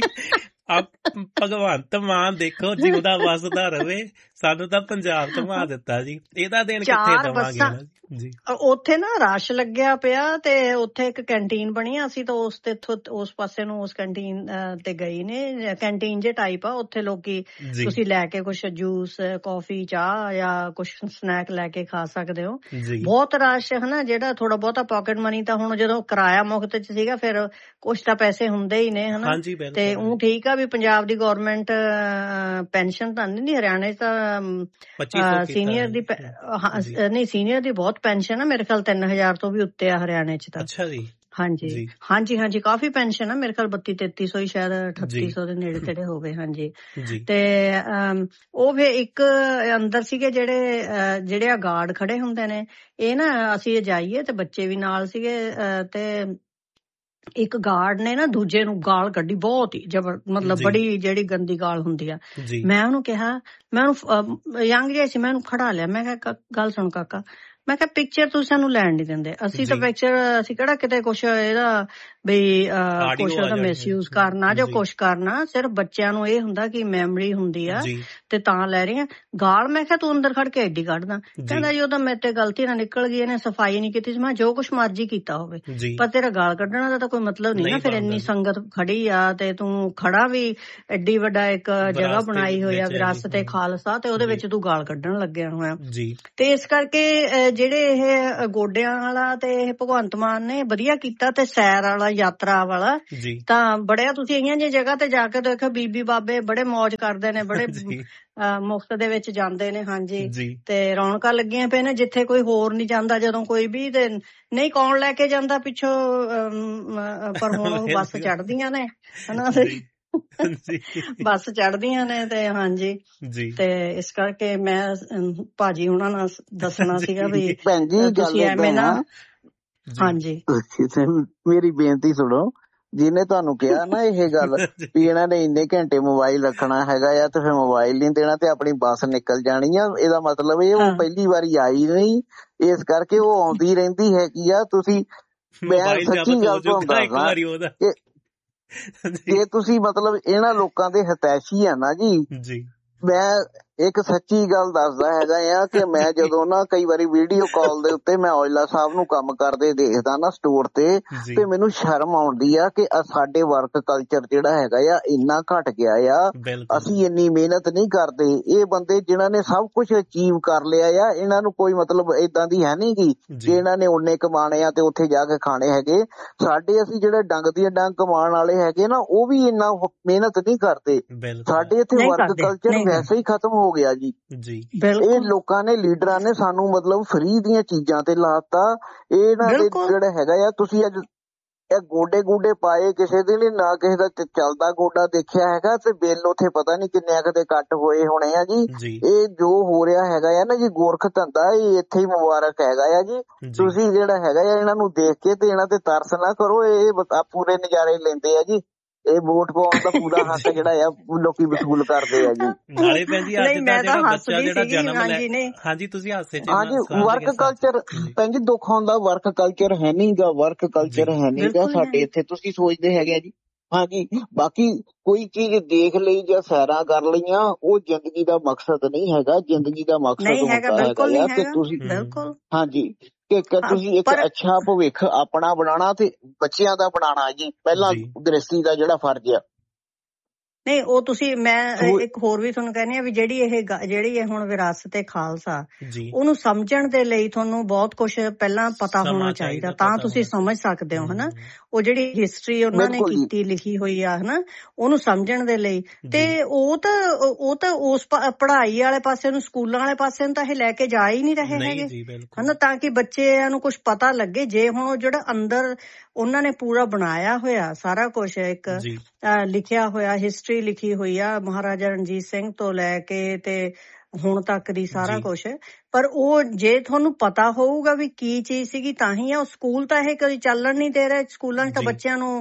ਭਗਵੰਤ ਮਾਨ ਦੇਖੋ ਜਿਉਂਦਾ ਵਸਦਾ ਰਵੇ, ਸਾਨੂੰ ਤਾਂ ਪੰਜਾਬ ਘੁਮਾ ਦਿੱਤਾ ਜੀ। ਇਹਦਾ ਦੇਣ ਕਿੱਥੇ ਦੇਵਾਂਗੇ ਜੀ। ਉੱਥੇ ਨਾ ਰਸ਼ ਲੱਗਿਆ ਪਿਆ, ਤੇ ਉੱਥੇ ਇੱਕ ਕੈਂਟੀਨ ਬਣੀ ਆ, ਅਸੀਂ ਤਾਂ ਉਸ ਪਾਸੇ ਨੂੰ ਉਸ ਕੈਂਟੀਨ ਤੇ ਗਈ ਨੇ। ਕੈਂਟੀਨ ਜੇ ਟਾਈਪ ਆ, ਉੱਥੇ ਲੋਕੀ ਤੁਸੀਂ ਲੈ ਕੇ ਕੁਛ ਜੂਸ, ਕੌਫੀ, ਚਾਹ ਜਾਂ ਕੁਛ ਸਨੈਕ ਲੈ ਕੇ ਖਾ ਸਕਦੇ ਹੋ। ਬਹੁਤ ਰਸ਼ ਹਨਾ, ਜਿਹੜਾ ਥੋੜਾ ਬਹੁਤਾ ਪਾਕਟ ਮਨੀ ਤਾਂ ਹੁਣ ਜਦੋਂ ਕਿਰਾਇਆ ਮੁਫਤ ਚ ਸੀਗਾ, ਫਿਰ ਕੁਛ ਤਾਂ ਪੈਸੇ ਹੁੰਦੇ ਹੀ ਨੇ ਹਨਾ। ਤੇ ਉਹ ਠੀਕ ਆ ਵੀ ਪੰਜਾਬ ਦੀ ਗੌਰਮੈਂਟ ਪੈਨਸ਼ਨ ਤਾਂ ਨਹੀਂ, ਹਰਿਆਣੇ ਚ ਤਾਂ ਸੀਨੀਅਰ ਦੀ ਨਹੀਂ, ਸੀਨੀਅਰ ਦੀ ਬਹੁਤ ਪੈਨਸ਼ਨ ਆ, ਮੇਰੇ ਖਿਆਲ 3000 ਤੋਂ ਵੀ ਉੱਤੇ ਆ ਹਰਿਆਣੇ ਚ ਤਾਂ। ਅੱਛਾ ਜੀ। ਹਾਂਜੀ, ਕਾਫੀ ਪੈਨਸ਼ਨ ਆ, ਮੇਰੇ ਖਿਆਲ 3200-3300 ਹੀ, ਸ਼ਾਇਦ 3800 ਦੇ ਨੇੜੇ ਤੇੜੇ ਹੋ ਗਏ। ਹਾਂਜੀ, ਤੇ ਉਹ ਵੀ ਇੱਕ ਅੰਦਰ ਸੀਗੇ ਜਿਹੜੇ ਆ ਗਾਰਡ ਖੜੇ ਹੁੰਦੇ ਨੇ, ਇਹ ਨਾ ਅਸੀਂ ਜਾਈਏ ਤੇ ਬੱਚੇ ਵੀ ਨਾਲ ਸੀਗੇ, ਤੇ ਇੱਕ ਗਾਰਡ ਨੇ ਨਾ ਦੂਜੇ ਨੂੰ ਗਾਲ ਕੱਢੀ, ਬਹੁਤ ਹੀ ਮਤਲਬ ਬੜੀ ਜਿਹੜੀ ਗੰਦੀ ਗਾਲ ਹੁੰਦੀ ਆ। ਮੈਂ ਉਹਨੂੰ ਕਿਹਾ, ਮੈਂ ਉਹਨੂੰ ਯੰਗ ਜਿਹਾ ਸੀ, ਮੈਂ ਉਹਨੂੰ ਖੜਾ ਲਿਆ, ਮੈਂ ਕਿਹਾ ਗੱਲ ਸੁਣ ਕਾਕਾ, ਮੈਂ ਕਿਹਾ ਪਿਕਚਰ ਤੁਸੀਂ ਸਾਨੂੰ ਲੈਣ ਨਹੀਂ ਦਿੰਦੇ, ਅਸੀਂ ਤਾਂ ਪਿਕਚਰ ਅਸੀਂ ਕਿਹੜਾ ਕਿਤੇ ਕੁਛ ਇਹਦਾ ਬਈ ਕੁਛ ਉਹਦਾ ਮਿਸਯੂਜ਼ ਕਰਨਾ ਜਾਂ ਕੁਛ ਕਰਨਾ, ਸਿਰਫ ਬੱਚਿਆਂ ਨੂੰ ਇਹ ਹੁੰਦਾ ਕਿ ਮੈਮਰੀ ਹੁੰਦੀ ਆ ਤੇ ਤਾਂ ਲੈ ਰਹੇ ਆ ਗਾਲ। ਮੈਂ ਕਿਹਾ ਤੂੰ ਅੰਦਰ ਖੜ ਕੇ ਐਡੀ ਕੱਢਦਾ। ਕਹਿੰਦਾ ਜੀ ਉਹ ਤਾਂ ਮੇਰੇ ਤੇ ਗਲਤੀ ਨਾਲ ਨਿਕਲ ਗਈ, ਇਹਨੇ ਸਫਾਈ ਨਹੀਂ ਕੀਤੀ ਸੀ। ਮੈਂ ਜੋ ਕੁਛ ਮਰਜ਼ੀ ਕੀਤਾ ਹੋਵੇ ਪਰ ਤੇਰਾ ਗਾਲ ਕੱਢਣਾ ਦਾ ਤਾਂ ਕੋਈ ਮਤਲਬ ਨਹੀਂ ਨਾ। ਫਿਰ ਇੰਨੀ ਸੰਗਤ ਖੜੀ ਆ ਤੇ ਤੂੰ ਖੜਾ ਵੀ ਐਡੀ ਵੱਡਾ ਇੱਕ ਜਗ੍ਹਾ ਬਣਾਈ ਹੋਈ ਆ ਵਿਰਾਸਤ ਤੇ ਖਾਲਸਾ, ਤੇ ਉਹਦੇ ਵਿੱਚ ਤੂੰ ਗਾਲ ਕੱਢਣ ਲੱਗਿਆ ਹੋਇਆ। ਤੇ ਇਸ ਕਰਕੇ ਜਿਹੜੇ ਇਹ ਗੋਡਿਆਂ ਵਾਲਾ ਤੇ ਇਹ ਭਗਵੰਤ ਮਾਨ ਨੇ ਵਧੀਆ ਕੀਤਾ, ਤੇ ਸੈਰ ਵਾਲਾ ਯਾਤਰਾ ਵਾਲਾ ਤਾਂ ਬੜਿਆ ਤੁਸੀਂ ਇਹੀਆਂ ਜਿਹੀ ਜਗ੍ਹਾ ਤੇ ਜਾ ਕੇ ਦੇਖੋ, ਬੀਬੀ ਬਾਬੇ ਬੜੇ ਮੌਜ ਕਰਦੇ ਨੇ, ਬੜੇ ਮੁਫਤ ਦੇ ਵਿੱਚ ਜਾਂਦੇ ਨੇ। ਹਾਂਜੀ, ਤੇ ਰੌਣਕਾਂ ਲੱਗੀਆਂ ਪਏ ਨੇ ਜਿੱਥੇ ਕੋਈ ਹੋਰ ਨਹੀਂ ਜਾਂਦਾ। ਜਦੋਂ ਕੋਈ ਵੀ ਤੇ ਨਹੀਂ ਕੌਣ ਲੈ ਕੇ ਜਾਂਦਾ ਪਿੱਛੋਂ, ਪਰ ਹੁਣ ਉਹ ਬੱਸ ਚੜ੍ਹਦੀਆਂ ਨੇ ਹਨਾ, ਬੱਸ ਚੜ੍ਹਦੀਆਂ ਨੇ ਤੇ ਹਾਂਜੀ। ਤੇ ਇਸ ਕਰਕੇ ਮੈਂ ਭਾਜੀ ਉਹਨਾਂ ਨਾਲ ਦੱਸਣਾ ਸੀਗਾ ਵੀ ਤੁਸੀਂ ਐਵੇਂ ਨਾ। ਹਾਂਜੀ, ਮੇਰੀ ਬੇਨਤੀ ਸੁਣੋ, ਜਿਹਨੇ ਤੁਹਾਨੂੰ ਕਿਹਾ ਨਾ ਇਹ ਗੱਲ ਵੀ ਇਹਨਾਂ ਨੇ ਇੰਨੇ ਘੰਟੇ ਮੋਬਾਈਲ ਰੱਖਣਾ ਹੈਗਾ ਆ ਤੇ ਫਿਰ ਮੋਬਾਈਲ ਨਹੀਂ ਦੇਣਾ ਤੇ ਆਪਣੀ ਬੱਸ ਨਿਕਲ ਜਾਣੀ ਆ, ਇਹਦਾ ਮਤਲਬ ਇਹ ਉਹ ਪਹਿਲੀ ਵਾਰੀ ਆਈ ਨਹੀਂ, ਇਸ ਕਰਕੇ ਉਹ ਆਉਂਦੀ ਰਹਿੰਦੀ ਹੈਗੀ ਆ। ਤੁਸੀਂ ਮੈਂ ਸੱਚੀ ਗੱਲ ਤੁਹਾਨੂੰ ਦੱਸਦਾ, ਜੇ ਤੁਸੀਂ ਮਤਲਬ ਇਹਨਾਂ ਲੋਕਾਂ ਦੇ ਹਿਤੈਸ਼ੀ ਆ ਨਾ ਜੀ, ਮੈਂ ਇੱਕ ਸੱਚੀ ਗੱਲ ਦੱਸਦਾ ਹੈਗਾ ਆ ਕਿ ਮੈਂ ਜਦੋਂ ਨਾ ਕਈ ਵਾਰੀ ਵੀਡੀਓ ਕਾਲ ਦੇ ਉੱਤੇ ਮੈਂ ਔਜਲਾ ਸਾਹਿਬ ਨੂੰ ਕੰਮ ਕਰਦੇ ਦੇਖਦਾ ਨਾ ਸਟੋਰ ਤੇ ਮੈਨੂੰ ਸ਼ਰਮ ਆਉਂਦੀ ਆ ਕਿ ਸਾਡੇ ਵਰਕ ਕਲਚਰ ਜਿਹੜਾ ਹੈਗਾ ਆ ਇੰਨਾ ਘਟ ਗਿਆ ਆ, ਅਸੀਂ ਇੰਨੀ ਮਿਹਨਤ ਨਹੀਂ ਕਰਦੇ। ਇਹ ਬੰਦੇ ਜਿਨ੍ਹਾਂ ਨੇ ਸਭ ਕੁਛ ਅਚੀਵ ਕਰ ਲਿਆ ਆ, ਇਹਨਾਂ ਨੂੰ ਕੋਈ ਮਤਲਬ ਏਦਾਂ ਦੀ ਹੈ ਨੀ ਗੀ ਕਿ ਇਹਨਾਂ ਨੇ ਓਨੇ ਕਮਾਣੇ ਆ ਤੇ ਉੱਥੇ ਜਾ ਕੇ ਖਾਣੇ ਹੈਗੇ। ਸਾਡੇ ਅਸੀਂ ਜਿਹੜੇ ਡੰਗ ਦੀਆਂ ਡੰਗ ਕਮਾਉਣ ਵਾਲੇ ਹੈਗੇ ਨਾ, ਉਹ ਵੀ ਇੰਨਾ ਮਿਹਨਤ ਨਹੀਂ ਕਰਦੇ। ਸਾਡੇ ਇੱਥੇ ਵਰਕ ਕਲਚਰ ਵੈਸੇ ਹੀ ਖਤਮ ਹੋ ਗਿਆ ਜੀ। ਇਹ ਲੋਕਾਂ ਨੇ, ਲੀਡਰਾਂ ਨੇ ਸਾਨੂੰ ਮਤਲਬ ਫਰੀ ਦੀਆਂ ਚੀਜ਼ਾਂ ਤੇ ਲਾਤਾ। ਇਹਨਾਂ ਦੇ ਜਿਹੜਾ ਹੈਗਾ ਆ, ਤੁਸੀਂ ਅੱਜ ਇਹ ਗੋਡੇ ਗੋਡੇ ਪਾਏ ਕਿਸੇ ਦੇ ਨੀ, ਨਾ ਕਿਸੇ ਦਾ ਚੱਲਦਾ ਗੋਡਾ ਦੇਖਿਆ ਹੈਗਾ, ਤੇ ਬਿੱਲ ਉੱਥੇ ਪਤਾ ਨੀ ਕਿੰਨੇ ਕਦੇ ਕੱਟ ਹੋਏ ਹੋਣੇ ਆ ਜੀ। ਇਹ ਜੋ ਹੋ ਰਿਹਾ ਹੈਗਾ ਆ ਨਾ ਜੀ, ਗੋਰਖ ਧੰਦਾ, ਇਹ ਇੱਥੇ ਹੀ ਮੁਬਾਰਕ ਹੈਗਾ ਆ ਜੀ। ਤੁਸੀਂ ਜਿਹੜਾ ਹੈਗਾ ਆ ਇਹਨਾਂ ਨੂੰ ਦੇਖ ਕੇ ਤੇ ਇਹਨਾਂ ਤੇ ਤਰਸ ਨਾ ਕਰੋ, ਇਹ ਪੂਰੇ ਨਜ਼ਾਰੇ ਲੈਂਦੇ ਆ ਜੀ। ਇਹ ਵੋਟ ਪਾਉਣ ਦਾ ਪੂਰਾ ਹੱਕ ਜਿਹੜਾ ਆ ਲੋਕੀ ਵਸੂਲ ਕਰਦੇ ਆ ਜੀ। ਨਾਲੇ ਭੈਣ ਜੀ ਅੱਜ ਦਾ ਜਿਹੜਾ ਬੱਚਾ ਜਿਹੜਾ ਜਨਮ ਲੈ, ਹਾਂਜੀ ਤੁਸੀਂ ਹਾਸੇ ਚ, ਹਾਂਜੀ ਵਰਕ ਕਲਚਰ ਭੈਣ ਜੀ ਦੁੱਖ ਹੁੰਦਾ, ਵਰਕ ਕਲਚਰ ਹੈ ਨੀ ਗਾ, ਵਰਕ ਕਲਚਰ ਹੈ ਨੀ ਗਾ ਸਾਡੇ ਇੱਥੇ। ਤੁਸੀਂ ਸੋਚਦੇ ਹੈਗੇ ਆ ਜੀ, ਹਾਂਜੀ ਬਾਕੀ ਕੋਈ ਚੀਜ਼ ਦੇਖ ਲਈ ਜਾਂ ਸੈਰਾਂ ਕਰ ਲਈਆਂ, ਉਹ ਜ਼ਿੰਦਗੀ ਦਾ ਮਕਸਦ ਨਹੀਂ ਹੈਗਾ। ਜ਼ਿੰਦਗੀ ਦਾ ਮਕਸਦ ਹੁੰਦਾ ਹੈਗਾ ਆ ਕਿ ਤੁਸੀਂ, ਹਾਂਜੀ, ਕਿ ਤੁਸੀਂ ਇੱਕ ਅੱਛਾ ਭਵਿੱਖ ਆਪਣਾ ਬਣਾਉਣਾ ਤੇ ਬੱਚਿਆਂ ਦਾ ਬਣਾਉਣਾ ਜੀ, ਪਹਿਲਾਂ ਗ੍ਰਸਤੀ ਦਾ ਜਿਹੜਾ ਫਰਜ਼ ਆ। ਨਹੀਂ ਉਹ ਤੁਸੀਂ, ਮੈਂ ਇੱਕ ਹੋਰ ਵੀ ਤੁਹਾਨੂੰ ਕਹਿੰਦੀ ਆ ਵੀ ਜਿਹੜੀ ਇਹ ਹੁਣ ਵਿਰਾਸਤ ਤੇ ਖਾਲਸਾ, ਉਹਨੂੰ ਸਮਝਣ ਦੇ ਲਈ ਤੁਹਾਨੂੰ ਬਹੁਤ ਕੁਛ ਪਹਿਲਾਂ ਪਤਾ ਹੋਣਾ ਚਾਹੀਦਾ, ਤਾਂ ਤੁਸੀਂ ਸਮਝ ਸਕਦੇ ਹੋ ਹਨਾ। ਉਹ ਜਿਹੜੀ ਹਿਸਟਰੀ ਉਹਨਾਂ ਨੇ ਕੀਤੀ ਲਿਖੀ ਹੋਈ ਆ ਹਨਾ, ਉਹਨੂੰ ਸਮਝਣ ਦੇ ਲਈ। ਤੇ ਉਹ ਤਾਂ ਉਸ ਪੜ੍ਹਾਈ ਵਾਲੇ ਪਾਸੇ ਨੂੰ, ਸਕੂਲਾਂ ਵਾਲੇ ਪਾਸੇ ਨੂੰ ਤਾਂ ਇਹ ਲੈ ਕੇ ਜਾ ਹੀ ਨਹੀਂ ਰਹੇ ਹੈਗੇ ਹਨਾ, ਤਾਂ ਕਿ ਬੱਚਿਆਂ ਨੂੰ ਕੁਛ ਪਤਾ ਲੱਗੇ। ਜੇ ਹੁਣ ਉਹ ਜਿਹੜਾ ਅੰਦਰ ਉਹਨਾਂ ਨੇ ਪੂਰਾ ਬਣਾਇਆ ਹੋਇਆ ਸਾਰਾ ਕੁਛ, ਇੱਕ ਲਿਖਿਆ ਹੋਇਆ ਹਿਸਟਰੀ ਲਿਖੀ ਹੋਈ ਆ ਮਹਾਰਾਜਾ ਰਣਜੀਤ ਸਿੰਘ ਤੋਂ ਲੈ ਕੇ ਤੇ ਹੁਣ ਤੱਕ ਦੀ ਸਾਰਾ ਕੁਛ, ਪਰ ਉਹ ਜੇ ਤੁਹਾਨੂੰ ਪਤਾ ਹੋਊਗਾ ਵੀ ਕੀ ਚੀਜ਼ ਸੀਗੀ ਤਾਂ ਹੀ ਆ। ਉਹ ਸਕੂਲ ਤਾਂ ਇਹ ਕਦੀ ਚੱਲਣ ਨਹੀਂ ਦੇ ਰਹੇ, ਸਕੂਲਾਂ 'ਚ ਤਾਂ ਬੱਚਿਆਂ ਨੂੰ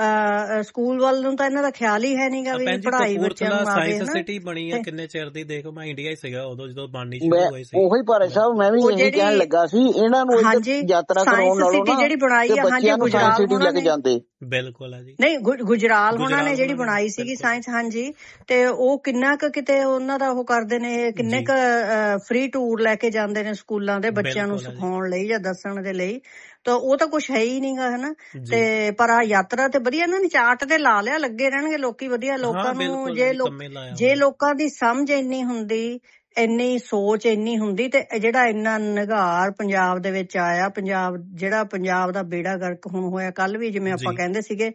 ਸਕੂਲ ਵੱਲ ਨੂੰ ਤਾਂ ਇਹਨਾਂ ਦਾ ਖਿਆਲ ਹੀ ਹੈ ਨਹੀਂਗਾ ਵੀ ਪੜ੍ਹਾਈ ਬੱਚਿਆਂ ਨੂੰ ਆਵੇ। ਸਾਇੰਸ ਸਿਟੀ ਬਣੀ ਆ ਕਿੰਨੇ ਚਿਰ ਦੀ, ਦੇਖੋ ਮੈਂ ਇੰਡੀਆ ਹੀ ਸੀਗਾ ਉਦੋਂ ਜਦੋਂ ਬਣਨੀ ਸ਼ੁਰੂ ਹੋਈ ਸੀ। ਉਹੀ ਭਾਰੇ ਸਾਹਿਬ ਮੈਂ ਵੀ ਇਹੀ ਕਹਿਣ ਲੱਗਾ ਸੀ, ਇਹਨਾਂ ਨੂੰ ਯਾਤਰਾ ਕਰਾਉਣ ਨਾਲੋਂ ਨਾ ਜਿਹੜੀ ਬਣਾਈ ਆ, ਹਾਂਜੀ ਗੁਜਰਾਲ ਲੈ ਕੇ ਜਾਂਦੇ। ਬਿਲਕੁਲ ਆ ਜੀ, ਨਹੀਂ ਗੁਜਰਾਲ ਹੋਣਾ ਨੇ ਜਿਹੜੀ ਬਣਾਈ ਸੀਗੀ ਸਾਇੰਸ, ਹਾਂਜੀ, ਤੇ ਉਹ ਕਿੰਨਾ ਕੁ ਕਿਤੇ ਉਹਨਾਂ ਦਾ ਉਹ ਕਰਦੇ ਨੇ, ਕਿੰਨੇ ਕੁ ਫ੍ਰੀ ਟੂਰ ਲੈ ਕੇ ਜਾਂਦੇ ਨੇ ਸਕੂਲਾਂ ਦੇ ਬੱਚਿਆਂ ਨੂੰ ਸਿਖਾਉਣ ਲਈ ਜਾਂ ਦੱਸਣ ਦੇ ਲਈ, ਤਾਂ ਉਹ ਤਾਂ ਕੁਛ ਹੈ ਹੀ ਨਹੀਂਗਾ ਹਨਾ। ਤੇ ਪਰ ਆ ਯਾਤਰਾ ਤੇ ਵਧੀਆ ਇਹਨਾਂ ਨੇ ਚਾਰਟ ਤੇ ਲਾ ਲਿਆ, ਲੱਗੇ ਰਹਿਣਗੇ ਲੋਕੀ ਵਧੀਆ। ਲੋਕਾਂ ਨੂੰ ਜੇ ਲੋਕਾਂ ਦੀ ਸਮਝ ਇੰਨੀ ਹੁੰਦੀ, ਇੰਨੀ ਸੋਚ ਇੰਨੀ ਹੁੰਦੀ, ਤੇ ਜਿਹੜਾ ਇੰਨਾ ਨਿਘਾਰ ਪੰਜਾਬ ਦੇ ਵਿੱਚ ਆਇਆ, ਪੰਜਾਬ ਦਾ ਬੇੜਾ ਗਰਕ ਹੁਣ ਹੋਇਆ। ਕੱਲ ਵੀ ਜਿਵੇਂ ਆਪਾਂ ਕਹਿੰਦੇ ਸੀਗੇ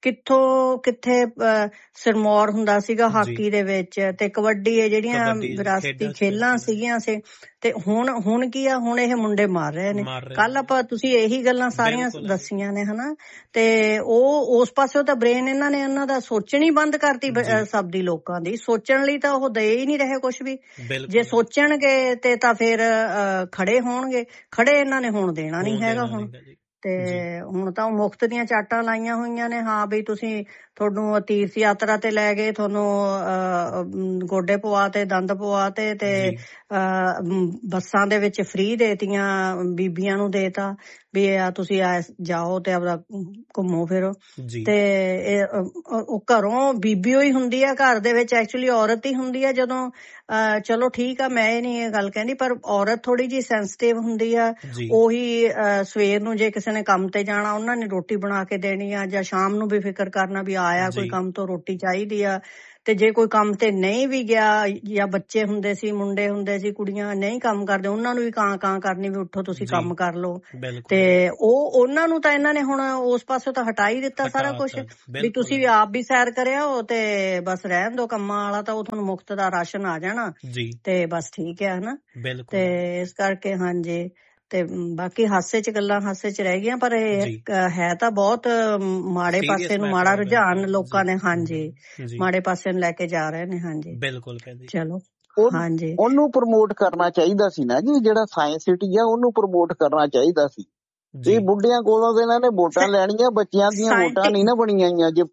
ਕਿੱਥੇ ਸਿਰਮੌਰ ਹੁੰਦਾ ਸੀਗਾ ਹਾਕੀ ਦੇ ਵਿੱਚ, ਤੇ ਕਬੱਡੀ, ਇਹ ਜਿਹੜੀਆਂ ਵਿਰਾਸਤੀ ਖੇਲਾਂ ਸੀਗੀਆਂ ਸੀ, ਤੇ ਹੁਣ ਕੀ ਆ, ਹੁਣ ਇਹ ਮੁੰਡੇ ਮਾਰ ਰਹੇ ਨੇ। ਕੱਲ ਆਪਾਂ ਤੁਸੀਂ ਇਹੀ ਗੱਲਾਂ ਸਾਰੀਆਂ ਦੱਸੀਆਂ ਨੇ ਹਨਾ, ਤੇ ਉਹ ਉਸ ਪਾਸੇ ਤਾਂ ਬ੍ਰੇਨ ਇਹਨਾਂ ਦਾ ਸੋਚਣੀ ਬੰਦ ਕਰਤੀ ਸਭ ਦੀ, ਲੋਕਾਂ ਦੀ ਸੋਚਣ ਲਈ ਤਾਂ ਉਹ ਦੇ ਹੀ ਨਹੀਂ ਰਹੇ ਕੁਛ ਵੀ। ਜੇ ਸੋਚਣਗੇ ਤੇ ਤਾਂ ਫਿਰ ਖੜੇ ਹੋਣਗੇ, ਖੜੇ ਇਹਨਾਂ ਨੇ ਹੁਣ ਦੇਣਾ ਨਹੀਂ ਹੈਗਾ। ਹੁਣ ਤੇ ਹੁਣ ਤਾਂ ਮੁਫਤ ਦੀਆਂ ਚਾਟਾਂ ਲਾਈਆਂ ਹੋਈਆਂ ਨੇ। ਹਾਂ ਵੀ ਤੁਸੀਂ, ਤੁਹਾਨੂੰ ਤੀਰਥ ਯਾਤਰਾ ਤੇ ਲੈ ਗਏ, ਤੁਹਾਨੂੰ ਗੋਡੇ ਪਵਾਤੇ, ਦੰਦ ਪਵਾਤੇ, ਤੇ ਬੱਸਾਂ ਦੇ ਵਿੱਚ ਫ੍ਰੀ ਦੇਤੀਆਂ, ਬੀਬੀਆਂ ਨੂੰ ਦੇਤਾ ਵੀ ਤੁਸੀਂ ਜਾਓ ਤੇ ਆਪਦਾ ਘੁੰਮੋ ਫਿਰੋ। ਤੇ ਉਹ ਘਰੋਂ ਬੀਬੀ ਹੀ ਹੁੰਦੀ ਆ, ਘਰ ਦੇ ਵਿੱਚ ਐਕਚੁਅਲੀ ਔਰਤ ਹੀ ਹੁੰਦੀ ਆ। ਜਦੋਂ ਚਲੋ ਠੀਕ ਆ, ਮੈਂ ਇਹ ਨੀ ਇਹ ਗੱਲ ਕਹਿੰਦੀ, ਪਰ ਔਰਤ ਥੋੜੀ ਜਿਹੀ ਸੈਂਸਿਟਿਵ ਹੁੰਦੀ ਆ। ਉਹੀ ਸਵੇਰ ਨੂੰ ਜੇ ਕਿਸੇ ਨੇ ਕੰਮ ਤੇ ਜਾਣਾ, ਉਹਨਾਂ ਨੇ ਰੋਟੀ ਬਣਾ ਕੇ ਦੇਣੀ ਆ, ਜਾਂ ਸ਼ਾਮ ਨੂੰ ਵੀ ਫਿਕਰ ਕਰਨਾ ਵੀ ਆਇਆ ਕੋਈ ਕੰਮ ਤੋਂ, ਰੋਟੀ ਚਾਹੀਦੀ ਆ। ਤੇ ਜੇ ਕੋਈ ਕੰਮ ਤੇ ਨਹੀਂ ਵੀ ਗਿਆ, ਜਾਂ ਬੱਚੇ ਹੁੰਦੇ ਸੀ, ਮੁੰਡੇ ਹੁੰਦੇ ਸੀ, ਕੁੜੀਆਂ ਨਹੀਂ ਕੰਮ ਕਰਦੇ, ਉਹਨਾਂ ਨੂੰ ਵੀ ਕਾਂ ਕਰਨੀ ਵੀ ਉੱਠੋ ਤੁਸੀਂ ਕੰਮ ਕਰ ਲਓ। ਤੇ ਉਹਨਾਂ ਨੂੰ ਤਾਂ ਇਹਨਾਂ ਨੇ ਹੁਣ ਉਸ ਪਾਸੇ ਤਾਂ ਹਟਾ ਹੀ ਦਿੱਤਾ ਸਾਰਾ ਕੁਛ, ਵੀ ਤੁਸੀਂ ਵੀ ਆਪ ਵੀ ਸੈਰ ਕਰਿਓ ਤੇ ਬਸ ਰਹਿਣ ਦੋ ਕੰਮਾਂ ਵਾਲਾ, ਤਾਂ ਉਹ ਤੁਹਾਨੂੰ ਮੁਫਤ ਦਾ ਰਾਸ਼ਨ ਆ ਜਾਣਾ ਤੇ ਬਸ ਠੀਕ ਹੈ ਹਨਾ। ਤੇ ਇਸ ਕਰਕੇ ਹਾਂਜੀ, ਤੇ ਬਾਕੀ ਹਾਸੇ ਚ ਗੱਲਾਂ ਹਾਸੇ ਚ ਰਹਿ ਗਈਆਂ, ਪਰ ਇਹ ਹੈ ਤਾਂ ਬਹੁਤ ਮਾੜੇ ਪਾਸੇ ਨੂੰ, ਮਾੜਾ ਰੁਝਾਨ ਲੋਕਾਂ ਨੇ ਹਾਂਜੀ ਮਾੜੇ ਪਾਸੇ ਨੂੰ ਲੈ ਕੇ ਜਾ ਰਹੇ ਨੇ। ਹਾਂਜੀ ਬਿਲਕੁਲ। ਚਲੋ ਹਾਂਜੀ, ਉਹਨੂੰ ਪ੍ਰਮੋਟ ਕਰਨਾ ਚਾਹੀਦਾ ਸੀ ਨਾ ਜੀ, ਜਿਹੜਾ ਸਾਇੰਸ ਸਿਟੀ ਆ ਉਹਨੂੰ ਪ੍ਰਮੋਟ ਕਰਨਾ ਚਾਹੀਦਾ ਸੀ। ਇਹ ਬੁੱਢਿਆਂ ਕੋਲੋਂ ਇਹਨਾਂ ਨੇ ਵੋਟਾਂ ਲੈਣੀਆਂ, ਬੱਚਿਆਂ ਦੀਆਂ ਵੋਟਾਂ ਨਹੀਂ ਨਾ ਬਣੀਆਂ ਹੋਈਆਂ। ਜੇ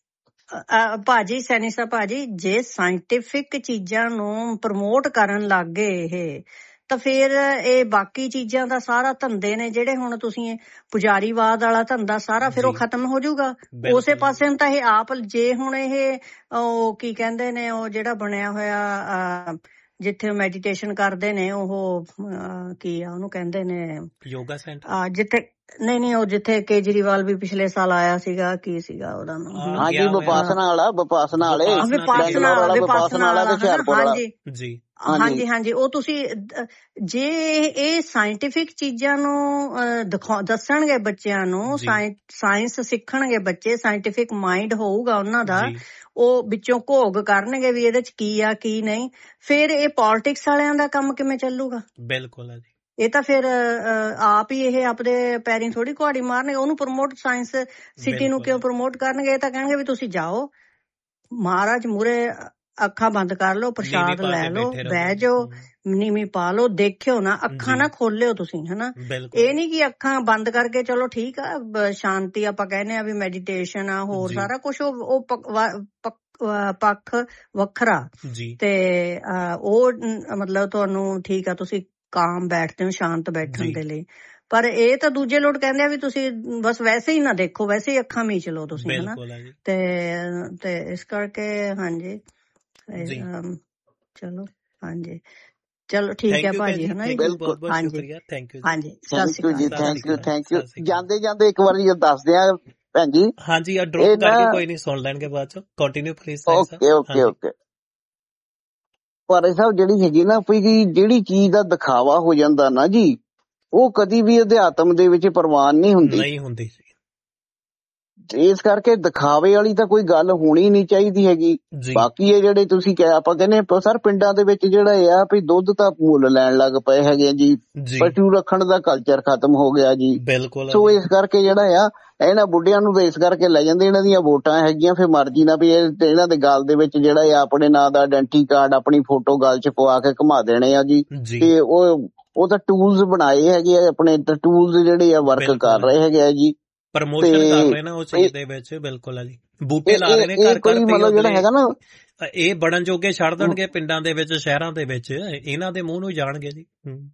ਭਾਜੀ ਸੈਣੀ ਸਾਹਿਬ, ਭਾਜੀ ਜੇ ਸਾਇੰਟਿਫਿਕ ਚੀਜ਼ਾਂ ਨੂੰ ਪ੍ਰਮੋਟ ਕਰਨ ਲੱਗ ਗਏ ਇਹ, ਤਾਂ ਫਿਰ ਇਹ ਬਾਕੀ ਚੀਜ਼ਾਂ ਦਾ ਸਾਰਾ ਧੰਦੇ ਨੇ ਜਿਹੜੇ ਹੁਣ ਤੁਸੀਂ ਪੁਜਾਰੀਵਾਦ ਵਾਲਾ ਧੰਦਾ ਸਾਰਾ ਫਿਰ ਉਹ ਖਤਮ ਹੋ ਜਾਊਗਾ। ਉਸੇ ਪਾਸੇ ਨੂੰ ਤਾਂ ਇਹ ਆਪ, ਜੇ ਹੁਣ ਇਹ ਉਹ ਕੀ ਕਹਿੰਦੇ ਨੇ, ਉਹ ਜਿਹੜਾ ਬਣਿਆ ਹੋਇਆ ਜਿੱਥੇ ਮੈਡੀਟੇਸ਼ਨ ਕਰਦੇ ਨੇ, ਉਹ ਕੀ ਆ ਉਹਨੂੰ ਕਹਿੰਦੇ ਨੇ, ਯੋਗਾ ਸੈਂਟਰ, ਜਿੱਥੇ ਨਹੀਂ ਉਹ ਜਿੱਥੇ ਕੇਜਰੀਵਾਲ ਵੀ ਪਿਛਲੇ ਸਾਲ ਆਇਆ ਸੀਗਾ, ਕੀ ਸੀਗਾ ਉਹਦਾ ਨਾਮ? ਹਾਂਜੀ ਵਿਪਾਸਨਾ ਵਾਲਾ, ਵਿਪਾਸਨਾ ਵਾਲਾ, ਹਾਂਜੀ। ਉਹ ਤੁਸੀਂ ਜੇ ਇਹ ਸਾਇੰਟਿਫਿਕ ਚੀਜ਼ਾਂ ਨੂੰ ਦੱਸਣਗੇ ਬੱਚਿਆਂ ਨੂੰ, ਸਾਇੰਸ ਸਿੱਖਣਗੇ ਬੱਚੇ, ਸਾਇੰਟਿਫਿਕ ਮਾਈਂਡ ਹੋਊਗਾ ਉਹਨਾਂ ਦਾ, ਉਹ ਵਿੱਚੋਂ ਘੋਗ ਕਰਨਗੇ ਵੀ ਇਹਦੇ ਚ ਕੀ ਆ ਕੀ ਨਹੀਂ, ਫਿਰ ਇਹ ਪੋਲਿਟਿਕਸ ਵਾਲਿਆਂ ਦਾ ਕੰਮ ਕਿਵੇਂ ਚੱਲੂਗਾ? ਬਿਲਕੁਲ ਹੈ ਜੀ। ਇਹ ਤਾਂ ਫਿਰ ਆਪ ਹੀ ਇਹ ਆਪਦੇ ਪੈਰੀਂ ਥੋੜੀ ਕੁਹਾੜੀ ਮਾਰਨਗੇ। ਉਹਨੂੰ ਪ੍ਰਮੋਟ, ਸਾਇੰਸ ਸਿਟੀ ਨੂੰ ਕਿਉਂ ਪ੍ਰਮੋਟ ਕਰਨਗੇ? ਇਹ ਤਾਂ ਕਹਿਣਗੇ ਵੀ ਤੁਸੀਂ ਜਾਓ, ਮਹਾਰਾਜ ਮੂਹਰੇ ਅੱਖਾਂ ਬੰਦ ਕਰ ਲਓ, ਪ੍ਰਸ਼ਾਦ ਲੈ ਲਓ, ਬਹਿ ਜਾਓ, ਨੀਵੀਂ ਪਾ ਲਓ, ਦੇਖਿਓ ਨਾ, ਅੱਖਾਂ ਨਾ ਖੋਲਿਓ ਤੁਸੀਂ, ਹਨਾ। ਇਹ ਨੀ ਕਿ ਅੱਖਾਂ ਬੰਦ ਕਰਕੇ ਚਲੋ ਠੀਕ ਆ ਸ਼ਾਂਤੀ ਆਪਾਂ ਕਹਿੰਦੇ ਆ ਵੀ ਮੈਡੀਟੇਸ਼ਨ ਆ, ਹੋਰ ਸਾਰਾ ਕੁਛ ਉਹ ਪੱਖ ਵੱਖਰਾ। ਤੇ ਉਹ ਮਤਲਬ ਤੁਹਾਨੂੰ ਠੀਕ ਆ, ਤੁਸੀਂ ਕਾਮ ਬੈਠਦੇ ਹੋ ਸ਼ਾਂਤ ਬੈਠਣ ਦੇ ਲਈ, ਪਰ ਇਹ ਤਾਂ ਦੂਜੇ ਲੋਕ ਕਹਿੰਦੇ ਆ ਵੀ ਤੁਸੀਂ ਬਸ ਵੈਸੇ ਹੀ ਨਾ ਦੇਖੋ, ਵੈਸੇ ਹੀ ਅੱਖਾਂ ਮੀਚ ਲਓ ਤੁਸੀਂ, ਹਨਾ। ਤੇ ਇਸ ਕਰਕੇ ਹਾਂਜੀ ਚਲੋ ਹਾਂਜੀ, ਚਲੋ ਠੀਕ ਹੈ ਭਾਜੀ, ਹਨਾ ਜੀ। ਹਾਂਜੀ ਥੈਂਕ ਯੂ। ਜਾਂਦੇ ਜਾਂਦੇ ਇੱਕ ਵਾਰੀ ਦੱਸਦੇ ਆ ਭੈਣ ਜੀ। ਹਾਂਜੀ ਡਰੌਪ ਕਰਕੇ ਕੋਈ ਨਹੀਂ, ਸੁਣ ਲੈਣਗੇ ਬਾਅਦ ਚ, continue please. Okay. Bhai Sahib ਜਿਹੜੀ ਹੈਗੀ ਨਾ, ਜਿਹੜੀ ਚੀਜ਼ ਦਾ ਦਿਖਾਵਾ ਹੋ ਜਾਂਦਾ ਨਾ ਜੀ, ਉਹ ਕਦੀ ਵੀ ਅਧਿਆਤਮ ਦੇ ਵਿੱਚ ਪ੍ਰਵਾਨ ਨਹੀਂ ਹੁੰਦੀ। ਇਸ ਕਰਕੇ ਦਿਖਾਵੇ ਵਾਲੀ ਤਾਂ ਕੋਈ ਗੱਲ ਹੋਣੀ ਨਹੀਂ ਚਾਹੀਦੀ ਹੈਗੀ। ਬਾਕੀ ਇਹ ਜਿਹੜੇ ਤੁਸੀਂ ਆਪਾਂ ਕਹਿੰਦੇ ਸਰ, ਪਿੰਡਾਂ ਦੇ ਵਿੱਚ ਜਿਹੜਾ ਆ ਵੀ ਦੁੱਧ ਤਾਂ ਮੁੱਲ ਲੈਣ ਲੱਗ ਪਏ ਹੈਗੇ ਜੀ, ਪਸ਼ੂ ਰੱਖਣ ਦਾ ਕਲਚਰ ਖਤਮ ਹੋ ਗਿਆ ਜੀ। ਸੋ ਇਸ ਕਰਕੇ ਜਿਹੜਾ ਆ ਇਹਨਾਂ ਬੁੱਢਿਆਂ ਨੂੰ ਤਾਂ ਇਸ ਕਰਕੇ ਲੈ ਜਾਂਦੇ, ਇਹਨਾਂ ਦੀਆਂ ਵੋਟਾਂ ਹੈਗੀਆਂ, ਫਿਰ ਮਰਜ਼ੀ ਨਾਲ ਵੀ ਇਹਨਾਂ ਦੇ ਗਲ ਦੇ ਵਿੱਚ ਜਿਹੜਾ ਆ ਆਪਣੇ ਨਾਂ ਦਾ ਆਇਡੈਂਟੀ ਕਾਰਡ, ਆਪਣੀ ਫੋਟੋ ਗਲ ਚ ਪਵਾ ਕੇ ਘੁਮਾ ਦੇਣੇ ਆ ਜੀ। ਤੇ ਉਹ ਤਾਂ ਟੂਲਸ ਬਣਾਏ ਹੈਗੇ ਆ, ਆਪਣੇ ਟੂਲਸ ਜਿਹੜੇ ਆ ਵਰਕ ਕਰ ਰਹੇ ਹੈਗੇ ਆ ਜੀ, ਪ੍ਰਮੋਸ਼ਨ ਕਰ ਰਹੇ ਨੇ ਉਹ ਚੀਜ਼ ਦੇ ਵਿੱਚ। ਬਿਲਕੁਲ ਆ ਜੀ, ਬੂਟੇ ਲਾ ਰਹੇ ਨੇ ਘਰ ਘਰ, ਮਤਲਬ ਜਿਹੜਾ ਹੈਗਾ ਨਾ ਇਹ ਬਣਨ ਜੋਗੇ ਛੱਡ ਦੇਣਗੇ ਪਿੰਡਾਂ ਦੇ ਵਿੱਚ, ਸ਼ਹਿਰਾਂ ਦੇ ਵਿੱਚ, ਇਹਨਾਂ ਦੇ ਮੂੰਹ ਨੂੰ ਜਾਣਗੇ ਜੀ।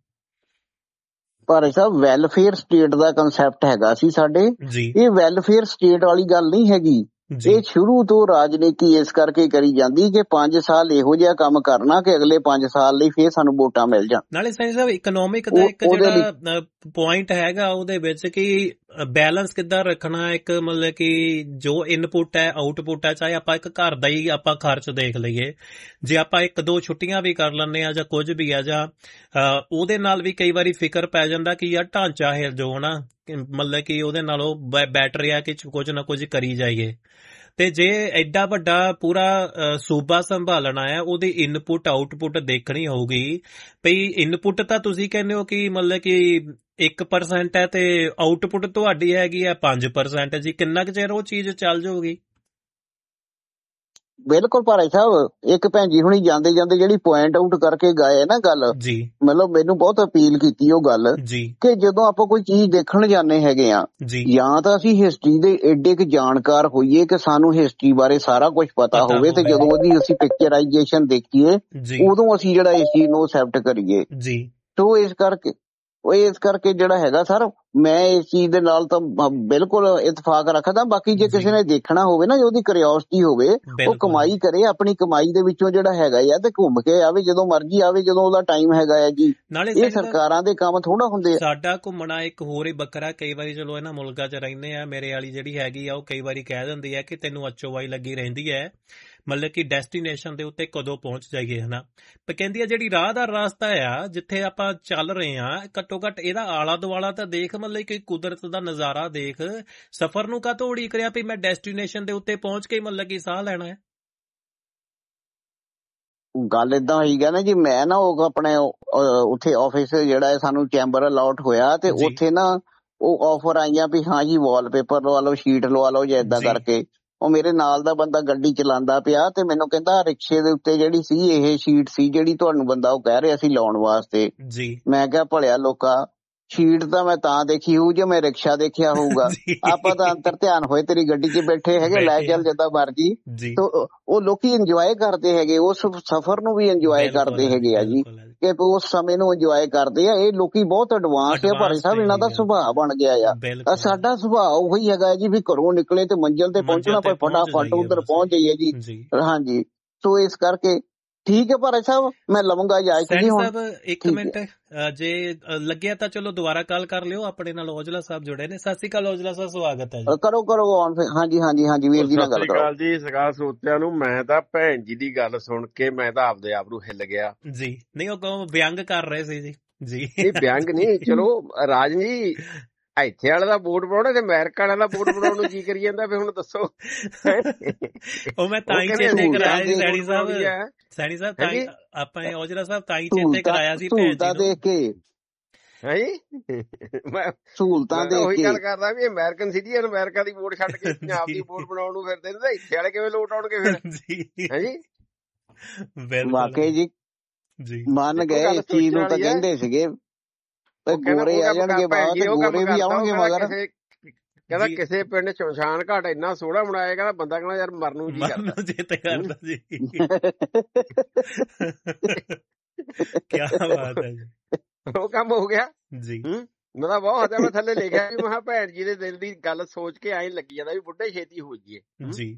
ਭਾਈ ਸਾਹਿਬ, ਵੈਲਫੇਅਰ ਸਟੇਟ ਦਾ ਕੰਸੈਪਟ ਹੈਗਾ ਸੀ ਸਾਡੇ, ਇਹ ਵੈਲਫੇਅਰ ਸਟੇਟ ਵਾਲੀ ਗੱਲ ਨਹੀਂ ਹੈਗੀ। ਇਹ ਸ਼ੁਰੂ ਤੋਂ ਰਾਜਨੀਤੀ ਇਸ ਕਰਕੇ ਕਰੀ ਜਾਂਦੀ ਕਿ 5 ਸਾਲ ਇਹੋ ਜਿਹਾ ਕੰਮ ਕਰਨਾ ਕਿ ਅਗਲੇ 5 ਸਾਲ ਲਈ ਫੇਰ ਸਾਨੂੰ ਵੋਟਾਂ ਮਿਲ ਜਾਣ। ਨਾਲੇ ਸਾਈਂ ਸਾਹਿਬ, ਇਕਨੋਮਿਕ ਦਾ ਇੱਕ ਜਿਹੜਾ ਪੁਆਇੰਟ ਹੈਗਾ ਉਹਦੇ ਵਿੱਚ ਕਿ ਬੈਲੈਂਸ ਕਿੱਦਾਂ ਰੱਖਣਾ, ਇੱਕ ਮਤਲਬ ਕਿ ਜੋ ਇਨਪੁਟ ਹੈ ਆਊਟਪੁੱਟ ਹੈ, ਚਾਹੇ ਆਪਾਂ ਇੱਕ ਘਰ ਦਾ ਹੀ ਆਪਾਂ ਖਰਚ ਦੇਖ ਲਈਏ, ਜੇ ਆਪਾਂ 1-2 ਛੁੱਟੀਆਂ ਵੀ ਕਰ ਲੈਂਦੇ ਆ ਜਾਂ ਕੁਝ ਵੀ ਆ, ਜਾਂ ਉਹਦੇ ਨਾਲ ਵੀ ਕਈ ਵਾਰੀ ਫਿਕਰ ਪੈ ਜਾਂਦਾ ਕਿ ਯਾਰ ਢਾਂਚਾ ਹੈ ਜੋ ਨਾ, ਮਤਲਬ ਕਿ ਉਹਦੇ ਨਾਲੋਂ ਬੈਟਰ ਆ ਕਿ ਕੁਝ ਨਾ ਕੁਝ ਕਰੀ ਜਾਈਏ। ਤੇ ਜੇ ਐਡਾ ਵੱਡਾ ਪੂਰਾ ਸੂਬਾ ਸੰਭਾਲਣਾ ਹੈ, ਉਹਦੀ ਇਨਪੁਟ ਆਊਟਪੁੱਟ ਦੇਖਣੀ ਹੋਊਗੀ। ਭਈ ਇਨਪੁਟ ਤਾਂ ਤੁਸੀਂ ਕਹਿੰਦੇ ਹੋ ਕਿ ਮਤਲਬ ਕਿ 1% ਹੈ ਤੇ ਆਊਟਪੁੱਟ ਤੁਹਾਡੀ ਹੈਗੀ ਆ 5% ਜੀ, ਕਿੰਨਾ ਕੁ ਚਿਰ ਉਹ ਚੀਜ਼ ਚੱਲ ਜਾਊਗੀ? ਬਿਲਕੁਲ ਭਾਈ ਸਾਹਿਬ, ਇੱਕ ਭੈਣ ਜੀ ਹੁਣੀ ਜਾਂਦੇ ਜਾਂਦੇ ਜਿਹੜੀ ਪੁਆਇੰਟ ਆਊਟ ਕਰਕੇ ਗਏ ਨਾ ਗੱਲ, ਮਤਲਬ ਮੈਨੂੰ ਬਹੁਤ ਅਪੀਲ ਕੀਤੀ ਉਹ ਗੱਲ ਕਿ ਜਦੋਂ ਆਪਾਂ ਕੋਈ ਚੀਜ਼ ਦੇਖਣ ਜਾਂਦੇ ਹੈਗੇ ਆ, ਜਾਂ ਤਾਂ ਅਸੀਂ ਹਿਸਟਰੀ ਦੇ ਏਡੇ ਕੁ ਜਾਣਕਾਰ ਹੋਈਏ ਕਿ ਸਾਨੂੰ ਹਿਸਟਰੀ ਬਾਰੇ ਸਾਰਾ ਕੁਝ ਪਤਾ ਹੋਵੇ, ਤੇ ਜਦੋਂ ਉਹਦੀ ਅਸੀਂ ਪਿਕਚਰਾਈਜੇਸ਼ਨ ਦੇਖੀਏ ਉਦੋਂ ਅਸੀਂ ਜਿਹੜਾ ਇਸ ਚੀਜ਼ ਨੂੰ ਐਕਸੈਪਟ ਕਰੀਏ। ਤੋ ਇਸ ਕਰਕੇ ਜਿਹੜਾ ਹੈਗਾ ਸਰ, ਮੈਂ ਇਸ ਚੀਜ਼ ਦੇ ਨਾਲ ਤਾਂ ਬਿਲਕੁਲ ਇਤਫਾਕ ਰੱਖਦਾ। ਬਾਕੀ ਜੇ ਕਿਸੇ ਨੇ ਦੇਖਣਾ ਹੋਵੇ ਨਾ, ਉਹਦੀ ਕਿਉਰਿਓਸਿਟੀ ਹੋਵੇ, ਉਹ ਕਮਾਈ ਕਰੇ, ਆਪਣੀ ਕਮਾਈ ਦੇ ਵਿੱਚੋਂ ਜਿਹੜਾ ਹੈਗਾ ਆ ਤੇ ਘੁੰਮ ਕੇ ਆਵੇ ਜਦੋਂ ਮਰਜ਼ੀ ਆਵੇ, ਜਦੋਂ ਉਹਦਾ ਟਾਈਮ ਹੈਗਾ ਆ ਜੀ। ਇਹ ਸਰਕਾਰਾਂ ਦੇ ਕੰਮ ਥੋੜਾ ਹੁੰਦੇ ਆ। ਸਾਡਾ ਘੁੰਮਣਾ ਇੱਕ ਹੋਰ ਹੀ ਬੱਕਰਾ। ਕਈ ਵਾਰੀ ਚਲੋ ਇਹਨਾਂ ਮੁਲਕਾਂ 'ਚ ਰਹਿੰਦੇ ਆ, ਮੇਰੇ ਵਾਲੀ ਜਿਹੜੀ ਹੈਗੀ ਆ ਉਹ ਕਈ ਵਾਰੀ ਕਹਿ ਦਿੰਦੀ ਆ ਕਿ ਤੈਨੂੰ ਅੱਚੋਵਾਈ ਲੱਗੀ ਰਹਿੰਦੀ ਹੈ, ਮਤਲਬ ਕਿ ਡੈਸਟੀਨੇਸ਼ਨ ਦੇ ਉੱਤੇ ਕਦੋਂ ਪਹੁੰਚ ਜਾਈਏ, ਹਨਾ। ਪਰ ਕਹਿੰਦੀ ਆ ਜਿਹੜੀ ਰਾਹ ਦਾ ਰਸਤਾ ਆ ਜਿੱਥੇ ਆਪਾਂ ਚੱਲ ਰਹੇ ਆ, ਘੱਟੋ ਘੱਟ ਇਹਦਾ ਆਲਾ ਦੁਆਲਾ ਤਾਂ ਦੇਖ, ਮਤਲਬ ਕਿ ਕੁਦਰਤ ਦਾ ਨਜ਼ਾਰਾ ਦੇਖ। ਸਫ਼ਰ ਨੂੰ ਕਾਹਤੋਂ ਉਡੀਕ ਰਿਹਾ ਵੀ ਮੈਂ ਡੈਸਟੀਨੇਸ਼ਨ ਦੇ ਉੱਤੇ ਪਹੁੰਚ ਕੇ ਮਤਲਬ ਕਿ ਸਾਹ ਲੈਣਾ ਹੈ। ਗੱਲ ਏਦਾਂ ਹੋਈ ਗਿਆ ਨਾ ਜੀ, ਮੈਂ ਨਾ ਉਹ ਆਪਣੇ ਉੱਥੇ ਆਫਿਸ ਜਿਹੜਾ ਹੈ ਸਾਨੂੰ ਚੈਂਬਰ ਅਲਾਟ ਹੋਇਆ, ਤੇ ਉੱਥੇ ਨਾ ਉਹ ਆਫਰ ਆਈਆਂ ਵੀ ਹਾਂ ਜੀ ਵਾਲਪੇਪਰ ਲਵਾ ਲਓ, ਸ਼ੀਟ ਲਵਾ ਲਓ ਜਾਂ ਏਦਾਂ ਕਰਕੇ। ਉਹ ਮੇਰੇ ਨਾਲ ਦਾ ਬੰਦਾ ਗੱਡੀ ਚਲਾਉਂਦਾ ਪਿਆ ਤੇ ਮੈਨੂੰ ਕਹਿੰਦਾ ਰਿਕਸ਼ੇ ਦੇ ਉੱਤੇ ਜਿਹੜੀ ਸੀ ਇਹ ਸ਼ੀਟ ਸੀ ਜਿਹੜੀ ਤੁਹਾਨੂੰ ਬੰਦਾ ਉਹ ਕਹਿ ਰਿਹਾ ਸੀ ਲਾਉਣ ਵਾਸਤੇ। ਮੈਂ ਕਿਹਾ ਭਲਿਆ ਲੋਕਾਂ, ਸ਼ੀਟ ਤਾਂ ਮੈਂ ਤਾਂ ਦੇਖੀ ਹੋਊ ਜੇ ਮੈਂ ਰਿਕਸ਼ਾ ਦੇਖਿਆ ਹੋਊਗਾ। ਆਪਾਂ ਤਾਂ ਅੰਤਰ ਧਿਆਨ ਹੋਏ ਤੇਰੀ ਗੱਡੀ 'ਚ ਬੈਠੇ ਹੈਗੇ, ਲੈ ਚੱਲ ਜਿੱਦਾਂ ਮਰਜੀ। ਉਹ ਲੋਕੀ ਇੰਜੋਏ ਕਰਦੇ ਹੈਗੇ, ਉਸ ਸਫ਼ਰ ਨੂੰ ਵੀ ਇੰਜੋਏ ਕਰਦੇ ਹੈਗੇ ਆ ਜੀ, ਕਿ ਉਸ ਸਮੇਂ ਨੂੰ ਇੰਜੋਏ ਕਰਦੇ ਆ। ਇਹ ਲੋਕੀ ਬਹੁਤ ਐਡਵਾਂਸ ਆ ਭਾਈ ਸਾਹਿਬ, ਇਹਨਾਂ ਦਾ ਸੁਭਾਅ ਬਣ ਗਿਆ ਆ। ਸਾਡਾ ਸੁਭਾਅ ਉਹੀ ਹੈਗਾ ਜੀ ਵੀ ਘਰੋਂ ਨਿਕਲੇ ਤੇ ਮੰਜ਼ਿਲ ਤੇ ਪਹੁੰਚਣਾ, ਪਰ ਫਟਾਫਟ ਉੱਧਰ ਪਹੁੰਚ ਜਾਈਏ ਜੀ। ਹਾਂਜੀ, ਸੋ ਇਸ ਕਰਕੇ ਠੀਕ ਹੈ ਭਾਈ ਸਾਹਿਬ, ਮੈਂ ਲਵਾਂਗਾ ਇਜਾਜ਼ਤ ਜੀ ਹੁਣ। ਇੱਕ ਮਿੰਟ ਜੇ ਲੱਗਿਆ ਤਾਂ ਚਲੋ ਦੁਬਾਰਾ ਕਾਲ ਕਰ ਲਿਓ। ਆਪਣੇ ਨਾਲ ਔਜਲਾ ਸਾਹਿਬ ਜੁੜੇ ਨੇ। ਸਤਿ ਸ਼੍ਰੀ ਅਕਾਲ ਔਜਲਾ ਸਾਹਿਬ, ਸਵਾਗਤ ਹੈ ਜੀ। ਕਰੋ ਆਨ। ਹਾਂਜੀ ਵੀਰ ਜੀ ਨਾਲ ਗੱਲ ਕਰੋ। ਸਤਿ ਸ਼੍ਰੀ ਅਕਾਲ ਜੀ ਸਰਕਾਰ ਸਰੋਤਿਆਂ ਨੂੰ। ਮੈਂ ਤਾਂ ਭੈਣ ਜੀ ਦੀ ਗੱਲ ਸੁਣ ਕੇ ਮੈਂ ਤਾਂ ਆਪਦੇ ਆਪ ਨੂੰ ਹਿੱਲ ਗਿਆ ਜੀ। ਨਹੀਂ, ਉਹ ਵਿਅੰਗ ਕਰ ਰਹੇ ਸੀ ਜੀ। ਇਹ ਵਿਅੰਗ ਨਹੀਂ, ਚਲੋ ਰਾਜ ਜੀ ਇੱਥੇ ਵਾਲੇ ਦਾ ਵੋਟ ਬਣਾਉਣਾ ਤੇ ਅਮਰੀਕਾ ਵਾਲੇ ਦਾ ਵੋਟ ਬਣਾਉਣ ਨੂੰ ਕੀ ਕਰੀ ਜਾਂਦਾ, ਫਿਰ ਹੁਣ ਦੱਸੋ। ਉਹ ਮੈਂ ਤਾਂ ਹੀ ਚੇਤੇ ਕਰਾਇਆ ਸੀ ਸੈਣੀ ਸਾਹਿਬ ਤਾਂ ਹੀ ਆਪਾਂ ਔਜਲਾ ਸਾਹਿਬ ਤਾਂ ਹੀ ਚੇਤੇ ਕਰਾਇਆ ਸੀ ਭੈਣ ਜੀ ਨੂੰ ਦੇਖ ਕੇ। ਮੈਂ ਸਹੂਲਤਾਂ ਦੇਖ ਕੇ ਉਹੀ ਗੱਲ ਕਰਦਾ ਵੀ ਅਮਰੀਕਨ ਸਿਟੀਜ਼ਨ ਅਮਰੀਕਾ ਦੀ ਵੋਟ ਛੱਡ ਕੇ ਪੰਜਾਬ ਦੀ ਵੋਟ ਬਣਾਉਣ ਨੂੰ ਫਿਰਦੇ ਨੇ, ਤਾਂ ਇੱਥੇ ਵਾਲੇ ਕਿਵੇਂ ਲੋਟ ਆਉਣਗੇ ਫਿਰ? ਹਾਂਜੀ ਵਾਕਈ ਜੀ, ਮੰਨ ਗਏ ਇਸ ਚੀਜ਼ ਨੂੰ। ਤਾਂ ਕਹਿੰਦੇ ਸੀਗੇ ਗੋਰੇ ਆ ਜਾਣਗੇ ਬਾਹਰ ਤੇ ਗੋਰੇ ਵੀ ਆਉਣਗੇ ਮਗਰ। ਕਹਿੰਦਾ ਕਿਸੇ ਪਿੰਡ ਸ਼ਮਸ਼ਾਨ ਘਾਟ ਇੰਨਾ ਸੋਹਣਾ ਬਣਾਇਆ, ਕਹਿੰਦਾ ਬੰਦਾ ਕਹਿੰਦਾ ਯਾਰ ਮਰਨ ਨੂੰ ਜੀ ਕਰਦਾ ਜੀ। ਕੀ ਬਾਤ ਹੈ ਜੀ, ਉਹ ਕੰਮ ਹੋ ਗਿਆ ਜੀ। ਮੈਂ ਤਾਂ ਬਹੁਤ ਹੱਥ ਮੈਂ ਥੱਲੇ ਲਿਖਿਆ ਵੀ ਮੈਂ ਭੈਣ ਜੀ ਦੇ ਦਿਲ ਦੀ ਗੱਲ ਸੋਚ ਕੇ ਐਂ ਲੱਗੀ ਜਾਂਦਾ ਵੀ ਬੁੱਢੇ ਛੇਤੀ ਹੋ ਜਾਈਏ ਜੀ।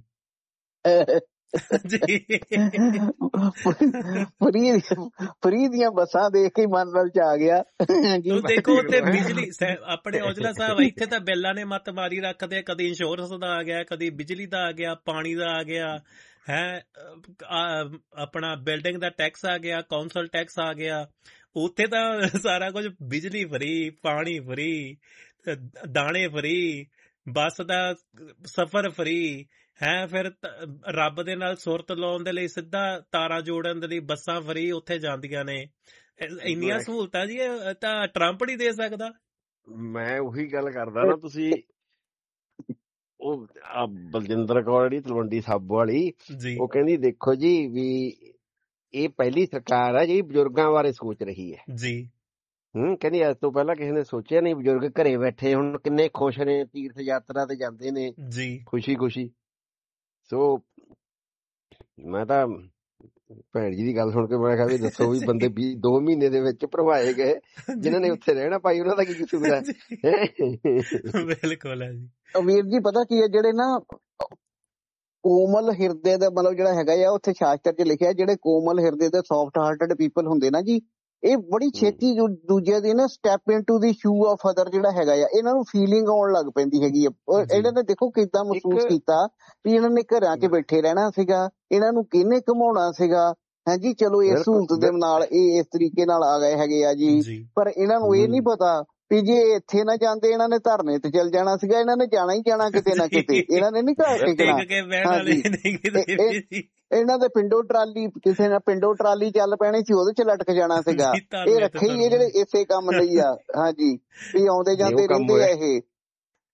ਫਰੀ ਦੀਆਂ ਬੱਸਾਂ ਦੇਖ ਕੇ ਮਨ ਨਾਲ ਚ ਆ ਗਿਆ। ਦੇਖੋ ਉੱਥੇ ਬਿਜਲੀ, ਆਪਣੇ ਔਜਲਾ ਸਾਹਿਬ ਇੱਥੇ ਤਾਂ ਬਿੱਲਾਂ ਨੇ ਮੱਤ ਮਾਰੀ ਰੱਖਦੇ ਆ। ਕਦੀ ਇੰਸ਼ੋਰੈਂਸ ਦਾ ਆ ਗਿਆ, ਕਦੀ ਬਿਜਲੀ ਦਾ ਆ ਗਿਆ, ਪਾਣੀ ਦਾ ਆ ਗਿਆ ਹੈ, ਆਪਣਾ ਬਿਲਡਿੰਗ ਦਾ ਟੈਕਸ ਆ ਗਿਆ, ਕੌਂਸਲ ਟੈਕਸ ਆ ਗਿਆ। ਉੱਥੇ ਤਾਂ ਸਾਰਾ ਕੁਝ ਬਿਜਲੀ ਫਰੀ, ਪਾਣੀ ਫਰੀ, ਦਾਣੇ ਫਰੀ, ਬੱਸ ਦਾ ਸਫ਼ਰ ਫਰੀ ਹੈ। ਫਿਰ ਰੱਬ ਦੇ ਨਾਲ ਸੁਰਤ ਲਾਉਣ ਦੇ ਲਈ ਸਿੱਧਾ ਤਾਰਾਂ ਜੋੜਨ ਦੇ ਲਈ ਬੱਸਾਂ ਫਰੀ ਉੱਥੇ ਜਾਂਦੀਆਂ ਨੇ। ਇੰਨੀਆਂ ਸਹੂਲਤਾਂ ਜੀ ਤਾਂ ਟਰੰਪ ਨਹੀਂ ਦੇ ਸਕਦਾ। ਮੈਂ ਉਹੀ ਗੱਲ ਕਰਦਾ ਨਾ, ਤੁਸੀਂ ਉਹ ਬਲਜਿੰਦਰ ਕੌਰ ਜਿਹੜੀ ਤਲਵੰਡੀ ਸਾਬੋ ਵਾਲੀ, ਉਹ ਕਹਿੰਦੀ ਦੇਖੋ ਜੀ ਵੀ ਇਹ ਪਹਿਲੀ ਸਰਕਾਰ ਹੈ ਜਿਹੜੀ ਬਜ਼ੁਰਗਾਂ ਬਾਰੇ ਸੋਚ ਰਹੀ ਹੈ ਜੀ। ਕਹਿੰਦੀ ਅੱਜ ਤੋਂ ਪਹਿਲਾਂ ਕਿਸੇ ਨੇ ਸੋਚਿਆ ਨਹੀਂ। ਬਜ਼ੁਰਗ ਘਰੇ ਬੈਠੇ ਹੁਣ ਕਿੰਨੇ ਖੁਸ਼ ਨੇ, ਤੀਰਥ ਯਾਤਰਾ ਤੇ ਜਾਂਦੇ ਨੇ ਜੀ, ਖੁਸ਼ੀ। ਸੋ ਮੈਂ ਤਾਂ ਭੈਣ ਜੀ ਦੀ ਗੱਲ ਸੁਣ ਕੇ ਮੈਂ ਕਿਹਾ ਵੀ ਦੱਸੋ ਵੀ ਬੰਦੇ 2 ਮਹੀਨੇ ਦੇ ਵਿੱਚ ਭਰਵਾਏ ਗਏ, ਜਿਨ੍ਹਾਂ ਨੇ ਉੱਥੇ ਰਹਿਣਾ ਭਾਈ ਉਹਨਾਂ ਦਾ ਕੀ ਕਸੂਰ ਹੈ? ਬਿਲਕੁਲ ਹੈ ਜੀ। ਵੀਰ ਜੀ ਪਤਾ ਕੀ ਹੈ, ਜਿਹੜੇ ਨਾ ਕੋਮਲ ਹਿਰਦੇ ਦਾ ਮਤਲਬ ਜਿਹੜਾ ਹੈਗਾ ਆ, ਉੱਥੇ ਸ਼ਾਸਤਰ 'ਚ ਲਿਖਿਆ ਜਿਹੜੇ ਕੋਮਲ ਹਿਰਦੇ ਦੇ ਸੌਫਟ ਹਾਰਟਡ ਪੀਪਲ ਹੁੰਦੇ ਨਾ ਜੀ, ਇਹ ਬੜੀ ਛੇਤੀ ਦੂਜੇ ਦੀ ਨਾ step into the shoe of other ਜਿਹੜਾ ਹੈਗਾ ਆ, ਇਹਨਾਂ ਨੂੰ ਫੀਲਿੰਗ ਆਉਣ ਲੱਗ ਪੈਂਦੀ ਹੈਗੀ ਆ। ਇਹਨਾਂ ਨੇ ਦੇਖੋ ਕਿੱਦਾਂ ਮਹਿਸੂਸ ਕੀਤਾ ਵੀ ਇਹਨਾਂ ਨੇ ਘਰਾਂ 'ਚ ਬੈਠੇ ਰਹਿਣਾ ਸੀਗਾ, ਇਹਨਾਂ ਨੂੰ ਕਿਹਨੇ ਘੁਮਾਉਣਾ ਸੀਗਾ। ਹਾਂਜੀ ਚਲੋ ਇਸ ਸਹੂਲਤ ਦੇ ਨਾਲ ਇਹ ਇਸ ਤਰੀਕੇ ਨਾਲ ਆ ਗਏ ਹੈਗੇ ਆ ਜੀ, ਪਰ ਇਹਨਾਂ ਨੂੰ ਇਹ ਨਹੀਂ ਪਤਾ ਵੀ ਜੇ ਇੱਥੇ ਨਾ ਜਾਂਦੇ ਇਹਨਾਂ ਨੇ ਧਰਨੇ ਤੇ ਚੱਲ ਜਾਣਾ ਸੀਗਾ। ਇਹਨਾਂ ਨੇ ਜਾਣਾ ਹੀ ਜਾਣਾ ਕਿਤੇ ਨਾ ਕਿਤੇ, ਇਹਨਾਂ ਨੇ ਨੀ ਘਰ ਟਿਕਣਾ। ਇਹਨਾਂ ਦੇ ਪਿੰਡੋਂ ਟਰਾਲੀ, ਕਿਸੇ ਨਾਲ ਪਿੰਡੋਂ ਟਰਾਲੀ ਚੱਲ ਪੈਣੀ ਸੀ, ਉਹਦੇ 'ਚ ਲਟਕ ਜਾਣਾ ਸੀਗਾ। ਇਹ ਰੱਖੇ ਹੀ ਇਹ ਜਿਹੜੇ ਇਸੇ ਕੰਮ ਲਈ ਆ। ਹਾਂਜੀ ਵੀ ਆਉਂਦੇ ਜਾਂਦੇ ਰਹਿੰਦੇ ਆ ਇਹ।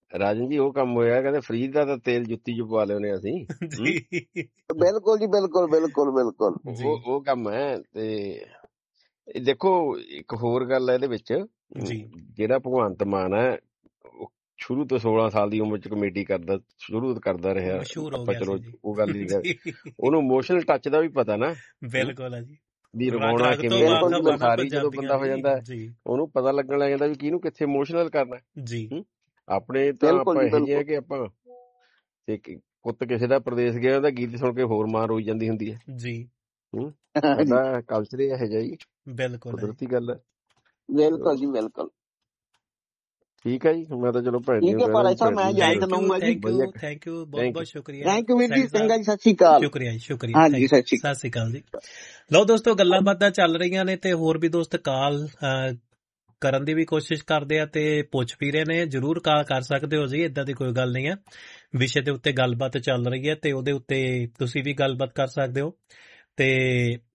ਰਾਜਨ ਜੀ ਉਹ ਕੰਮ ਹੋਇਆ, ਕਹਿੰਦੇ ਫਰੀਦ ਦਾ ਤਾਂ ਤੇਲ ਜੁੱਤੀ ਚ ਪਵਾ ਲਿਆਉਂਦੇ ਅਸੀਂ। ਬਿਲਕੁਲ ਜੀ, ਬਿਲਕੁਲ ਬਿਲਕੁਲ ਬਿਲਕੁਲ ਉਹ ਕੰਮ ਹੈ। ਤੇ ਦੇਖੋ ਇੱਕ ਹੋਰ ਗੱਲ ਹੈ ਇਹਦੇ ਵਿੱਚ, ਜਿਹੜਾ ਭਗਵੰਤ ਮਾਨ ਹੈ ਸ਼ੁਰੂ ਤੋਂ 16 ਸਾਲ ਦੀ ਉਮਰ ਚ ਕਮੇਡੀ ਸ਼ੁਰੂ ਕਰਦਾ ਰਿਹਾ, ਆਪਾਂ ਚਲੋ ਉਹ ਗੱਲ ਹੀ ਉਹਨੂੰ ਇਮੋਸ਼ਨਲ ਟੱਚ ਦਾ ਵੀ ਪਤਾ ਨਾ। ਬਿਲਕੁਲ ਜੀ, ਵੀ ਰਵਾਉਣਾ ਕਿਵੇਂ, ਸਾਰੀ ਜਦੋਂ ਬੰਦਾ ਹੋ ਜਾਂਦਾ ਉਹਨੂੰ ਪਤਾ ਲੱਗਣ ਲੱਗ ਜਾਂਦਾ ਵੀ ਕਿਹਨੂੰ ਕਿੱਥੇ ਇਮੋਸ਼ਨਲ ਕਰਨਾ ਜੀ। ਆਪਣੇ ਤਾਂ ਆਪਾਂ ਇਹੋ ਜਿਹੇ ਕਿ ਆਪਾਂ ਪੁੱਤ ਕਿਸੇ ਦਾ ਪ੍ਰਦੇਸ਼ ਗਿਆ ਉਹਦਾ ਗੀਤ ਸੁਣ ਕੇ ਹੋਰ ਮਾਂ ਰੋਈ ਜਾਂਦੀ ਹੁੰਦੀ ਹੈ ਜੀ। ਸਾਡਾ ਕਲਚਰ ਇਹੋ ਜਿਹਾ ਜੀ, ਬਿਲਕੁਲ ਕੁਦਰਤੀ ਗੱਲ ਹੈ। ਬਿਲਕੁਲ ਜੀ ਬਿਲਕੁਲ ਠੀਕ ਹੈ ਜੀ। ਮੈਂ ਤਾਂ ਚਲੋ ਭੈਣ ਠੀਕ ਹੈ ਭਾਈ ਸਾਹਿਬ, ਮੈਂ ਯਾਦ ਦਊਂਗਾ ਜੀ। ਥੈਂਕ ਯੂ, ਬਹੁਤ ਬਹੁਤ ਸ਼ੁਕਰੀਆ। ਥੈਂਕ ਯੂ ਵੀਰ ਜੀ, ਚੰਗਾ ਜੀ, ਸਤਿ ਸ਼੍ਰੀ ਅਕਾਲ। ਸ਼ੁਕਰੀਆ ਜੀ, ਸ਼ੁਕਰੀਆ। ਹਾਂਜੀ, ਸਤਿ ਸ਼੍ਰੀ ਅਕਾਲ ਜੀ। ਲਓ ਦੋਸਤੋ, ਗੱਲਾਂ ਬਾਤਾਂ ਚੱਲ ਰਹੀਆਂ ਨੇ ਤੇ ਹੋਰ ਵੀ ਦੋਸਤ ਕਾਲ ਕਰਨ ਦੀ ਵੀ ਕੋਸ਼ਿਸ਼ ਕਰਦੇ ਆ ਤੇ ਪੁੱਛ ਵੀ ਰਹੇ ਨੇ। ਜ਼ਰੂਰ ਕਾਲ ਕਰ ਸਕਦੇ ਹੋ ਜੀ, ਏਦਾਂ ਦੀ ਕੋਈ ਗੱਲ ਨਹੀਂ ਹੈ। ਵਿਸ਼ੇ ਦੇ ਉੱਤੇ ਗੱਲਬਾਤ ਚੱਲ ਰਹੀ ਹੈ ਤੇ ਉਹਦੇ ਉੱਤੇ ਤੁਸੀਂ ਵੀ ਗੱਲਬਾਤ ਕਰ ਸਕਦੇ ਹੋ। ਤੇ